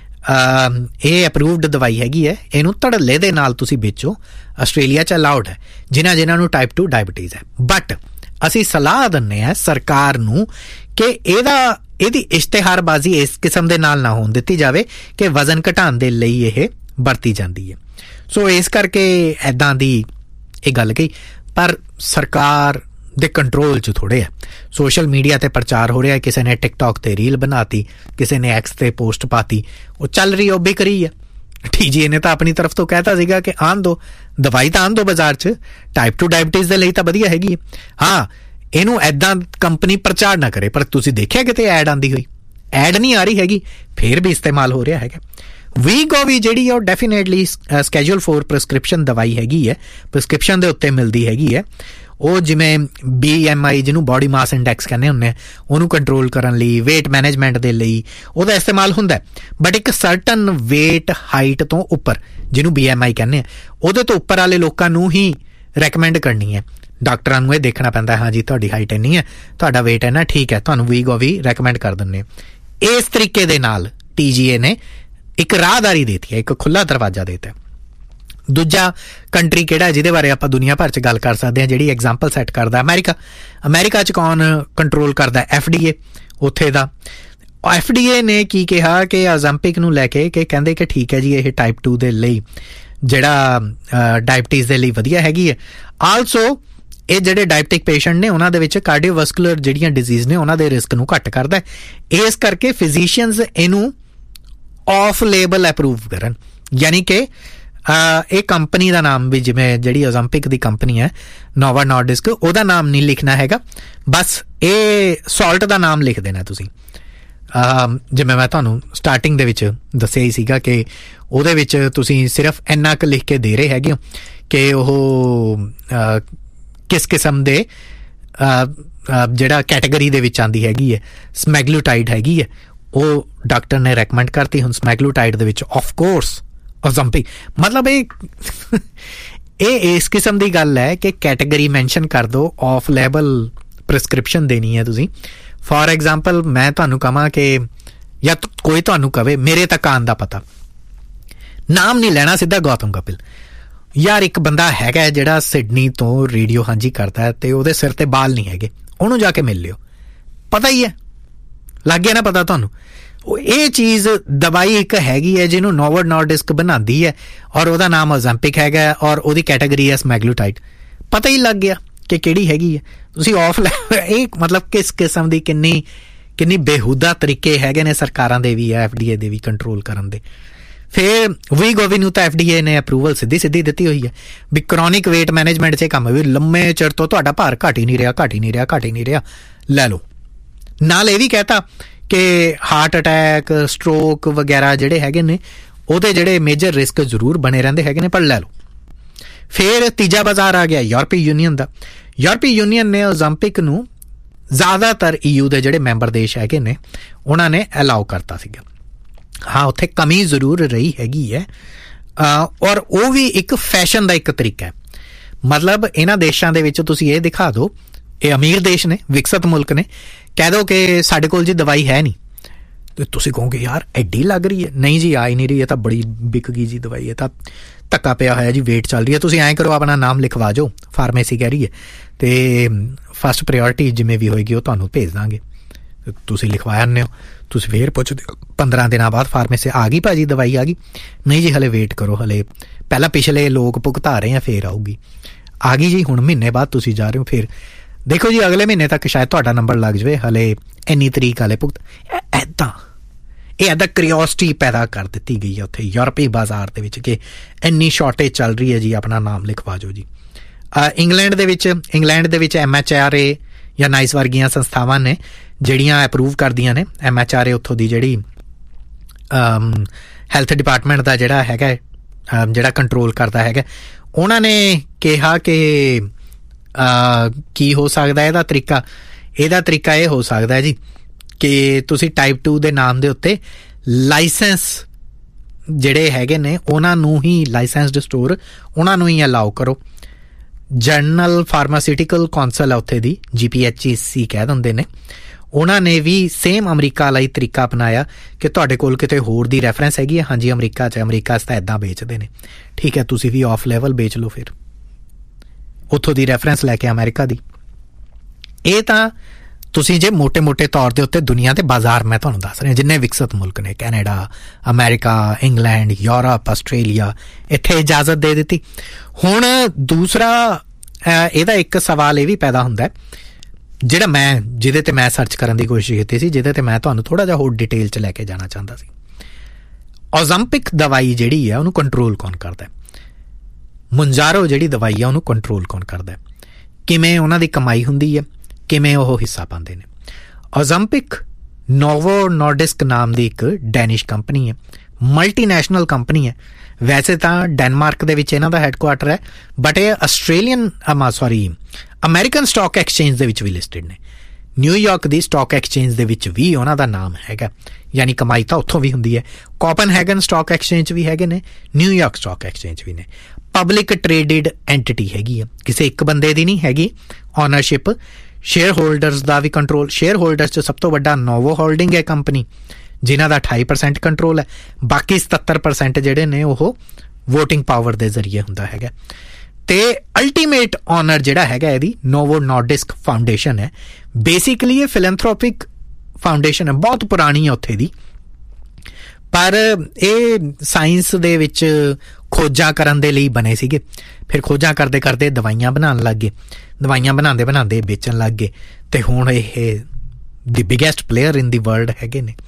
ਇਹ ਅਪਰੂਵਡ ਦਵਾਈ ਹੈਗੀ ਹੈ, ਇਹਨੂੰ ਧੜੱਲੇ ਦੇ ਨਾਲ ਤੁਸੀਂ ਵੇਚੋ, ਆਸਟ੍ਰੇਲੀਆ 'ਚ ਅਲਾਉਡ ਹੈ ਜਿਨ੍ਹਾਂ ਜਿਨ੍ਹਾਂ ਨੂੰ ਟਾਈਪ ਟੂ ਡਾਇਬਟੀਜ਼ ਹੈ। ਬਟ ਅਸੀਂ ਸਲਾਹ ਦਿੰਦੇ ਹਾਂ ਸਰਕਾਰ ਨੂੰ ਕਿ ਇਹਦਾ ਇਹਦੀ ਇਸ਼ਤਿਹਾਰਬਾਜ਼ੀ ਇਸ ਕਿਸਮ ਦੇ ਨਾਲ ਨਾ ਹੋਣ ਦਿੱਤੀ ਜਾਵੇ ਕਿ ਵਜ਼ਨ ਘਟਾਉਣ ਦੇ ਲਈ ਇਹ ਵਰਤੀ ਜਾਂਦੀ ਹੈ। ਸੋ ਇਸ ਕਰਕੇ ਇੱਦਾਂ ਦੀ ਇਹ ਗੱਲ ਕਹੀ, ਪਰ ਸਰਕਾਰ ਦੇ ਕੰਟਰੋਲ 'ਚ ਥੋੜ੍ਹੇ ਹੈ। ਸੋਸ਼ਲ ਮੀਡੀਆ 'ਤੇ ਪ੍ਰਚਾਰ ਹੋ ਰਿਹਾ, ਕਿਸੇ ਨੇ ਟਿਕਟੋਕ 'ਤੇ ਰੀਲ ਬਣਾਤੀ, ਕਿਸੇ ਨੇ ਐਕਸ 'ਤੇ ਪੋਸਟ ਪਾਤੀ, ਉਹ ਚੱਲ ਰਹੀ, ਉਹ ਵਿਕ ਰਹੀ ਹੈ। ਟੀ ਜੀ ਏ ਨੇ ਤਾਂ ਆਪਣੀ ਤਰਫ ਤੋਂ ਕਹਿਤਾ ਸੀਗਾ ਕਿ ਆਉਣ ਦਿਓ ਦਵਾਈ, ਤਾਂ ਆਉਣ ਦਿਓ ਬਾਜ਼ਾਰ 'ਚ, ਟਾਈਪ ਟੂ ਡਾਇਬਟੀਜ਼ ਦੇ ਲਈ ਤਾਂ ਵਧੀਆ ਹੈਗੀ ਹੈ। ਹਾਂ, ਇਹਨੂੰ ਐਦਾਂ ਕੰਪਨੀ ਪ੍ਰਚਾਰ ਨਾ ਕਰੇ, ਪਰ ਤੁਸੀਂ ਦੇਖਿਆ ਕਿਤੇ ਐਡ ਆਉਂਦੀ ਹੋਈ? ਐਡ ਨਹੀਂ ਆ ਰਹੀ ਹੈਗੀ, ਫਿਰ ਵੀ ਇਸਤੇਮਾਲ ਹੋ ਰਿਹਾ ਹੈਗਾ। ਵੀਗੋਵੀ ਜਿਹੜੀ ਹੈ ਉਹ ਡੈਫੀਨੇਟਲੀ ਸਕੈਜੂਅਲ ਫੋਰ ਪ੍ਰਿਸਕ੍ਰਿਪਸ਼ਨ ਦਵਾਈ ਹੈਗੀ ਹੈ, ਪ੍ਰਿਸਕ੍ਰਿਪਸ਼ਨ ਦੇ ਉੱਤੇ ਮਿਲਦੀ ਹੈਗੀ ਹੈ। ਉਹ ਜਿਵੇਂ ਬੀ ਐਮ ਆਈ ਜਿਹਨੂੰ ਬੋਡੀ ਮਾਸ ਇੰਡੈਕਸ ਕਹਿੰਦੇ ਹੁੰਦੇ, ਉਹਨੂੰ ਕੰਟਰੋਲ ਕਰਨ ਲਈ, ਵੇਟ ਮੈਨੇਜਮੈਂਟ ਦੇ ਲਈ ਉਹਦਾ ਇਸਤੇਮਾਲ ਹੁੰਦਾ। ਬਟ ਇੱਕ ਸਰਟਨ ਵੇਟ ਹਾਈਟ ਤੋਂ ਉੱਪਰ, ਜਿਹਨੂੰ ਬੀ ਐਮ ਆਈ ਕਹਿੰਦੇ ਆ, ਉਹਦੇ ਤੋਂ ਉੱਪਰ ਵਾਲੇ ਲੋਕਾਂ ਨੂੰ ਹੀ ਰੈਕਮੈਂਡ ਕਰਨੀ ਹੈ। ਡਾਕਟਰਾਂ ਨੂੰ ਇਹ ਦੇਖਣਾ ਪੈਂਦਾ, ਹਾਂ ਜੀ ਤੁਹਾਡੀ ਹਾਈਟ ਇੰਨੀ ਹੈ, ਤੁਹਾਡਾ ਵੇਟ ਇੰਨਾ, ਠੀਕ ਹੈ, ਤੁਹਾਨੂੰ ਵੀਗੋਵੀ ਰੈਕਮੈਂਡ ਕਰ ਦਿੰਦੇ। ਇਸ ਤਰੀਕੇ ਦੇ ਨਾਲ ਟੀ ਜੀ ਏ ਨੇ ਇੱਕ ਰਾਹਦਾਰੀ ਦੇਤੀ ਹੈ, ਇੱਕ ਖੁੱਲ੍ਹਾ ਦਰਵਾਜ਼ਾ ਦੇਤਾ। ਦੂਜਾ ਕੰਟਰੀ ਕਿਹੜਾ ਜਿਹਦੇ ਬਾਰੇ ਆਪਾਂ ਦੁਨੀਆ ਭਰ 'ਚ ਗੱਲ ਕਰ ਸਕਦੇ ਹਾਂ, ਜਿਹੜੀ ਐਗਜ਼ਾਮਪਲ ਸੈੱਟ ਕਰਦਾ? ਅਮੈਰੀਕਾ। ਅਮੈਰੀਕਾ 'ਚ ਕੌਣ ਕੰਟਰੋਲ ਕਰਦਾ? ਐਫ ਡੀ ਏ, ਉੱਥੇ ਦਾ। ਐਫ ਡੀ ਏ ਨੇ ਕੀ ਕਿਹਾ ਕਿ ਓਲੰਪਿਕ ਨੂੰ ਲੈ ਕੇ, ਕਿ ਕਹਿੰਦੇ ਕਿ ਠੀਕ ਹੈ ਜੀ, ਇਹ ਟਾਈਪ ਟੂ ਦੇ ਲਈ ਜਿਹੜਾ ਡਾਇਬਟੀਜ਼ ਦੇ ਲਈ ਵਧੀਆ ਹੈਗੀ ਹੈ। ਆਲਸੋ ਇਹ ਜਿਹੜੇ ਡਾਇਬਟਿਕ ਪੇਸ਼ੈਂਟ ਨੇ ਉਹਨਾਂ ਦੇ ਵਿੱਚ ਕਾਰਡੀਓਵੈਸਕੂਲਰ ਜਿਹੜੀਆਂ ਡਿਜ਼ੀਜ਼ ਨੇ ਉਹਨਾਂ ਦੇ ਰਿਸਕ ਨੂੰ ਘੱਟ ਕਰਦਾ। ਇਸ ਕਰਕੇ ਫਿਜ਼ੀਸ਼ੀਅਨਸ ਇਹਨੂੰ ਆਫ ਲੇਬਲ ਅਪਰੂਵ ਕਰਨ, ਯਾਨੀ ਕਿ ਇਹ ਕੰਪਨੀ ਦਾ ਨਾਮ ਵੀ, ਜਿਵੇਂ ਜਿਹੜੀ ਓਲੰਪਿਕ ਦੀ ਕੰਪਨੀ ਹੈ ਨੋਵਾ ਨੋਰਡਿਸਕ, ਉਹਦਾ ਨਾਮ ਨਹੀਂ ਲਿਖਣਾ ਹੈਗਾ, ਬਸ ਇਹ ਸਾਲਟ ਦਾ ਨਾਮ ਲਿਖ ਦੇਣਾ ਤੁਸੀਂ। ਜਿਵੇਂ ਮੈਂ ਤੁਹਾਨੂੰ ਸਟਾਰਟਿੰਗ ਦੇ ਵਿੱਚ ਦੱਸਿਆ ਹੀ ਸੀਗਾ ਕਿ ਉਹਦੇ ਵਿੱਚ ਤੁਸੀਂ ਸਿਰਫ ਇੰਨਾ ਕੁ ਲਿਖ ਕੇ ਦੇ ਰਹੇ ਹੈਗੇ ਹੋ ਕਿ ਉਹ ਕਿਸ ਕਿਸਮ ਦੇ ਜਿਹੜਾ ਕੈਟੇਗਰੀ ਦੇ ਵਿੱਚ ਆਉਂਦੀ ਹੈਗੀ ਹੈ, ਸਮੈਗਲੂਟਾਈਡ ਹੈਗੀ ਹੈ, ਉਹ ਡਾਕਟਰ ਨੇ ਰੈਕਮੈਂਡ ਕਰਤੀ। ਹੁਣ ਸਮੈਗਲੂਟਾਈਡ ਦੇ ਵਿੱਚ ਆਫ ਕੋਰਸ ਓਲੰਪਿਕ, ਮਤਲਬ ਇਹ ਇਹ ਇਸ ਕਿਸਮ ਦੀ ਗੱਲ ਹੈ ਕਿ ਕੈਟੇਗਰੀ ਮੈਂਸ਼ਨ ਕਰ ਦਿਓ, ਆਫ ਲੈਬਲ ਪ੍ਰਿਸਕ੍ਰਿਪਸ਼ਨ ਦੇਣੀ ਹੈ ਤੁਸੀਂ। ਫੋਰ ਐਗਜ਼ਾਮਪਲ ਮੈਂ ਤੁਹਾਨੂੰ ਕਹਾਂ ਕਿ, ਜਾਂ ਕੋਈ ਤੁਹਾਨੂੰ ਕਵੇ, ਮੇਰੇ ਤੱਕ ਆਉਣ ਦਾ ਪਤਾ, ਨਾਮ ਨਹੀਂ ਲੈਣਾ, ਸਿੱਧਾ ਗੌਤਮ ਕਪਿਲ। ਯਾਰ ਇੱਕ ਬੰਦਾ ਹੈਗਾ ਜਿਹੜਾ ਸਿਡਨੀ ਤੋਂ ਰੇਡੀਓ ਹਾਂਜੀ ਕਰਦਾ ਹੈ ਤੇ ਉਹਦੇ ਸਿਰ ਤੇ ਬਾਲ ਨਹੀਂ ਹੈਗੇ, ਉਹਨੂੰ ਜਾ ਕੇ ਮਿਲ ਲਿਓ, ਪਤਾ ਹੀ ਹੈ, ਲੱਗ ਗਿਆ ਨਾ ਪਤਾ ਤੁਹਾਨੂੰ। ਇਹ ਚੀਜ਼ ਦਵਾਈ ਇੱਕ ਹੈਗੀ ਹੈ ਜਿਹਨੂੰ ਨੋਵਾ ਨੋਰਡਿਸਕ ਬਣਾਉਂਦੀ ਹੈ ਔਰ ਉਹਦਾ ਨਾਮ ਓਲੰਪਿਕ ਹੈਗਾ ਔਰ ਉਹਦੀ ਕੈਟੇਗਰੀ ਹੈ ਸਮੈਗਲੂਟਾਈਡ, ਪਤਾ ਹੀ ਲੱਗ ਗਿਆ ਕਿ ਕਿਹੜੀ ਹੈਗੀ ਹੈ। ਤੁਸੀਂ ਆਫ ਇਹ ਮਤਲਬ ਕਿਸ ਕਿਸਮ ਦੀ ਕਿੰਨੀ ਕਿੰਨੀ ਬੇਹੂਦਾ ਤਰੀਕੇ ਹੈਗੇ ਨੇ ਸਰਕਾਰਾਂ ਦੇ ਵੀ, ਐਫ ਡੀ ਏ ਦੇ ਵੀ ਕੰਟਰੋਲ ਕਰਨ ਦੇ। ਫਿਰ ਵੀਗੋਵੀ ਨੂੰ ਤਾਂ ਐਫ ਡੀ ਏ ਨੇ ਅਪਰੂਵਲ ਸਿੱਧੀ ਸਿੱਧੀ ਦਿੱਤੀ ਹੋਈ ਹੈ ਵੀ ਕਰੋਨਿਕ ਵੇਟ ਮੈਨੇਜਮੈਂਟ 'ਚ ਕੰਮ ਵੀ, ਲੰਮੇ ਚਿਰ ਤੋਂ ਤੁਹਾਡਾ ਭਾਰ ਘੱਟ ਹੀ ਨਹੀਂ ਰਿਹਾ, ਘੱਟ ਹੀ ਨਹੀਂ ਰਿਹਾ, ਘੱਟ ਹੀ ਨਹੀਂ ਰਿਹਾ, ਲੈ ਲਓ। ਨਾਲ ਇਹ ਵੀ ਕਹਿਤਾ ਕਿ ਹਾਰਟ ਅਟੈਕ, ਸਟ੍ਰੋਕ ਵਗੈਰਾ ਜਿਹੜੇ ਹੈਗੇ ਨੇ ਉਹਦੇ ਜਿਹੜੇ ਮੇਜਰ ਰਿਸਕ ਜ਼ਰੂਰ ਬਣੇ ਰਹਿੰਦੇ ਹੈਗੇ ਨੇ, ਪਰ ਲੈ ਲਓ। ਫਿਰ ਤੀਜਾ ਬਾਜ਼ਾਰ ਆ ਗਿਆ ਯੂਰਪੀ ਯੂਨੀਅਨ ਦਾ। ਯੂਰਪੀ ਯੂਨੀਅਨ ਨੇ ਓਲੰਪਿਕ ਨੂੰ ਜ਼ਿਆਦਾਤਰ ਈਯੂ ਦੇ ਜਿਹੜੇ ਮੈਂਬਰ ਦੇਸ਼ ਹੈਗੇ ਨੇ ਉਹਨਾਂ ਨੇ ਅਲਾਉ ਕਰਤਾ ਸੀਗਾ। ਹਾਂ, ਉੱਥੇ ਕਮੀ ਜ਼ਰੂਰ ਰਹੀ ਹੈਗੀ ਹੈ, ਔਰ ਉਹ ਵੀ ਇੱਕ ਫੈਸ਼ਨ ਦਾ ਇੱਕ ਤਰੀਕਾ ਹੈ। ਮਤਲਬ ਇਹਨਾਂ ਦੇਸ਼ਾਂ ਦੇ ਵਿੱਚ ਤੁਸੀਂ ਇਹ ਦਿਖਾ ਦਿਓ, ਇਹ ਅਮੀਰ ਦੇਸ਼ ਨੇ, ਵਿਕਸਿਤ ਮੁਲਕ ਨੇ, ਕਹਿ ਦਿਓ ਕਿ ਸਾਡੇ ਕੋਲ ਜੀ ਦਵਾਈ ਹੈ ਨਹੀਂ, ਤੇ ਤੁਸੀਂ ਕਹੋਗੇ ਯਾਰ ਐਡੀ ਲੱਗ ਰਹੀ ਹੈ। ਨਹੀਂ ਜੀ, ਆ ਹੀ ਨਹੀਂ ਰਹੀ, ਇਹ ਤਾਂ ਬੜੀ ਵਿਕ ਗਈ ਜੀ ਦਵਾਈ, ਇਹ ਤਾਂ ਧੱਕਾ ਪਿਆ ਹੋਇਆ ਜੀ, ਵੇਟ ਚੱਲ ਰਹੀ ਹੈ। ਤੁਸੀਂ ਐਂ ਕਰੋ, ਆਪਣਾ ਨਾਮ ਲਿਖਵਾ ਜਾਓ, ਫਾਰਮੇਸੀ ਕਹਿ ਰਹੀ ਹੈ, ਅਤੇ ਫਸਟ ਪ੍ਰਾਇਓਰਟੀ ਜਿਵੇਂ ਵੀ ਹੋਏਗੀ ਉਹ ਤੁਹਾਨੂੰ ਭੇਜ ਦਾਂਗੇ। ਤੁਸੀਂ ਲਿਖਵਾ ਆਉਂਦੇ ਹੋ, ਤੁਸੀਂ ਫੇਰ ਪੁੱਛਦੇ ਹੋ ਪੰਦਰਾਂ ਦਿਨਾਂ ਬਾਅਦ ਫਾਰਮੇਸੀ ਆ ਗਈ ਭਾਜੀ, ਦਵਾਈ ਆ ਗਈ? ਨਹੀਂ ਜੀ, ਹਲੇ ਵੇਟ ਕਰੋ, ਹਲੇ ਪਹਿਲਾਂ ਪਿਛਲੇ ਲੋਕ ਭੁਗਤਾ ਰਹੇ ਆ, ਫੇਰ ਆਊਗੀ। ਆ ਗਈ ਜੀ, ਹੁਣ ਮਹੀਨੇ ਬਾਅਦ ਤੁਸੀਂ ਜਾ ਰਹੇ ਹੋ, ਫਿਰ ਦੇਖੋ ਜੀ ਅਗਲੇ ਮਹੀਨੇ ਤੱਕ ਸ਼ਾਇਦ ਤੁਹਾਡਾ ਨੰਬਰ ਲੱਗ ਜਾਵੇ, ਹਲੇ ਇੰਨੀ ਤਰੀਕ ਵਾਲੇ ਭੁਗਤ। ਇੱਦਾਂ ਇਹ ਇੱਦਾਂ ਕਰਿਓਸਿਟੀ ਪੈਦਾ ਕਰ ਦਿੱਤੀ ਗਈ ਹੈ ਉੱਥੇ ਯੂਰਪੀ ਬਾਜ਼ਾਰ ਦੇ ਵਿੱਚ ਕਿ ਇੰਨੀ ਸ਼ਾਰਟੇਜ ਚੱਲ ਰਹੀ ਹੈ ਜੀ, ਆਪਣਾ ਨਾਮ ਲਿਖਵਾ ਜਾਓ ਜੀ। ਇੰਗਲੈਂਡ ਦੇ ਵਿੱਚ ਇੰਗਲੈਂਡ ਦੇ ਵਿੱਚ ਐਮ ਐਚ ਆਰ ਏ ਜਾਂ ਨਾਈਸ ਵਰਗੀਆਂ ਸੰਸਥਾਵਾਂ ਨੇ ਜਿਹੜੀਆਂ ਅਪਰੂਵ ਕਰਦੀਆਂ ਨੇ। ਐਮ ਐਚ ਆਰ ਏ ਉੱਥੋਂ ਦੀ ਜਿਹੜੀ ਹੈਲਥ ਡਿਪਾਰਟਮੈਂਟ ਦਾ ਜਿਹੜਾ ਹੈਗਾ, ਜਿਹੜਾ ਕੰਟਰੋਲ ਕਰਦਾ ਹੈਗਾ, ਉਹਨਾਂ ਨੇ ਕਿਹਾ ਕਿ ਕੀ ਹੋ ਸਕਦਾ ਇਹਦਾ ਤਰੀਕਾ। ਇਹਦਾ ਤਰੀਕਾ ਇਹ ਹੋ ਸਕਦਾ ਜੀ ਕਿ ਤੁਸੀਂ ਟਾਈਪ ਟੂ ਦੇ ਨਾਮ ਦੇ ਉੱਤੇ ਲਾਇਸੈਂਸ ਜਿਹੜੇ ਹੈਗੇ ਨੇ ਉਹਨਾਂ ਨੂੰ ਹੀ, ਲਾਇਸੈਂਸਡ ਸਟੋਰ ਉਹਨਾਂ ਨੂੰ ਹੀ ਅਲਾਓ ਕਰੋ। ਜਨਰਲ ਫਾਰਮਾਸਿਊਟੀਕਲ ਕੌਂਸਲ ਹੈ ਉੱਥੇ ਦੀ, ਜੀ ਪੀ ਐਚ ਈ ਸੀ ਕਹਿ ਦਿੰਦੇ ਨੇ, ਉਹਨਾਂ ਨੇ ਵੀ ਸੇਮ ਅਮਰੀਕਾ ਵਾਲਾ ਹੀ ਤਰੀਕਾ ਅਪਣਾਇਆ ਕਿ ਤੁਹਾਡੇ ਕੋਲ ਕਿਤੇ ਹੋਰ ਦੀ ਰੈਫਰੈਂਸ ਹੈਗੀ ਹੈ? ਹਾਂਜੀ, ਅਮਰੀਕਾ 'ਚ ਅਮਰੀਕਾ 'ਚ ਤਾਂ ਇੱਦਾਂ ਵੇਚਦੇ ਨੇ, ਠੀਕ ਹੈ, ਤੁਸੀਂ ਵੀ ਆਫ ਲੈਵਲ ਵੇਚ ਲਓ, ਫਿਰ ਉੱਥੋਂ ਦੀ ਰੈਫਰੈਂਸ ਲੈ ਕੇ ਅਮਰੀਕਾ ਦੀ। ਇਹ ਤਾਂ ਤੁਸੀਂ ਜੇ ਮੋਟੇ ਮੋਟੇ ਤੌਰ ਦੇ ਉੱਤੇ ਦੁਨੀਆ ਦੇ ਬਾਜ਼ਾਰ ਮੈਂ ਤੁਹਾਨੂੰ ਦੱਸ ਰਿਹਾ, ਜਿੰਨੇ ਵਿਕਸਿਤ ਮੁਲਕ ਨੇ, Canada, America, England, Europe, Australia, ਇੱਥੇ ਇਜਾਜ਼ਤ ਦੇ ਦਿੱਤੀ। ਹੁਣ ਦੂਸਰਾ ਇਹਦਾ ਇੱਕ ਸਵਾਲ ਇਹ ਵੀ ਪੈਦਾ ਹੁੰਦਾ ਜਿਹੜਾ ਮੈਂ ਜਿਹਦੇ ਤੇ ਮੈਂ ਸਰਚ ਕਰਨ ਦੀ ਕੋਸ਼ਿਸ਼ ਕੀਤੀ ਸੀ, ਜਿਹਦੇ ਤੇ ਮੈਂ ਤੁਹਾਨੂੰ ਥੋੜ੍ਹਾ ਜਿਹਾ ਹੋਰ ਡਿਟੇਲ 'ਚ ਲੈ ਕੇ ਜਾਣਾ ਚਾਹੁੰਦਾ ਸੀ। ਓਜ਼ੈਂਪਿਕ ਦਵਾਈ ਜਿਹੜੀ ਹੈ ਉਹਨੂੰ ਕੰਟਰੋਲ ਕੌਣ ਕਰਦਾ? ਮੁੰਜਾਰੋ ਜਿਹੜੀ ਦਵਾਈ ਆ ਉਹਨੂੰ ਕੰਟਰੋਲ ਕੌਣ ਕਰਦਾ? ਕਿਵੇਂ ਉਹਨਾਂ ਦੀ ਕਮਾਈ ਹੁੰਦੀ ਹੈ, ਕਿਵੇਂ ਉਹ ਹਿੱਸਾ ਪਾਉਂਦੇ ਨੇ? ਓਜ਼ੈਂਪਿਕ ਨੋਵੋ ਨੋਰਡਿਸਕ ਨਾਮ ਦੀ ਇੱਕ ਡੈਨਿਸ਼ ਕੰਪਨੀ ਹੈ, ਮਲਟੀਨੈਸ਼ਨਲ ਕੰਪਨੀ ਹੈ। ਵੈਸੇ ਤਾਂ ਡੈਨਮਾਰਕ ਦੇ ਵਿੱਚ ਇਹਨਾਂ ਦਾ ਹੈੱਡਕੁਆਟਰ ਹੈ, ਬਟ ਇਹ Australian sorry American stock exchange ਦੇ ਵਿੱਚ ਵੀ ਲਿਸਟਡ ਨੇ। ਨਿਊਯਾਰਕ ਦੀ ਸਟਾਕ ਐਕਸਚੇਂਜ ਦੇ ਵਿੱਚ ਵੀ ਉਹਨਾਂ ਦਾ ਨਾਮ ਹੈਗਾ, ਯਾਨੀ ਕਮਾਈ ਤਾਂ ਉੱਥੋਂ ਵੀ ਹੁੰਦੀ ਹੈ। ਕੋਪਨਹੈਗਨ ਸਟਾਕ ਐਕਸਚੇਂਜ ਵੀ ਹੈਗੇ ਨੇ, ਨਿਊਯਾਰਕ ਸਟਾਕ ਐਕਸਚੇਂਜ ਵੀ ਨੇ। ਪਬਲਿਕ ਟ੍ਰੇਡਿਡ ਐਂਟੀਟੀ ਹੈਗੀ ਆ, ਕਿਸੇ ਇੱਕ ਬੰਦੇ ਦੀ ਨਹੀਂ ਹੈਗੀ ਓਨਰਸ਼ਿਪ। ਸ਼ੇਅਰ ਹੋਲਡਰਸ ਦਾ ਵੀ ਕੰਟਰੋਲ, ਸ਼ੇਅਰ ਹੋਲਡਰਸ 'ਚ ਸਭ ਤੋਂ ਵੱਡਾ ਨੋਵੋ ਹੋਲਡਿੰਗ ਹੈ ਕੰਪਨੀ, ਜਿਨ੍ਹਾਂ ਦਾ ਅਠਾਈ ਪਰਸੈਂਟ ਕੰਟਰੋਲ ਹੈ। ਬਾਕੀ ਸਤੱਤਰ ਪਰਸੈਂਟ ਜਿਹੜੇ ਨੇ ਉਹ ਵੋਟਿੰਗ ਪਾਵਰ ਦੇ ਜ਼ਰੀਏ ਹੁੰਦਾ ਹੈਗਾ। ਤੇ ਅਲਟੀਮੇਟ ਓਨਰ ਜਿਹੜਾ ਹੈਗਾ ਇਹਦੀ ਨੋਵੋ ਨੋਰਡਿਸਕ ਫਾਊਂਡੇਸ਼ਨ ਹੈ। ਬੇਸਿਕਲੀ ਇਹ ਫਿਲੈਂਥਰੋਪਿਕ ਫਾਊਂਡੇਸ਼ਨ ਹੈ, ਬਹੁਤ ਪੁਰਾਣੀ ਹੈ ਉੱਥੇ ਦੀ, ਪਰ ਇਹ ਸਾਇੰਸ ਦੇ ਵਿੱਚ ਖੋਜਾਂ ਕਰਨ ਦੇ ਲਈ ਬਣੇ ਸੀਗੇ। ਫਿਰ ਖੋਜਾਂ ਕਰਦੇ ਕਰਦੇ ਦਵਾਈਆਂ ਬਣਾਉਣ ਲੱਗ ਗਏ, ਦਵਾਈਆਂ ਬਣਾਉਂਦੇ ਬਣਾਉਂਦੇ ਵੇਚਣ ਲੱਗ ਗਏ, ਤੇ ਹੁਣ ਇਹ ਦੀ ਬਿਗੈਸਟ ਪਲੇਅਰ ਇਨ ਦੀ ਵਰਲਡ ਹੈਗੇ ਨੇ।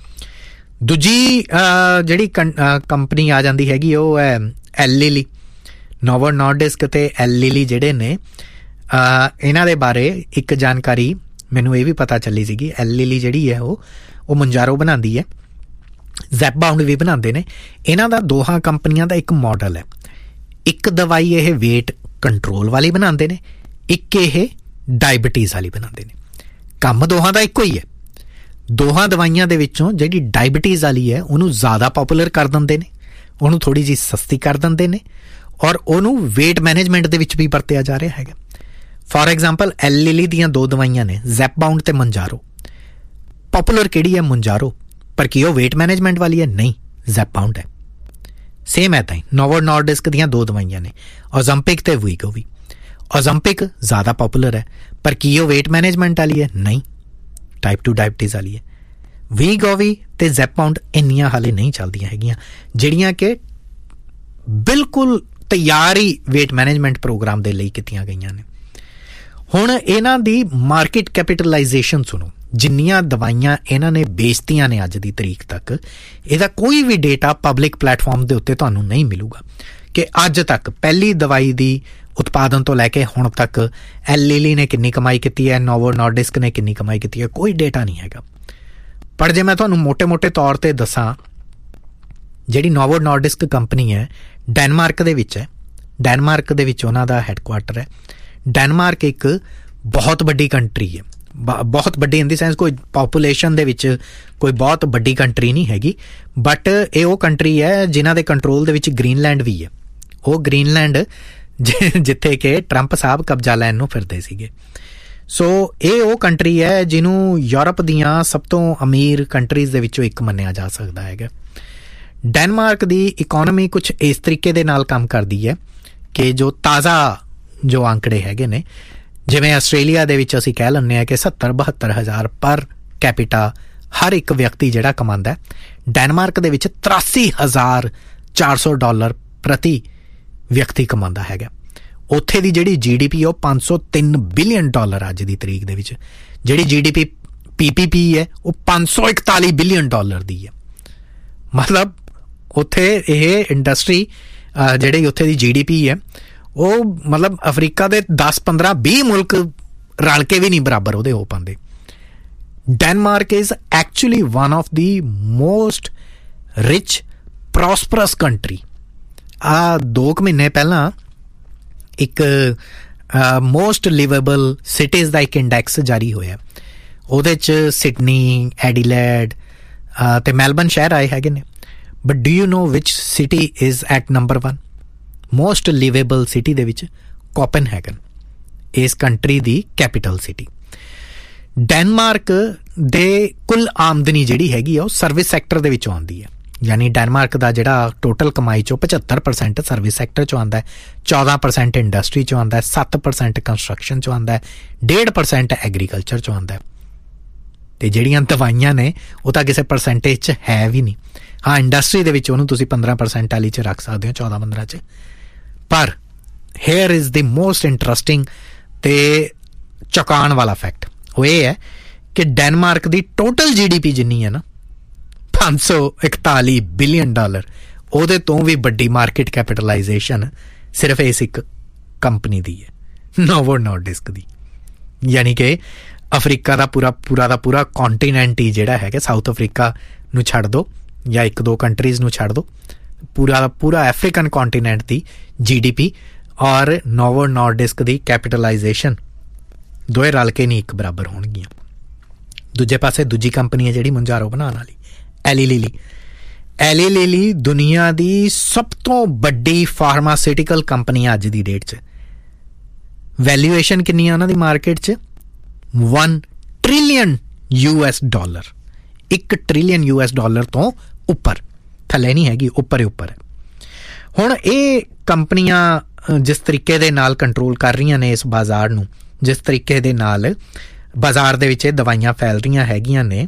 ਦੂਜੀ ਜਿਹੜੀ ਕੰਪਨੀ ਆ ਜਾਂਦੀ ਹੈਗੀ ਉਹ ਹੈ ਐਲ ਲੀਲੀ। ਨੋਵੋ ਨੋਰਡਿਸਕ ਤੇ ਐਲ ਲੀਲੀ ਜਿਹੜੇ ਨੇ, ਇਹਨਾਂ ਦੇ ਬਾਰੇ ਇੱਕ ਜਾਣਕਾਰੀ ਮੈਨੂੰ ਇਹ ਵੀ ਪਤਾ ਚੱਲੀ ਸੀਗੀ। ਐਲ ਲੀਲੀ ਜਿਹੜੀ ਹੈ ਉਹ ਉਹ ਮੁੰਜਾਰੋ ਬਣਾਉਂਦੀ ਹੈ, ਜ਼ੈਪਬਾਊਂਡ ਵੀ ਬਣਾਉਂਦੇ ਨੇ। ਇਹਨਾਂ ਦਾ ਦੋਹਾਂ ਕੰਪਨੀਆਂ ਦਾ ਇੱਕ ਮਾਡਲ ਹੈ, ਇੱਕ ਦਵਾਈ ਇਹ ਵੇਟ ਕੰਟਰੋਲ ਵਾਲੀ ਬਣਾਉਂਦੇ ਨੇ, ਇੱਕ ਇਹ ਡਾਇਬਟੀਜ਼ ਵਾਲੀ ਬਣਾਉਂਦੇ ਨੇ। ਕੰਮ ਦੋਹਾਂ ਦਾ ਇੱਕੋ ਹੀ ਹੈ। ਦੋਹਾਂ ਦਵਾਈਆਂ ਦੇ ਵਿੱਚੋਂ ਜਿਹੜੀ ਡਾਇਬਟੀਜ਼ ਵਾਲੀ ਹੈ ਉਹਨੂੰ ਜ਼ਿਆਦਾ ਪੋਪੂਲਰ ਕਰ ਦਿੰਦੇ ਨੇ, ਉਹਨੂੰ ਥੋੜ੍ਹੀ ਜਿਹੀ ਸਸਤੀ ਕਰ ਦਿੰਦੇ ਨੇ, ਔਰ ਉਹਨੂੰ ਵੇਟ ਮੈਨੇਜਮੈਂਟ ਦੇ ਵਿੱਚ ਵੀ ਵਰਤਿਆ ਜਾ ਰਿਹਾ ਹੈਗਾ। ਫੋਰ ਐਗਜ਼ਾਮਪਲ ਐਲ ਲੀਲੀ ਦੀਆਂ ਦੋ ਦਵਾਈਆਂ ਨੇ, ਜ਼ੈਪਬਾਊਂਡ ਤੇ ਮੁੰਜਾਰੋ। ਪੋਪੂਲਰ ਕਿਹੜੀ ਹੈ? ਮੁੰਜਾਰੋ। ਪਰ ਕੀ ਉਹ ਵੇਟ ਮੈਨੇਜਮੈਂਟ ਵਾਲੀ ਹੈ? ਨਹੀਂ, ਜ਼ੈਪਬਾਊਂਡ ਹੈ। ਸੇਮ ਹੈ ਤਾਂ ਹੀ ਨੋਵੋ ਨੋਰਡਿਸਕ ਦੀਆਂ ਦੋ ਦਵਾਈਆਂ ਨੇ, ਓਜ਼ੈਂਪਿਕ ਤੇ ਵੀਗੋਵੀ। ਓਜ਼ੈਂਪਿਕ ਜ਼ਿਆਦਾ ਪੋਪੂਲਰ ਹੈ, ਪਰ ਕੀ ਉਹ ਵੇਟ ਮੈਨੇਜਮੈਂਟ ਵਾਲੀ ਹੈ? ਨਹੀਂ, ਟਾਈਪ ਟੂ ਡਾਇਬਟੀਜ਼ ਵਾਲੀ ਹੈ। ਵੀਗੋਵੀ ਤੇ ਜ਼ੈਪਬਾਊਂਡ ਇੰਨੀਆਂ ਹਾਲੇ ਨਹੀਂ ਚੱਲਦੀਆਂ ਹੈਗੀਆਂ, ਜਿਹੜੀਆਂ ਕਿ ਬਿਲਕੁਲ ਤਿਆਰ ਹੀ ਵੇਟ ਮੈਨੇਜਮੈਂਟ ਪ੍ਰੋਗਰਾਮ ਦੇ ਲਈ ਕੀਤੀਆਂ ਗਈਆਂ ਨੇ। ਹੁਣ ਇਹਨਾਂ ਦੀ ਮਾਰਕੀਟ ਕੈਪੀਟਲਾਈਜੇਸ਼ਨ ਸੁਣੋ, ਜਿੰਨੀਆਂ ਦਵਾਈਆਂ ਇਹਨਾਂ ਨੇ ਵੇਚਤੀਆਂ ਨੇ ਅੱਜ ਦੀ ਤਰੀਕ ਤੱਕ, ਇਹਦਾ ਕੋਈ ਵੀ ਡੇਟਾ ਪਬਲਿਕ ਪਲੇਟਫਾਰਮ ਦੇ ਉੱਤੇ ਤੁਹਾਨੂੰ ਨਹੀਂ ਮਿਲੂਗਾ ਕਿ ਅੱਜ ਤੱਕ ਪਹਿਲੀ ਦਵਾਈ ਦੀ ਉਤਪਾਦਨ ਤੋਂ ਲੈ ਕੇ ਹੁਣ ਤੱਕ ਐਲ ਲੀਲੀ ਨੇ ਕਿੰਨੀ ਕਮਾਈ ਕੀਤੀ ਹੈ, ਨੋਵੋ ਨੋਰਡਿਸਕ ਨੇ ਕਿੰਨੀ ਕਮਾਈ ਕੀਤੀ ਹੈ, ਕੋਈ ਡੇਟਾ ਨਹੀਂ ਹੈਗਾ। ਪਰ ਜੇ ਮੈਂ ਤੁਹਾਨੂੰ ਮੋਟੇ-ਮੋਟੇ ਤੌਰ ਤੇ ਦੱਸਾਂ, ਜਿਹੜੀ ਨੋਵੋ ਨੋਰਡਿਸਕ ਕੰਪਨੀ ਹੈ ਡੈਨਮਾਰਕ ਦੇ ਵਿੱਚ ਹੈ, ਡੈਨਮਾਰਕ ਦੇ ਵਿੱਚ ਉਹਨਾਂ ਦਾ ਹੈੱਡਕੁਆਟਰ ਹੈ। ਡੈਨਮਾਰਕ ਇੱਕ ਬਹੁਤ ਵੱਡੀ ਕੰਟਰੀ ਹੈ, ਬਹੁਤ ਵੱਡੀ ਇਨ ਦੀ ਸੈਂਸ ਕੋਈ ਪਾਪੂਲੇਸ਼ਨ ਦੇ ਵਿੱਚ ਕੋਈ ਬਹੁਤ ਵੱਡੀ ਕੰਟਰੀ ਨਹੀਂ ਹੈਗੀ, ਬਟ ਇਹ ਉਹ ਕੰਟਰੀ ਹੈ ਜਿਨ੍ਹਾਂ ਦੇ ਕੰਟਰੋਲ ਦੇ ਵਿੱਚ ਗ੍ਰੀਨਲੈਂਡ ਵੀ ਹੈ। ਉਹ ਗ੍ਰੀਨਲੈਂਡ ਜਿੱਥੇ ਕਿ ਟਰੰਪ ਸਾਹਿਬ ਕਬਜ਼ਾ ਲੈਣ ਨੂੰ ਫਿਰਦੇ ਸੀਗੇ। ਸੋ ਇਹ ਉਹ ਕੰਟਰੀ ਹੈ ਜਿਹਨੂੰ ਯੂਰਪ ਦੀਆਂ ਸਭ ਤੋਂ ਅਮੀਰ ਕੰਟਰੀਜ਼ ਦੇ ਵਿੱਚੋਂ ਇੱਕ ਮੰਨਿਆ ਜਾ ਸਕਦਾ ਹੈਗਾ। ਡੈਨਮਾਰਕ ਦੀ ਇਕੋਨਮੀ ਕੁਛ ਇਸ ਤਰੀਕੇ ਦੇ ਨਾਲ ਕੰਮ ਕਰਦੀ ਹੈ ਕਿ ਜੋ ਤਾਜ਼ਾ ਜੋ ਅੰਕੜੇ ਹੈਗੇ ਨੇ, ਜਿਵੇਂ ਆਸਟ੍ਰੇਲੀਆ ਦੇ ਵਿੱਚ ਅਸੀਂ ਕਹਿ ਲੈਂਦੇ ਹਾਂ ਕਿ ਸੱਤਰ ਬਹੱਤਰ ਹਜ਼ਾਰ ਪਰ ਕੈਪੀਟਾ ਹਰ ਇੱਕ ਵਿਅਕਤੀ ਜਿਹੜਾ ਕਮਾਉਂਦਾ, ਡੈਨਮਾਰਕ ਦੇ ਵਿੱਚ ਤਰਾਸੀ ਹਜ਼ਾਰ ਚਾਰ ਸੌ ਡਾਲਰ ਪ੍ਰਤੀ ਵਿਅਕਤੀ ਕਮਾਉਂਦਾ ਹੈਗਾ। ਉੱਥੇ ਦੀ ਜਿਹੜੀ ਜੀ ਡੀ ਪੀ ਉਹ ਪੰਜ ਸੌ ਤਿੰਨ ਬਿਲੀਅਨ ਡਾਲਰ ਅੱਜ ਦੀ ਤਰੀਕ ਦੇ ਵਿੱਚ। ਜਿਹੜੀ ਜੀ ਡੀ ਪੀ ਪੀ ਪੀ ਪੀ ਹੈ ਉਹ ਪੰਜ ਸੌ ਇਕਤਾਲੀ ਬਿਲੀਅਨ ਡਾਲਰ ਦੀ ਹੈ। ਮਤਲਬ ਉੱਥੇ ਇਹ ਇੰਡਸਟਰੀ ਜਿਹੜੀ ਉੱਥੇ ਦੀ ਜੀ ਡੀ ਪੀ ਹੈ ਉਹ ਮਤਲਬ ਅਫਰੀਕਾ ਦੇ ਦਸ ਪੰਦਰਾਂ ਵੀਹ ਮੁਲਕ ਰਲ ਕੇ ਵੀ ਨਹੀਂ ਬਰਾਬਰ ਉਹਦੇ ਹੋ ਪਾਉਂਦੇ। Denmark is actually one of the most rich ਪ੍ਰੋਸਪਰਸ country. ਆ ਦੋ ਕੁ ਮਹੀਨੇ ਪਹਿਲਾਂ ਇੱਕ ਮੋਸਟ ਲਿਵੇਬਲ ਸਿਟੀਜ਼ ਦਾ ਇੱਕ ਇੰਡੈਕਸ ਜਾਰੀ ਹੋਇਆ। ਉਹਦੇ 'ਚ ਸਿਡਨੀ, ਐਡੀਲੇਡ ਅਤੇ ਮੈਲਬਨ ਸ਼ਹਿਰ ਆਏ ਹੈਗੇ ਨੇ। But do you know which city is at number one most liveable city ਦੇ ਵਿੱਚ? ਕੋਪਨਹੈਗਨ, ਇਸ ਕੰਟਰੀ ਦੀ ਕੈਪੀਟਲ ਸਿਟੀ। ਡੈਨਮਾਰਕ ਦੇ ਕੁੱਲ ਆਮਦਨੀ ਜਿਹੜੀ ਹੈਗੀ ਆ ਉਹ ਸਰਵਿਸ ਸੈਕਟਰ ਦੇ ਵਿੱਚੋਂ ਆਉਂਦੀ ਹੈ। ਯਾਨੀ ਡੈਨਮਾਰਕ ਦਾ ਜਿਹੜਾ ਟੋਟਲ ਕਮਾਈ 'ਚੋਂ ਪਝੱਤਰ ਪਰਸੈਂਟ ਸਰਵਿਸ ਸੈਕਟਰ 'ਚੋਂ ਆਉਂਦਾ ਹੈ, ਚੌਦਾਂ ਪਰਸੈਂਟ ਇੰਡਸਟਰੀ 'ਚੋਂ ਆਉਂਦਾ ਹੈ, ਸੱਤ ਪਰਸੈਂਟ ਕੰਸਟਰਕਸ਼ਨ 'ਚੋਂ ਆਉਂਦਾ ਹੈ, ਡੇਢ ਪਰਸੈਂਟ ਐਗਰੀਕਲਚਰ 'ਚੋਂ ਆਉਂਦਾ ਹੈ। ਅਤੇ ਜਿਹੜੀਆਂ ਦਵਾਈਆਂ ਨੇ ਉਹ ਤਾਂ ਕਿਸੇ ਪਰਸੈਂਟੇਜ 'ਚ ਹੈ ਵੀ ਨਹੀਂ। ਹਾਂ, ਇੰਡਸਟਰੀ ਦੇ ਵਿੱਚ ਉਹਨੂੰ ਤੁਸੀਂ ਪੰਦਰਾਂ ਪਰਸੈਂਟ ਵਾਲੀ 'ਚ ਰੱਖ ਸਕਦੇ ਹੋ, ਚੌਦਾਂ ਪੰਦਰਾਂ 'ਚ। ਪਰ hair is the most interesting ਅਤੇ ਚੌਂਕਾਉਣ ਵਾਲਾ ਫੈਕਟ ਉਹ ਇਹ ਹੈ ਕਿ ਡੈਨਮਾਰਕ ਦੀ ਟੋਟਲ ਜੀ ਡੀ ਪੀ ਜਿੰਨੀ ਹੈ ਨਾ ਪੰਜ ਸੌ ਇਕਤਾਲੀ ਬਿਲੀਅਨ ਡਾਲਰ, ਉਹਦੇ ਤੋਂ ਵੀ ਵੱਡੀ ਮਾਰਕੀਟ ਕੈਪੀਟਲਾਈਜੇਸ਼ਨ ਸਿਰਫ ਇਸ ਇੱਕ ਕੰਪਨੀ ਦੀ ਹੈ, ਨੋਵੋ ਨੋਰਡਿਸਕ ਦੀ। ਯਾਨੀ ਕਿ ਅਫਰੀਕਾ ਦਾ ਪੂਰਾ ਪੂਰਾ ਦਾ ਪੂਰਾ ਕੌਂਟੀਨੈਂਟ ਹੀ ਜਿਹੜਾ ਹੈਗਾ, ਸਾਊਥ ਅਫਰੀਕਾ ਨੂੰ ਛੱਡ ਦਿਓ ਜਾਂ ਇੱਕ ਦੋ ਕੰਟਰੀਜ਼ ਨੂੰ ਛੱਡ ਦਿਓ, ਪੂਰਾ ਦਾ ਪੂਰਾ ਅਫਰੀਕਨ ਕੌਂਟੀਨੈਂਟ ਦੀ ਜੀ ਡੀ ਪੀ ਔਰ ਨੋਵੋ ਨੋਰਡਿਸਕ ਦੀ ਕੈਪੀਟਲਾਈਜੇਸ਼ਨ ਦੋਏ ਰਲ ਕੇ ਨਹੀਂ ਇੱਕ ਬਰਾਬਰ ਹੋਣਗੀਆਂ। ਦੂਜੇ ਪਾਸੇ ਦੂਜੀ ਕੰਪਨੀ ਹੈ ਜਿਹੜੀ ਮੁੰਜਾਰੋ ਬਣਾਉਣ ਵਾਲੀ, ਐਲੀ ਲਿਲੀ। ਐਲੀ ਲਿਲੀ ਦੁਨੀਆ ਦੀ ਸਭ ਤੋਂ ਵੱਡੀ ਫਾਰਮਾਸਿਊਟੀਕਲ ਕੰਪਨੀ ਅੱਜ ਦੀ ਡੇਟ 'ਚ। ਵੈਲਿਊਏਸ਼ਨ ਕਿੰਨੀ ਆ ਉਹਨਾਂ ਦੀ ਮਾਰਕੀਟ 'ਚ? One trillion U S dollar. ਇੱਕ ਟ੍ਰਿਲੀਅਨ ਯੂ ਐਸ ਡਾਲਰ ਤੋਂ ਉੱਪਰ, ਥੱਲੇ ਨਹੀਂ ਹੈਗੀ, ਉੱਪਰ ਹੀ ਉੱਪਰ ਹੈ। ਹੁਣ ਇਹ ਕੰਪਨੀਆਂ ਜਿਸ ਤਰੀਕੇ ਦੇ ਨਾਲ ਕੰਟਰੋਲ ਕਰ ਰਹੀਆਂ ਨੇ ਇਸ ਬਾਜ਼ਾਰ ਨੂੰ, ਜਿਸ ਤਰੀਕੇ ਦੇ ਨਾਲ ਬਾਜ਼ਾਰ ਦੇ ਵਿੱਚ ਇਹ ਦਵਾਈਆਂ ਫੈਲ ਰਹੀਆਂ ਹੈਗੀਆਂ ਨੇ,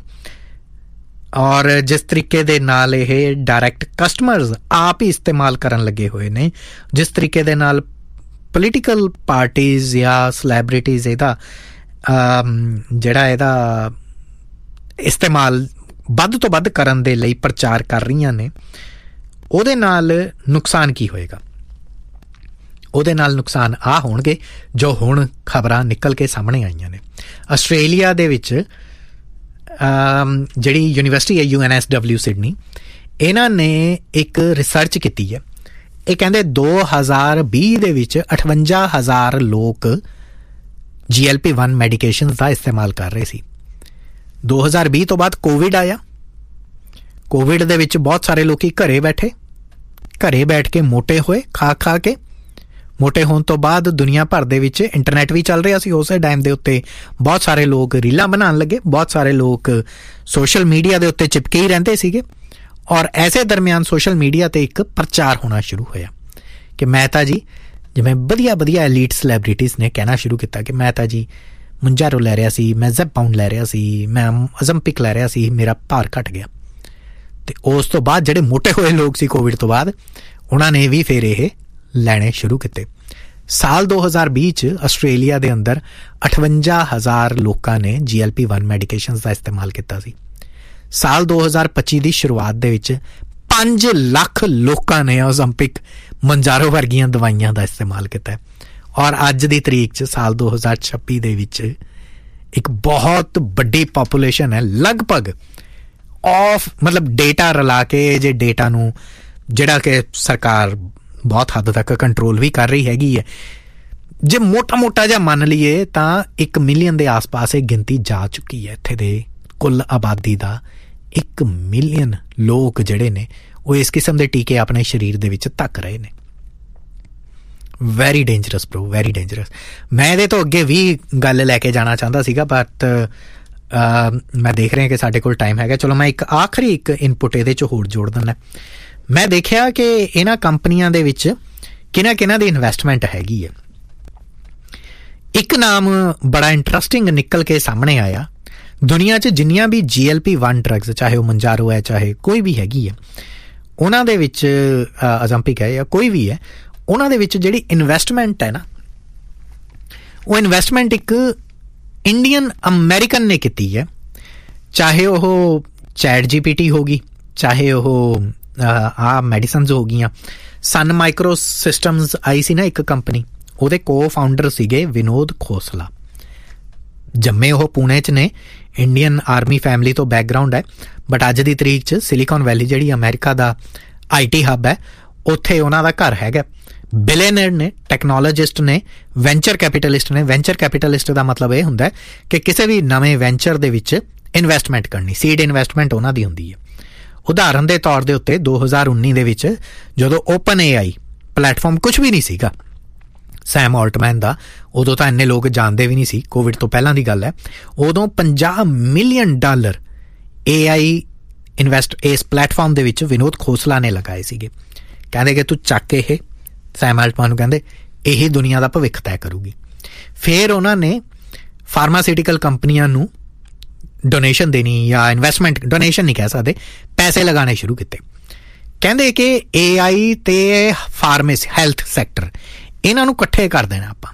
ਔਰ ਜਿਸ ਤਰੀਕੇ ਦੇ ਨਾਲ ਇਹ ਡਾਇਰੈਕਟ ਕਸਟਮਰਜ਼ ਆਪ ਹੀ ਇਸਤੇਮਾਲ ਕਰਨ ਲੱਗੇ ਹੋਏ ਨੇ, ਜਿਸ ਤਰੀਕੇ ਦੇ ਨਾਲ ਪੋਲੀਟੀਕਲ ਪਾਰਟੀਜ਼ ਜਾਂ ਸੈਲੈਬ੍ਰਿਟੀਜ਼ ਇਹਦਾ ਜਿਹੜਾ ਇਹਦਾ ਇਸਤੇਮਾਲ ਵੱਧ ਤੋਂ ਵੱਧ ਕਰਨ ਦੇ ਲਈ ਪ੍ਰਚਾਰ ਕਰ ਰਹੀਆਂ ਨੇ, ਉਹਦੇ ਨਾਲ ਨੁਕਸਾਨ ਕੀ ਹੋਏਗਾ? ਉਹਦੇ ਨਾਲ ਨੁਕਸਾਨ ਆ ਹੋਣਗੇ ਜੋ ਹੁਣ ਖਬਰਾਂ ਨਿਕਲ ਕੇ ਸਾਹਮਣੇ ਆਈਆਂ ਨੇ। ਆਸਟ੍ਰੇਲੀਆ ਦੇ ਵਿੱਚ ਜਿਹੜੀ ਯੂਨੀਵਰਸਿਟੀ ਹੈ U N S W Sydney, ਇਹਨਾਂ ਨੇ ਇੱਕ ਰਿਸਰਚ ਕੀਤੀ ਹੈ। ਇਹ ਕਹਿੰਦੇ ਦੋ ਹਜ਼ਾਰ ਵੀਹ ਦੇ ਵਿੱਚ ਅਠਵੰਜਾ ਹਜ਼ਾਰ ਲੋਕ ਜੀ ਐਲ ਪੀ ਵਨ ਮੈਡੀਕੇਸ਼ਨ ਦਾ ਇਸਤੇਮਾਲ ਕਰ ਰਹੇ ਸੀ। ਦੋ ਹਜ਼ਾਰ ਵੀਹ ਤੋਂ ਬਾਅਦ ਕੋਵਿਡ ਆਇਆ। ਕੋਵਿਡ ਦੇ ਵਿੱਚ ਬਹੁਤ ਸਾਰੇ ਲੋਕੀ ਘਰੇ ਬੈਠੇ, ਘਰੇ ਬੈਠ ਕੇ ਮੋਟੇ ਹੋਏ, ਖਾ ਖਾ ਕੇ। ਮੋਟੇ ਹੋਣ ਤੋਂ ਬਾਅਦ ਦੁਨੀਆ ਭਰ ਦੇ ਵਿੱਚ ਇੰਟਰਨੈਟ ਵੀ ਚੱਲ ਰਿਹਾ ਸੀ ਉਸੇ ਟਾਈਮ ਦੇ ਉੱਤੇ। ਬਹੁਤ ਸਾਰੇ ਲੋਕ ਰੀਲਾਂ ਬਣਾਉਣ ਲੱਗੇ, ਬਹੁਤ ਸਾਰੇ ਲੋਕ ਸੋਸ਼ਲ ਮੀਡੀਆ ਦੇ ਉੱਤੇ ਚਿਪਕੇ ਹੀ ਰਹਿੰਦੇ ਸੀਗੇ। ਔਰ ਐਸੇ ਦਰਮਿਆਨ ਸੋਸ਼ਲ ਮੀਡੀਆ 'ਤੇ ਇੱਕ ਪ੍ਰਚਾਰ ਹੋਣਾ ਸ਼ੁਰੂ ਹੋਇਆ ਕਿ ਮੈਂ ਤਾਂ ਜੀ, ਜਿਵੇਂ ਵਧੀਆ ਵਧੀਆ ਐਲੀਟ ਸੈਲੈਬ੍ਰਿਟੀਜ਼ ਨੇ ਕਹਿਣਾ ਸ਼ੁਰੂ ਕੀਤਾ ਕਿ ਮੈਂ ਤਾਂ ਜੀ ਮੁੰਜਾਰੋ ਲੈ ਰਿਹਾ ਸੀ, ਮੈਂ ਜ਼ੈਪਾਊਂਡ ਲੈ ਰਿਹਾ ਸੀ, ਮੈਂ ਅਜ਼ੰਪਿਕ ਲੈ ਰਿਹਾ ਸੀ, ਮੇਰਾ ਭਾਰ ਘਟ ਗਿਆ। ਅਤੇ ਉਸ ਤੋਂ ਬਾਅਦ ਜਿਹੜੇ ਮੋਟੇ ਹੋਏ ਲੋਕ ਸੀ ਕੋਵਿਡ ਤੋਂ ਬਾਅਦ, ਉਹਨਾਂ ਨੇ ਵੀ ਫਿਰ ਇਹ ਲੈਣੇ ਸ਼ੁਰੂ ਕੀਤੇ। ਸਾਲ ਦੋ ਹਜ਼ਾਰ ਵੀਹ 'ਚ ਆਸਟ੍ਰੇਲੀਆ ਦੇ ਅੰਦਰ ਅਠਵੰਜਾ ਹਜ਼ਾਰ ਲੋਕਾਂ ਨੇ ਜੀ ਐਲ ਪੀ ਵਨ ਮੈਡੀਕੇਸ਼ਨਸ ਦਾ ਇਸਤੇਮਾਲ ਕੀਤਾ ਸੀ। ਸਾਲ ਦੋ ਹਜ਼ਾਰ ਪੱਚੀ ਦੀ ਸ਼ੁਰੂਆਤ ਦੇ ਵਿੱਚ ਪੰਜ ਲੱਖ ਲੋਕਾਂ ਨੇ ਓਜ਼ੰਪਿਕ, ਮੰਜਾਰੋ ਵਰਗੀਆਂ ਦਵਾਈਆਂ ਦਾ ਇਸਤੇਮਾਲ ਕੀਤਾ। ਔਰ ਅੱਜ ਦੀ ਤਰੀਕ 'ਚ ਸਾਲ ਦੋ ਹਜ਼ਾਰ ਛੱਬੀ ਦੇ ਵਿੱਚ ਇੱਕ ਬਹੁਤ ਵੱਡੀ ਪਾਪੂਲੇਸ਼ਨ ਹੈ, ਲਗਭਗ ਆਫ ਮਤਲਬ ਡੇਟਾ ਰਲਾ ਕੇ, ਜੇ ਡੇਟਾ ਨੂੰ ਜਿਹੜਾ ਕਿ ਸਰਕਾਰ ਬਹੁਤ ਹੱਦ ਤੱਕ ਕੰਟਰੋਲ ਵੀ ਕਰ ਰਹੀ ਹੈਗੀ ਹੈ, ਜੇ ਮੋਟਾ ਮੋਟਾ ਜਿਹਾ ਮੰਨ ਲਈਏ ਤਾਂ ਇੱਕ ਮਿਲੀਅਨ ਦੇ ਆਸ-ਪਾਸ ਇਹ ਗਿਣਤੀ ਜਾ ਚੁੱਕੀ ਹੈ। ਇੱਥੇ ਦੇ ਕੁੱਲ ਆਬਾਦੀ ਦਾ ਇੱਕ ਮਿਲੀਅਨ ਲੋਕ ਜਿਹੜੇ ਨੇ ਉਹ ਇਸ ਕਿਸਮ ਦੇ ਟੀਕੇ ਆਪਣੇ ਸਰੀਰ ਦੇ ਵਿੱਚ ਧੱਕ ਰਹੇ ਨੇ। Very dangerous bro, very dangerous. ਮੈਂ ਇਹਦੇ ਤੋਂ ਅੱਗੇ ਵੀ ਗੱਲ ਲੈ ਕੇ ਜਾਣਾ ਚਾਹੁੰਦਾ ਸੀਗਾ, ਬਟ ਮੈਂ ਦੇਖ ਰਿਹਾ ਕਿ ਸਾਡੇ ਕੋਲ ਟਾਈਮ ਹੈਗਾ। ਚਲੋ ਮੈਂ ਇੱਕ ਆਖਰੀ ਇੱਕ ਇਨਪੁਟ ਇਹਦੇ 'ਚ ਹੋਰ ਜੋੜ ਦਿੰਦਾ। ਮੈਂ ਦੇਖਿਆ ਕਿ ਇਹਨਾਂ ਕੰਪਨੀਆਂ ਦੇ ਵਿੱਚ ਕਿਹਨਾਂ ਕਿਹਨਾਂ ਦੀ ਇਨਵੈਸਟਮੈਂਟ ਹੈਗੀ ਹੈ। ਇੱਕ ਨਾਮ ਬੜਾ ਇੰਟਰਸਟਿੰਗ ਨਿਕਲ ਕੇ ਸਾਹਮਣੇ ਆਇਆ। ਦੁਨੀਆ 'ਚ ਜਿੰਨੀਆਂ ਵੀ ਜੀ ਐਲ ਪੀ ਵਨ ਡਰੱਗਸ, ਚਾਹੇ ਉਹ ਮੰਜਾਰੋ ਹੈ, ਚਾਹੇ ਕੋਈ ਵੀ ਹੈਗੀ ਹੈ, ਉਹਨਾਂ ਦੇ ਵਿੱਚ ਅਜ਼ੰਪਿਕ ਹੈ ਜਾਂ ਕੋਈ ਵੀ ਹੈ, ਉਹਨਾਂ ਦੇ ਵਿੱਚ ਜਿਹੜੀ ਇਨਵੈਸਟਮੈਂਟ ਹੈ ਨਾ, ਉਹ ਇਨਵੈਸਟਮੈਂਟ ਇੱਕ ਇੰਡੀਅਨ ਅਮਰੀਕਨ ਨੇ ਕੀਤੀ ਹੈ। ਚਾਹੇ ਉਹ ਚੈਟ ਜੀ ਪੀ ਟੀ ਹੋ ਗਈ, ਚਾਹੇ ਉਹ ਆਹ ਮੈਡੀਸਨਸ ਹੋ ਗਈਆਂ। ਸਨ ਮਾਈਕਰੋ ਸਿਸਟਮਸ ਆਈ ਸੀ ਨਾ ਇੱਕ ਕੰਪਨੀ, ਉਹਦੇ ਕੋ ਫਾਊਂਡਰ ਸੀਗੇ ਵਿਨੋਦ ਖੋਸਲਾ। ਜੰਮੇ ਉਹ ਪੂਣੇ 'ਚ ਨੇ, ਇੰਡੀਅਨ ਆਰਮੀ ਫੈਮਿਲੀ ਤੋਂ ਬੈਕਗਰਾਊਂਡ ਹੈ, ਬਟ ਅੱਜ ਦੀ ਤਰੀਕ 'ਚ ਸਿਲੀਕਨ ਵੈਲੀ ਜਿਹੜੀ ਅਮਰੀਕਾ ਦਾ ਆਈ ਟੀ ਹੱਬ ਹੈ, ਉੱਥੇ ਉਹਨਾਂ ਦਾ ਘਰ ਹੈਗਾ। ਬਿਲੀਅਨਰ ਨੇ, ਟੈਕਨੋਲੋਜਿਸਟ ਨੇ, ਵੈਂਚਰ ਕੈਪੀਟਲਿਸਟ ਨੇ। ਵੈਂਚਰ ਕੈਪੀਟਲਿਸਟ ਦਾ ਮਤਲਬ ਇਹ ਹੁੰਦਾ ਕਿ ਕਿਸੇ ਵੀ ਨਵੇਂ ਵੈਂਚਰ ਦੇ ਵਿੱਚ ਇਨਵੈਸਟਮੈਂਟ ਕਰਨੀ, ਸੀਡ ਇਨਵੈਸਟਮੈਂਟ ਉਹਨਾਂ ਦੀ ਹੁੰਦੀ ਹੈ। ਉਦਾਹਰਨ ਦੇ ਤੌਰ ਦੇ ਉੱਤੇ ਦੋ ਹਜ਼ਾਰ ਉੱਨੀ ਦੇ ਵਿੱਚ ਜਦੋਂ ਓਪਨ ਏ ਆਈ ਪਲੈਟਫਾਰਮ ਕੁਛ ਵੀ ਨਹੀਂ ਸੀਗਾ ਸੈਮ ਆਲਟਮੈਨ ਦਾ, ਉਦੋਂ ਤਾਂ ਇੰਨੇ ਲੋਕ ਜਾਣਦੇ ਵੀ ਨਹੀਂ ਸੀ, ਕੋਵਿਡ ਤੋਂ ਪਹਿਲਾਂ ਦੀ ਗੱਲ ਹੈ, ਉਦੋਂ ਪੰਜਾਹ ਮਿਲੀਅਨ ਡਾਲਰ ਏ ਆਈ ਇਨਵੈਸਟ ਇਸ ਪਲੈਟਫਾਰਮ ਦੇ ਵਿੱਚ ਵਿਨੋਦ ਖੋਸਲਾ ਨੇ ਲਗਾਏ ਸੀਗੇ। ਕਹਿੰਦੇ ਕਿ ਤੂੰ ਚੱਕ ਇਹ, ਸੈਮ ਆਲਟਮੈਨ ਨੂੰ ਕਹਿੰਦੇ ਇਹੀ ਦੁਨੀਆ ਦਾ ਭਵਿੱਖ ਤੈਅ ਕਰੂਗੀ। ਫਿਰ ਉਹਨਾਂ ਨੇ ਫਾਰਮਾਸਿਊਟੀਕਲ ਕੰਪਨੀਆਂ ਨੂੰ ਡੋਨੇਸ਼ਨ ਦੇਣੀ, ਜਾਂ ਇਨਵੈਸਟਮੈਂਟ, ਡੋਨੇਸ਼ਨ ਨਹੀਂ ਕਹਿ ਸਕਦੇ, ਪੈਸੇ ਲਗਾਉਣੇ ਸ਼ੁਰੂ ਕੀਤੇ। ਕਹਿੰਦੇ ਕਿ ਏ ਆਈ ਤੇ ਫਾਰਮੇਸੀ, ਹੈਲਥ ਸੈਕਟਰ, ਇਹਨਾਂ ਨੂੰ ਇਕੱਠੇ ਕਰ ਦੇਣਾ ਆਪਾਂ।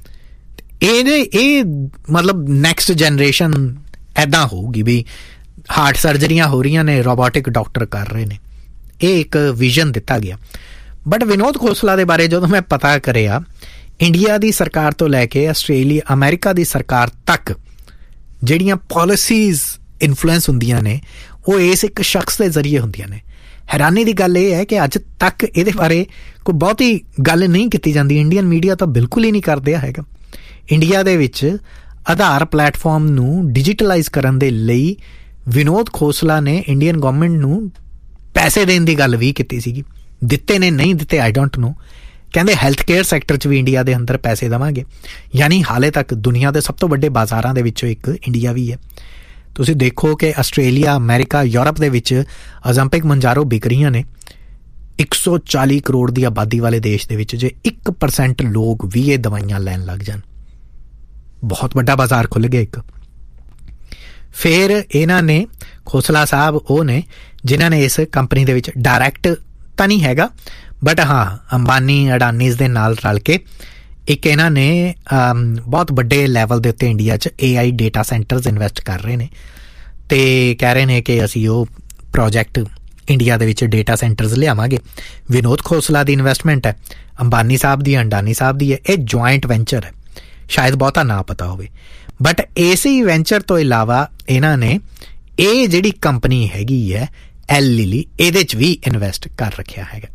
ਇਹਦੇ ਇਹ ਮਤਲਬ ਨੈਕਸਟ ਜਨਰੇਸ਼ਨ ਇੱਦਾਂ ਹੋਊਗੀ ਵੀ ਹਾਰਟ ਸਰਜਰੀਆਂ ਹੋ ਰਹੀਆਂ ਨੇ, ਰੋਬੋਟਿਕ ਡਾਕਟਰ ਕਰ ਰਹੇ ਨੇ। ਇਹ ਇੱਕ ਵਿਜ਼ਨ ਦਿੱਤਾ ਗਿਆ। ਬਟ ਵਿਨੋਦ ਖੋਸਲਾ ਦੇ ਬਾਰੇ ਜਦੋਂ ਮੈਂ ਪਤਾ ਕਰਿਆ, ਇੰਡੀਆ ਦੀ ਸਰਕਾਰ ਤੋਂ ਲੈ ਕੇ ਆਸਟ੍ਰੇਲੀਆ, ਅਮਰੀਕਾ ਦੀ ਸਰਕਾਰ ਤੱਕ ਜਿਹੜੀਆਂ ਪਾਲਿਸੀਜ਼ ਇਨਫਲੂਐਂਸ ਹੁੰਦੀਆਂ ਨੇ, ਉਹ ਇਸ ਇੱਕ ਸ਼ਖਸ ਦੇ ਜ਼ਰੀਏ ਹੁੰਦੀਆਂ ਨੇ। ਹੈਰਾਨੀ ਦੀ ਗੱਲ ਇਹ ਹੈ ਕਿ ਅੱਜ ਤੱਕ ਇਹਦੇ ਬਾਰੇ ਕੋਈ ਬਹੁਤੀ ਗੱਲ ਨਹੀਂ ਕੀਤੀ ਜਾਂਦੀ। ਇੰਡੀਅਨ ਮੀਡੀਆ ਤਾਂ ਬਿਲਕੁਲ ਹੀ ਨਹੀਂ ਕਰਦਿਆ ਹੈਗਾ। ਇੰਡੀਆ ਦੇ ਵਿੱਚ ਆਧਾਰ ਪਲੈਟਫਾਰਮ ਨੂੰ ਡਿਜੀਟਲਾਈਜ਼ ਕਰਨ ਦੇ ਲਈ ਵਿਨੋਦ ਖੋਸਲਾ ਨੇ ਇੰਡੀਅਨ ਗਵਰਨਮੈਂਟ ਨੂੰ ਪੈਸੇ ਦੇਣ ਦੀ ਗੱਲ ਵੀ ਕੀਤੀ ਸੀਗੀ। ਦਿੱਤੇ ਨੇ, ਨਹੀਂ ਦਿੱਤੇ, ਆਈ ਡੋਂਟ ਨੋ। ਕਹਿੰਦੇ ਹੈਲਥ ਕੇਅਰ ਸੈਕਟਰ 'ਚ ਵੀ ਇੰਡੀਆ ਦੇ ਅੰਦਰ ਪੈਸੇ ਦੇਵਾਂਗੇ। ਯਾਨੀ ਹਾਲੇ ਤੱਕ ਦੁਨੀਆ ਦੇ ਸਭ ਤੋਂ ਵੱਡੇ ਬਾਜ਼ਾਰਾਂ ਦੇ ਵਿੱਚੋਂ ਇੱਕ ਇੰਡੀਆ ਵੀ ਹੈ। ਤੁਸੀਂ ਦੇਖੋ ਕਿ ਆਸਟ੍ਰੇਲੀਆ, ਅਮਰੀਕਾ, ਯੂਰਪ ਦੇ ਵਿੱਚ ਅਜ਼ੰਪਿਕ ਮੰਜਾਰੋ ਵਿਕ ਰਹੀਆਂ ਨੇ। ਇੱਕ ਸੌ ਚਾਲੀ ਕਰੋੜ ਦੀ ਆਬਾਦੀ ਵਾਲੇ ਦੇਸ਼ ਦੇ ਵਿੱਚ ਜੇ ਇੱਕ ਪਰਸੈਂਟ ਲੋਕ ਵੀ ਇਹ ਦਵਾਈਆਂ ਲੈਣ ਲੱਗ ਜਾਣ, ਬਹੁਤ ਵੱਡਾ ਬਾਜ਼ਾਰ ਖੁੱਲ੍ਹ ਗਿਆ ਇੱਕ। ਫਿਰ ਇਹਨਾਂ ਨੇ, ਖੋਸਲਾ ਸਾਹਿਬ ਉਹ ਨੇ ਜਿਨ੍ਹਾਂ ਨੇ ਇਸ ਕੰਪਨੀ ਦੇ ਵਿੱਚ ਡਾਇਰੈਕਟ ਤਾਂ ਨਹੀਂ ਹੈਗਾ, ਬਟ ਹਾਂ ਅੰਬਾਨੀ ਅਡਾਨੀਜ਼ ਦੇ ਨਾਲ ਰਲ ਕੇ ਇੱਕ ਇਹਨਾਂ ਨੇ ਬਹੁਤ ਵੱਡੇ ਲੈਵਲ ਦੇ ਉੱਤੇ ਇੰਡੀਆ 'ਚ ਏ ਆਈ ਡੇਟਾ ਸੈਂਟਰਸ ਇਨਵੈਸਟ ਕਰ ਰਹੇ ਨੇ, ਅਤੇ ਕਹਿ ਰਹੇ ਨੇ ਕਿ ਅਸੀਂ ਉਹ ਪ੍ਰੋਜੈਕਟ ਇੰਡੀਆ ਦੇ ਵਿੱਚ ਡੇਟਾ ਸੈਂਟਰਸ ਲਿਆਵਾਂਗੇ। ਵਿਨੋਦ ਖੋਸਲਾ ਦੀ ਇਨਵੈਸਟਮੈਂਟ ਹੈ, ਅੰਬਾਨੀ ਸਾਹਿਬ ਦੀ, ਅਡਾਨੀ ਸਾਹਿਬ ਦੀ ਹੈ। ਇਹ ਜੁਆਇੰਟ ਵੈਂਚਰ ਹੈ, ਸ਼ਾਇਦ ਬਹੁਤਾ ਨਾ ਪਤਾ ਹੋਵੇ, ਬਟ ਇਸੇ ਵੈਂਚਰ ਤੋਂ ਇਲਾਵਾ ਇਹਨਾਂ ਨੇ ਇਹ ਜਿਹੜੀ ਕੰਪਨੀ ਹੈਗੀ ਹੈ ਐਲ ਲਿਲੀ, ਇਹਦੇ 'ਚ ਵੀ ਇਨਵੈਸਟ ਕਰ ਰੱਖਿਆ ਹੈਗਾ।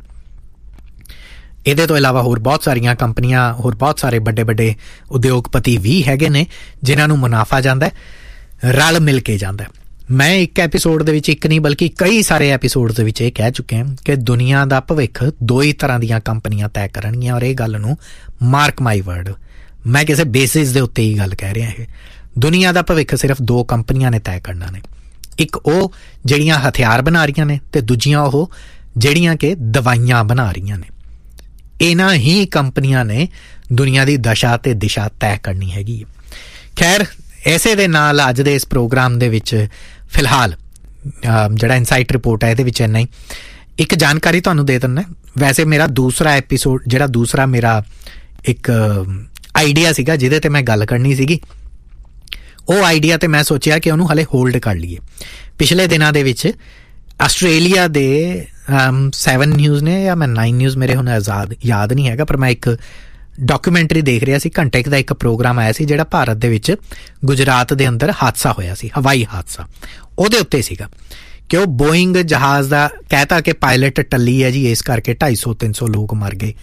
ਇਹਦੇ ਤੋਂ ਇਲਾਵਾ ਹੋਰ ਬਹੁਤ ਸਾਰੀਆਂ ਕੰਪਨੀਆਂ, ਹੋਰ ਬਹੁਤ ਸਾਰੇ ਵੱਡੇ ਵੱਡੇ ਉਦਯੋਗਪਤੀ ਵੀ ਹੈਗੇ ਨੇ ਜਿਨ੍ਹਾਂ ਨੂੰ ਮੁਨਾਫਾ ਜਾਂਦਾ, ਰਲ ਮਿਲ ਕੇ ਜਾਂਦਾ। ਮੈਂ ਇੱਕ ਐਪੀਸੋਡ ਦੇ ਵਿੱਚ, ਇੱਕ ਨਹੀਂ ਬਲਕਿ ਕਈ ਸਾਰੇ ਐਪੀਸੋਡ ਦੇ ਵਿੱਚ ਇਹ ਕਹਿ ਚੁੱਕੇ ਹਾਂ ਕਿ ਦੁਨੀਆ ਦਾ ਭਵਿੱਖ ਦੋ ਹੀ ਤਰ੍ਹਾਂ ਦੀਆਂ ਕੰਪਨੀਆਂ ਤੈਅ ਕਰਨਗੀਆਂ, ਔਰ ਇਹ ਗੱਲ ਨੂੰ ਮਾਰਕ ਮਾਈ ਵਰਡ, ਮੈਂ ਕਿਸੇ ਬੇਸਿਸ ਦੇ ਉੱਤੇ ਹੀ ਗੱਲ ਕਹਿ ਰਿਹਾ। ਇਹ ਦੁਨੀਆ ਦਾ ਭਵਿੱਖ ਸਿਰਫ ਦੋ ਕੰਪਨੀਆਂ ਨੇ ਤੈਅ ਕਰਨਾ ਨੇ। ਇੱਕ ਉਹ ਜਿਹੜੀਆਂ ਹਥਿਆਰ ਬਣਾ ਰਹੀਆਂ ਨੇ, ਤੇ ਦੂਜੀਆਂ ਉਹ ਜਿਹੜੀਆਂ ਕਿ ਦਵਾਈਆਂ ਬਣਾ ਰਹੀਆਂ ਨੇ। ਇਹਨਾਂ ਹੀ ਕੰਪਨੀਆਂ ਨੇ ਦੁਨੀਆ ਦੀ ਦਸ਼ਾ ਤੇ ਦਿਸ਼ਾ ਤੈਅ ਕਰਨੀ ਹੈਗੀ। ਖੈਰ, ਇਸੇ ਦੇ ਨਾਲ ਅੱਜ ਦੇ ਇਸ ਪ੍ਰੋਗਰਾਮ ਦੇ ਵਿੱਚ ਫਿਲਹਾਲ ਜਿਹੜਾ ਇਨਸਾਈਟ ਰਿਪੋਰਟ ਹੈ ਇਹਦੇ ਵਿੱਚ ਇੰਨਾ ਹੀ। ਇੱਕ ਜਾਣਕਾਰੀ ਤੁਹਾਨੂੰ ਦੇ ਦਿੰਦਾ, ਵੈਸੇ ਮੇਰਾ ਦੂਸਰਾ ਐਪੀਸੋਡ, ਜਿਹੜਾ ਦੂਸਰਾ ਮੇਰਾ ਇੱਕ ਆਈਡੀਆ ਸੀਗਾ ਜਿਹਦੇ ਤੇ ਮੈਂ ਗੱਲ ਕਰਨੀ ਸੀਗੀ, ਉਹ ਆਈਡੀਆ ਤੇ ਮੈਂ ਸੋਚਿਆ ਕਿ ਉਹਨੂੰ ਹਲੇ ਹੋਲਡ ਕਰ ਲਈਏ। ਪਿਛਲੇ ਦਿਨਾਂ ਦੇ ਵਿੱਚ ਆਸਟ੍ਰੇਲੀਆ ਦੇ ਸੈਵਨ ਨਿਊਜ਼ ਨੇ ਜਾਂ ਮੈਂ ਨਾਈਨ ਨਿਊਜ਼, ਮੇਰੇ ਹੁਣ ਆਜ਼ਾਦ ਯਾਦ ਨਹੀਂ ਹੈਗਾ, ਪਰ ਮੈਂ ਇੱਕ ਡਾਕੂਮੈਂਟਰੀ ਦੇਖ ਰਿਹਾ ਸੀ, ਘੰਟੇ ਦਾ ਇੱਕ ਪ੍ਰੋਗਰਾਮ ਆਇਆ ਸੀ ਜਿਹੜਾ ਭਾਰਤ ਦੇ ਵਿੱਚ ਗੁਜਰਾਤ ਦੇ ਅੰਦਰ ਹਾਦਸਾ ਹੋਇਆ ਸੀ, ਹਵਾਈ ਹਾਦਸਾ। ਉਹਦੇ ਉੱਤੇ ਸੀਗਾ ਕਿ ਉਹ ਬੋਇੰਗ ਜਹਾਜ਼ ਦਾ ਕਹਿਤਾ ਕਿ ਪਾਇਲਟ ਟੱਲੀ ਹੈ ਜੀ, ਇਸ ਕਰਕੇ ਢਾਈ ਸੌ ਤਿੰਨ ਸੌ ਲੋਕ ਮਰ ਗਏ।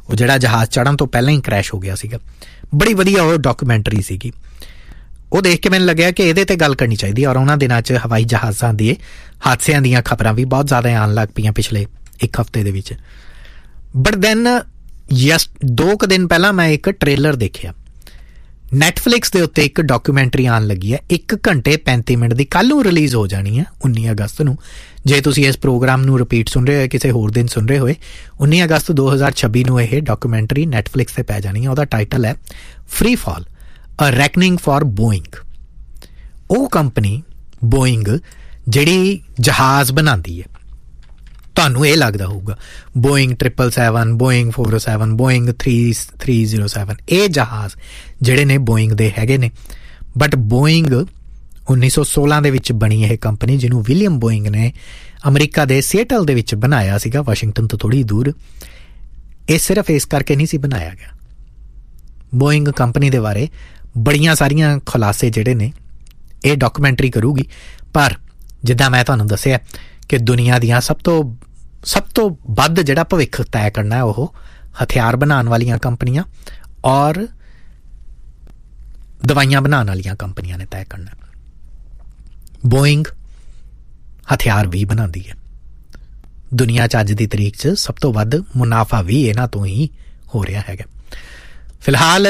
ਉਹ ਜਿਹੜਾ ਜਹਾਜ਼ ਚੜ੍ਹਨ ਤੋਂ ਪਹਿਲਾਂ ਹੀ ਕ੍ਰੈਸ਼ ਹੋ ਗਿਆ ਸੀਗਾ। ਬੜੀ ਵਧੀਆ ਉਹ ਡਾਕੂਮੈਂਟਰੀ ਸੀਗੀ। ਉਹ ਦੇਖ ਕੇ ਮੈਨੂੰ ਲੱਗਿਆ ਕਿ ਇਹਦੇ 'ਤੇ ਗੱਲ ਕਰਨੀ ਚਾਹੀਦੀ। ਔਰ ਉਹਨਾਂ ਦਿਨਾਂ 'ਚ ਹਵਾਈ ਜਹਾਜ਼ਾਂ ਦੇ ਹਾਦਸਿਆਂ ਦੀਆਂ ਖਬਰਾਂ ਵੀ ਬਹੁਤ ਜ਼ਿਆਦਾ ਆਉਣ ਲੱਗ ਪਈਆਂ ਪਿਛਲੇ ਇੱਕ ਹਫ਼ਤੇ ਦੇ ਵਿੱਚ। ਬਟ ਦੈਨ ਯਸ ਦੋ ਕੁ ਦਿਨ ਪਹਿਲਾਂ ਮੈਂ ਇੱਕ ਟ੍ਰੇਲਰ ਦੇਖਿਆ ਨੈਟਫਲਿਕਸ ਦੇ ਉੱਤੇ। ਇੱਕ ਡਾਕੂਮੈਂਟਰੀ ਆਉਣ ਲੱਗੀ ਹੈ ਇੱਕ ਘੰਟੇ ਪੈਂਤੀ ਮਿੰਟ ਦੀ, ਕੱਲ੍ਹ ਨੂੰ ਰਿਲੀਜ਼ ਹੋ ਜਾਣੀ ਹੈ ਉੱਨੀ ਅਗਸਤ ਨੂੰ। ਜੇ ਤੁਸੀਂ ਇਸ ਪ੍ਰੋਗਰਾਮ ਨੂੰ ਰਿਪੀਟ ਸੁਣ ਰਹੇ ਹੋਏ ਕਿਸੇ ਹੋਰ ਦਿਨ ਸੁਣ ਰਹੇ ਹੋਏ, ਉੱਨੀ ਅਗਸਤ ਦੋ ਹਜ਼ਾਰ ਛੱਬੀ ਨੂੰ ਇਹ ਡਾਕੂਮੈਂਟਰੀ ਨੈਟਫਲਿਕਸ 'ਤੇ ਪੈ ਜਾਣੀ ਹੈ। ਉਹਦਾ ਟਾਈਟਲ ਹੈ free fall, a ਰੈਕਨਿੰਗ for Boeing. ਉਹ ਕੰਪਨੀ ਬੋਇੰਗ ਜਿਹੜੀ ਜਹਾਜ਼ ਬਣਾਉਂਦੀ ਹੈ, ਤੁਹਾਨੂੰ ਇਹ ਲੱਗਦਾ ਹੋਊਗਾ Boeing triple seven, Boeing four ਓ seven, Boeing three three zero seven, ਇਹ ਜਹਾਜ਼ ਜਿਹੜੇ ਨੇ ਬੋਇੰਗ ਦੇ ਹੈਗੇ ਨੇ। ਬਟ ਬੋਇੰਗ ਉੱਨੀ ਸੌ ਸੋਲਾਂ ਦੇ ਵਿੱਚ ਬਣੀ ਇਹ ਕੰਪਨੀ, ਜਿਹਨੂੰ ਵਿਲੀਅਮ ਬੋਇੰਗ ਨੇ ਅਮਰੀਕਾ ਦੇ ਸੀਏਟਲ ਦੇ ਵਿੱਚ ਬਣਾਇਆ ਸੀਗਾ, ਵਾਸ਼ਿੰਗਟਨ ਤੋਂ ਥੋੜ੍ਹੀ ਦੂਰ। ਇਹ ਸਿਰਫ ਇਸ ਕਰਕੇ ਨਹੀਂ ਸੀ ਬਣਾਇਆ ਗਿਆ। ਬੋਇੰਗ ਕੰਪਨੀ ਦੇ ਬਾਰੇ ਬੜੀਆਂ ਸਾਰੀਆਂ ਖੁਲਾਸੇ ਜਿਹੜੇ ਨੇ ਇਹ ਡਾਕੂਮੈਂਟਰੀ ਕਰੂਗੀ। ਪਰ ਜਿੱਦਾਂ ਮੈਂ ਤੁਹਾਨੂੰ ਦੱਸਿਆ ਕਿ ਦੁਨੀਆ ਦੀਆਂ ਸਭ ਤੋਂ ਸਭ ਤੋਂ ਵੱਧ ਜਿਹੜਾ ਭਵਿੱਖ ਤੈਅ ਕਰਨਾ ਉਹ ਹਥਿਆਰ ਬਣਾਉਣ ਵਾਲੀਆਂ ਕੰਪਨੀਆਂ ਔਰ ਦਵਾਈਆਂ ਬਣਾਉਣ ਵਾਲੀਆਂ ਕੰਪਨੀਆਂ ਨੇ ਤੈਅ ਕਰਨਾ। ਬੋਇੰਗ ਹਥਿਆਰ ਵੀ ਬਣਾਉਂਦੀ ਹੈ। ਦੁਨੀਆ 'ਚ ਅੱਜ ਦੀ ਤਰੀਕ 'ਚ ਸਭ ਤੋਂ ਵੱਧ ਮੁਨਾਫਾ ਵੀ ਇਹਨਾਂ ਤੋਂ ਹੀ ਹੋ ਰਿਹਾ ਹੈਗਾ। ਫਿਲਹਾਲ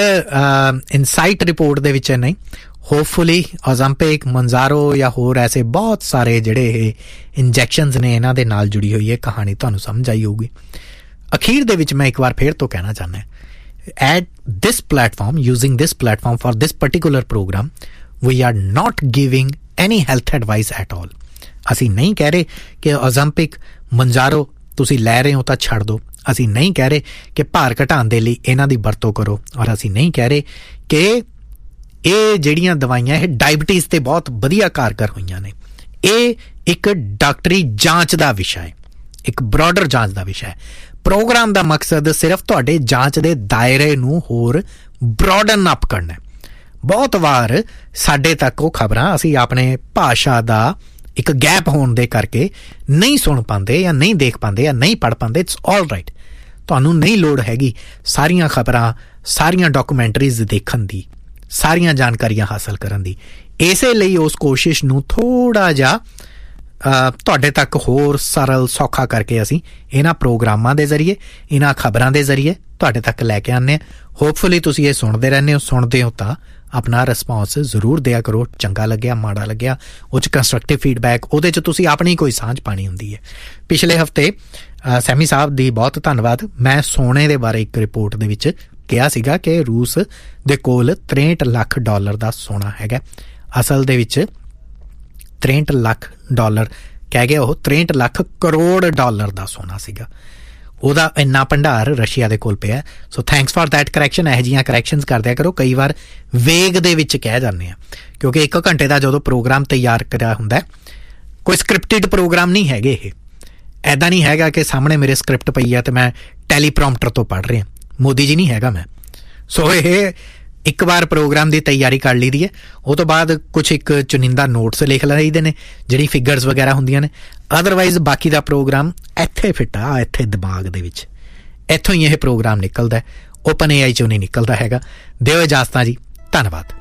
ਇਨਸਾਈਟ ਰਿਪੋਰਟ ਦੇ ਵਿੱਚ ਨਹੀਂ, ਹੋਪਫੁਲੀ ਓਜ਼ੈਂਪਿਕ, ਮੰਜ਼ਾਰੋ ਜਾਂ ਹੋਰ ਐਸੇ ਬਹੁਤ ਸਾਰੇ ਜਿਹੜੇ ਇਹ ਇੰਜੈਕਸ਼ਨਸ ਨੇ ਇਹਨਾਂ ਦੇ ਨਾਲ ਜੁੜੀ ਹੋਈ ਹੈ ਕਹਾਣੀ ਤੁਹਾਨੂੰ ਸਮਝ ਆਈ ਹੋਊਗੀ। ਅਖੀਰ ਦੇ ਵਿੱਚ ਮੈਂ ਇੱਕ ਵਾਰ ਫਿਰ ਤੋਂ ਕਹਿਣਾ ਚਾਹੁੰਦਾ, at this platform, using this platform for this particular programme, we are not giving any health advice at all. ਅਸੀਂ ਨਹੀਂ ਕਹਿ ਰਹੇ ਕਿ ਓਜ਼ੈਂਪਿਕ, ਮੰਜ਼ਾਰੋ ਤੁਸੀਂ ਲੈ ਰਹੇ ਹੋ ਤਾਂ ਛੱਡ ਦਿਓ। ਅਸੀਂ ਨਹੀਂ ਕਹਿ ਰਹੇ ਕਿ ਭਾਰ ਘਟਾਉਣ ਦੇ ਲਈ ਇਹਨਾਂ ਦੀ ਵਰਤੋਂ ਕਰੋ। ਔਰ ਅਸੀਂ ਨਹੀਂ ਕਹਿ ਰਹੇ ਕਿ ਇਹ ਜਿਹੜੀਆਂ ਦਵਾਈਆਂ ਇਹ ਡਾਇਬਟੀਜ਼ 'ਤੇ ਬਹੁਤ ਵਧੀਆ ਕਾਰਗਰ ਹੋਈਆਂ ਨੇ। ਇਹ ਇੱਕ ਡਾਕਟਰੀ ਜਾਂਚ ਦਾ ਵਿਸ਼ਾ ਹੈ, ਇੱਕ ਬਰੋਡਰ ਜਾਂਚ ਦਾ ਵਿਸ਼ਾ ਹੈ। ਪ੍ਰੋਗਰਾਮ ਦਾ ਮਕਸਦ ਸਿਰਫ ਤੁਹਾਡੇ ਜਾਂਚ ਦੇ ਦਾਇਰੇ ਨੂੰ ਹੋਰ ਬਰੋਡਨ ਅਪ ਕਰਨਾ ਹੈ। ਬਹੁਤ ਵਾਰ ਸਾਡੇ ਤੱਕ ਉਹ ਖਬਰਾਂ ਅਸੀਂ ਆਪਣੇ ਭਾਸ਼ਾ ਦਾ ਇੱਕ ਗੈਪ ਹੋਣ ਦੇ ਕਰਕੇ ਨਹੀਂ ਸੁਣ ਪਾਉਂਦੇ ਜਾਂ ਨਹੀਂ ਦੇਖ ਪਾਉਂਦੇ ਜਾਂ ਨਹੀਂ ਪੜ੍ਹ ਪਾਉਂਦੇ। ਇਟਸ ਆਲ ਰਾਈਟ, ਤੁਹਾਨੂੰ ਨਹੀਂ ਲੋੜ ਹੈਗੀ ਸਾਰੀਆਂ ਖਬਰਾਂ, ਸਾਰੀਆਂ ਡਾਕੂਮੈਂਟਰੀਜ਼ ਦੇਖਣ ਦੀ, ਸਾਰੀਆਂ ਜਾਣਕਾਰੀਆਂ ਹਾਸਲ ਕਰਨ ਦੀ। ਇਸੇ ਲਈ ਉਸ ਕੋਸ਼ਿਸ਼ ਨੂੰ ਥੋੜ੍ਹਾ ਜਿਹਾ ਤੁਹਾਡੇ ਤੱਕ ਹੋਰ ਸਰਲ ਸੌਖਾ ਕਰਕੇ ਅਸੀਂ ਇਹਨਾਂ ਪ੍ਰੋਗਰਾਮਾਂ ਦੇ ਜ਼ਰੀਏ, ਇਹਨਾਂ ਖਬਰਾਂ ਦੇ ਜ਼ਰੀਏ ਤੁਹਾਡੇ ਤੱਕ ਲੈ ਕੇ ਆਉਂਦੇ ਹਾਂ। ਹੋਪਫੁਲੀ ਤੁਸੀਂ ਇਹ ਸੁਣਦੇ ਰਹਿੰਦੇ ਹੋ। ਸੁਣਦੇ ਹੋ ਤਾਂ ਆਪਣਾ ਰਿਸਪੌਂਸ ਜ਼ਰੂਰ ਦਿਆ ਕਰੋ। ਚੰਗਾ ਲੱਗਿਆ, ਮਾੜਾ ਲੱਗਿਆ, ਉਹ 'ਚ ਕੰਸਟਰਕਟਿਵ ਫੀਡਬੈਕ, ਉਹਦੇ 'ਚ ਤੁਸੀਂ ਆਪਣੀ ਕੋਈ ਸਾਂਝ ਪਾਣੀ ਹੁੰਦੀ ਹੈ। ਪਿਛਲੇ ਹਫ਼ਤੇ ਸੈਮੀ ਸਾਹਿਬ ਦੀ ਬਹੁਤ ਧੰਨਵਾਦ। ਮੈਂ ਸੋਨੇ ਦੇ ਬਾਰੇ ਇੱਕ ਰਿਪੋਰਟ ਦੇ ਵਿੱਚ ਕਿਹਾ ਸੀਗਾ ਕਿ ਰੂਸ ਦੇ ਕੋਲ ਤ੍ਰੇਹਠ ਲੱਖ ਡਾਲਰ ਦਾ ਸੋਨਾ ਹੈਗਾ। ਅਸਲ ਦੇ ਵਿੱਚ ਤ੍ਰੇਹਠ ਲੱਖ ਡਾਲਰ ਕਹਿ ਗਿਆ ਉਹ, ਤ੍ਰੇਹਠ ਲੱਖ ਕਰੋੜ ਡਾਲਰ ਦਾ ਸੋਨਾ ਸੀਗਾ। ਉਹਦਾ ਇੰਨਾ ਭੰਡਾਰ ਰਸ਼ੀਆ ਦੇ ਕੋਲ ਪਿਆ। So thanks for that correction. ਇਹੋ ਜਿਹੀਆਂ ਕਰੈਕਸ਼ਨਸ ਕਰਦਿਆ ਕਰੋ। ਕਈ ਵਾਰ ਵੇਗ ਦੇ ਵਿੱਚ ਕਹਿ ਜਾਂਦੇ ਆ, ਕਿਉਂਕਿ ਇੱਕ ਘੰਟੇ ਦਾ ਜਦੋਂ ਪ੍ਰੋਗਰਾਮ ਤਿਆਰ ਕਰਿਆ ਹੁੰਦਾ, ਕੋਈ ਸਕ੍ਰਿਪਟਿਡ ਪ੍ਰੋਗਰਾਮ ਨਹੀਂ ਹੈਗੇ ਇਹ। ਇੱਦਾਂ ਨਹੀਂ ਹੈਗਾ ਕਿ ਸਾਹਮਣੇ ਮੇਰੇ ਸਕ੍ਰਿਪਟ ਪਈ ਆ ਅਤੇ ਮੈਂ ਟੈਲੀਪ੍ਰੋਂਪਟਰ ਤੋਂ ਪੜ੍ਹ ਰਿਹਾ। ਮੋਦੀ ਜੀ ਨਹੀਂ ਹੈਗਾ ਮੈਂ। ਸੋ ਇਹ ਇੱਕ ਵਾਰ ਪ੍ਰੋਗਰਾਮ ਦੀ ਤਿਆਰੀ ਕਰ ਲਈ ਦੀ ਹੈ, ਉਹ ਤੋਂ ਬਾਅਦ ਕੁਛ ਇੱਕ ਚੁਣਿੰਦਾ ਨੋਟਸ ਲਿਖ ਲਈਦੇ ਨੇ ਜਿਹੜੀ ਫਿਗਰਸ ਵਗੈਰਾ ਹੁੰਦੀਆਂ ਨੇ। ਅਦਰਵਾਈਜ਼ ਬਾਕੀ ਦਾ ਪ੍ਰੋਗਰਾਮ ਇੱਥੇ ਫਿੱਟ ਆ, ਇੱਥੇ ਦਿਮਾਗ ਦੇ ਵਿੱਚ। ਇੱਥੋਂ ਹੀ ਇਹ ਪ੍ਰੋਗਰਾਮ ਨਿਕਲਦਾ, ਓਪਨ ਏ ਆਈ 'ਚੋਂ ਨਹੀਂ ਨਿਕਲਦਾ ਹੈਗਾ। ਦਿਓ ਇਜਾਜ਼ਤਾਂ ਜੀ, ਧੰਨਵਾਦ।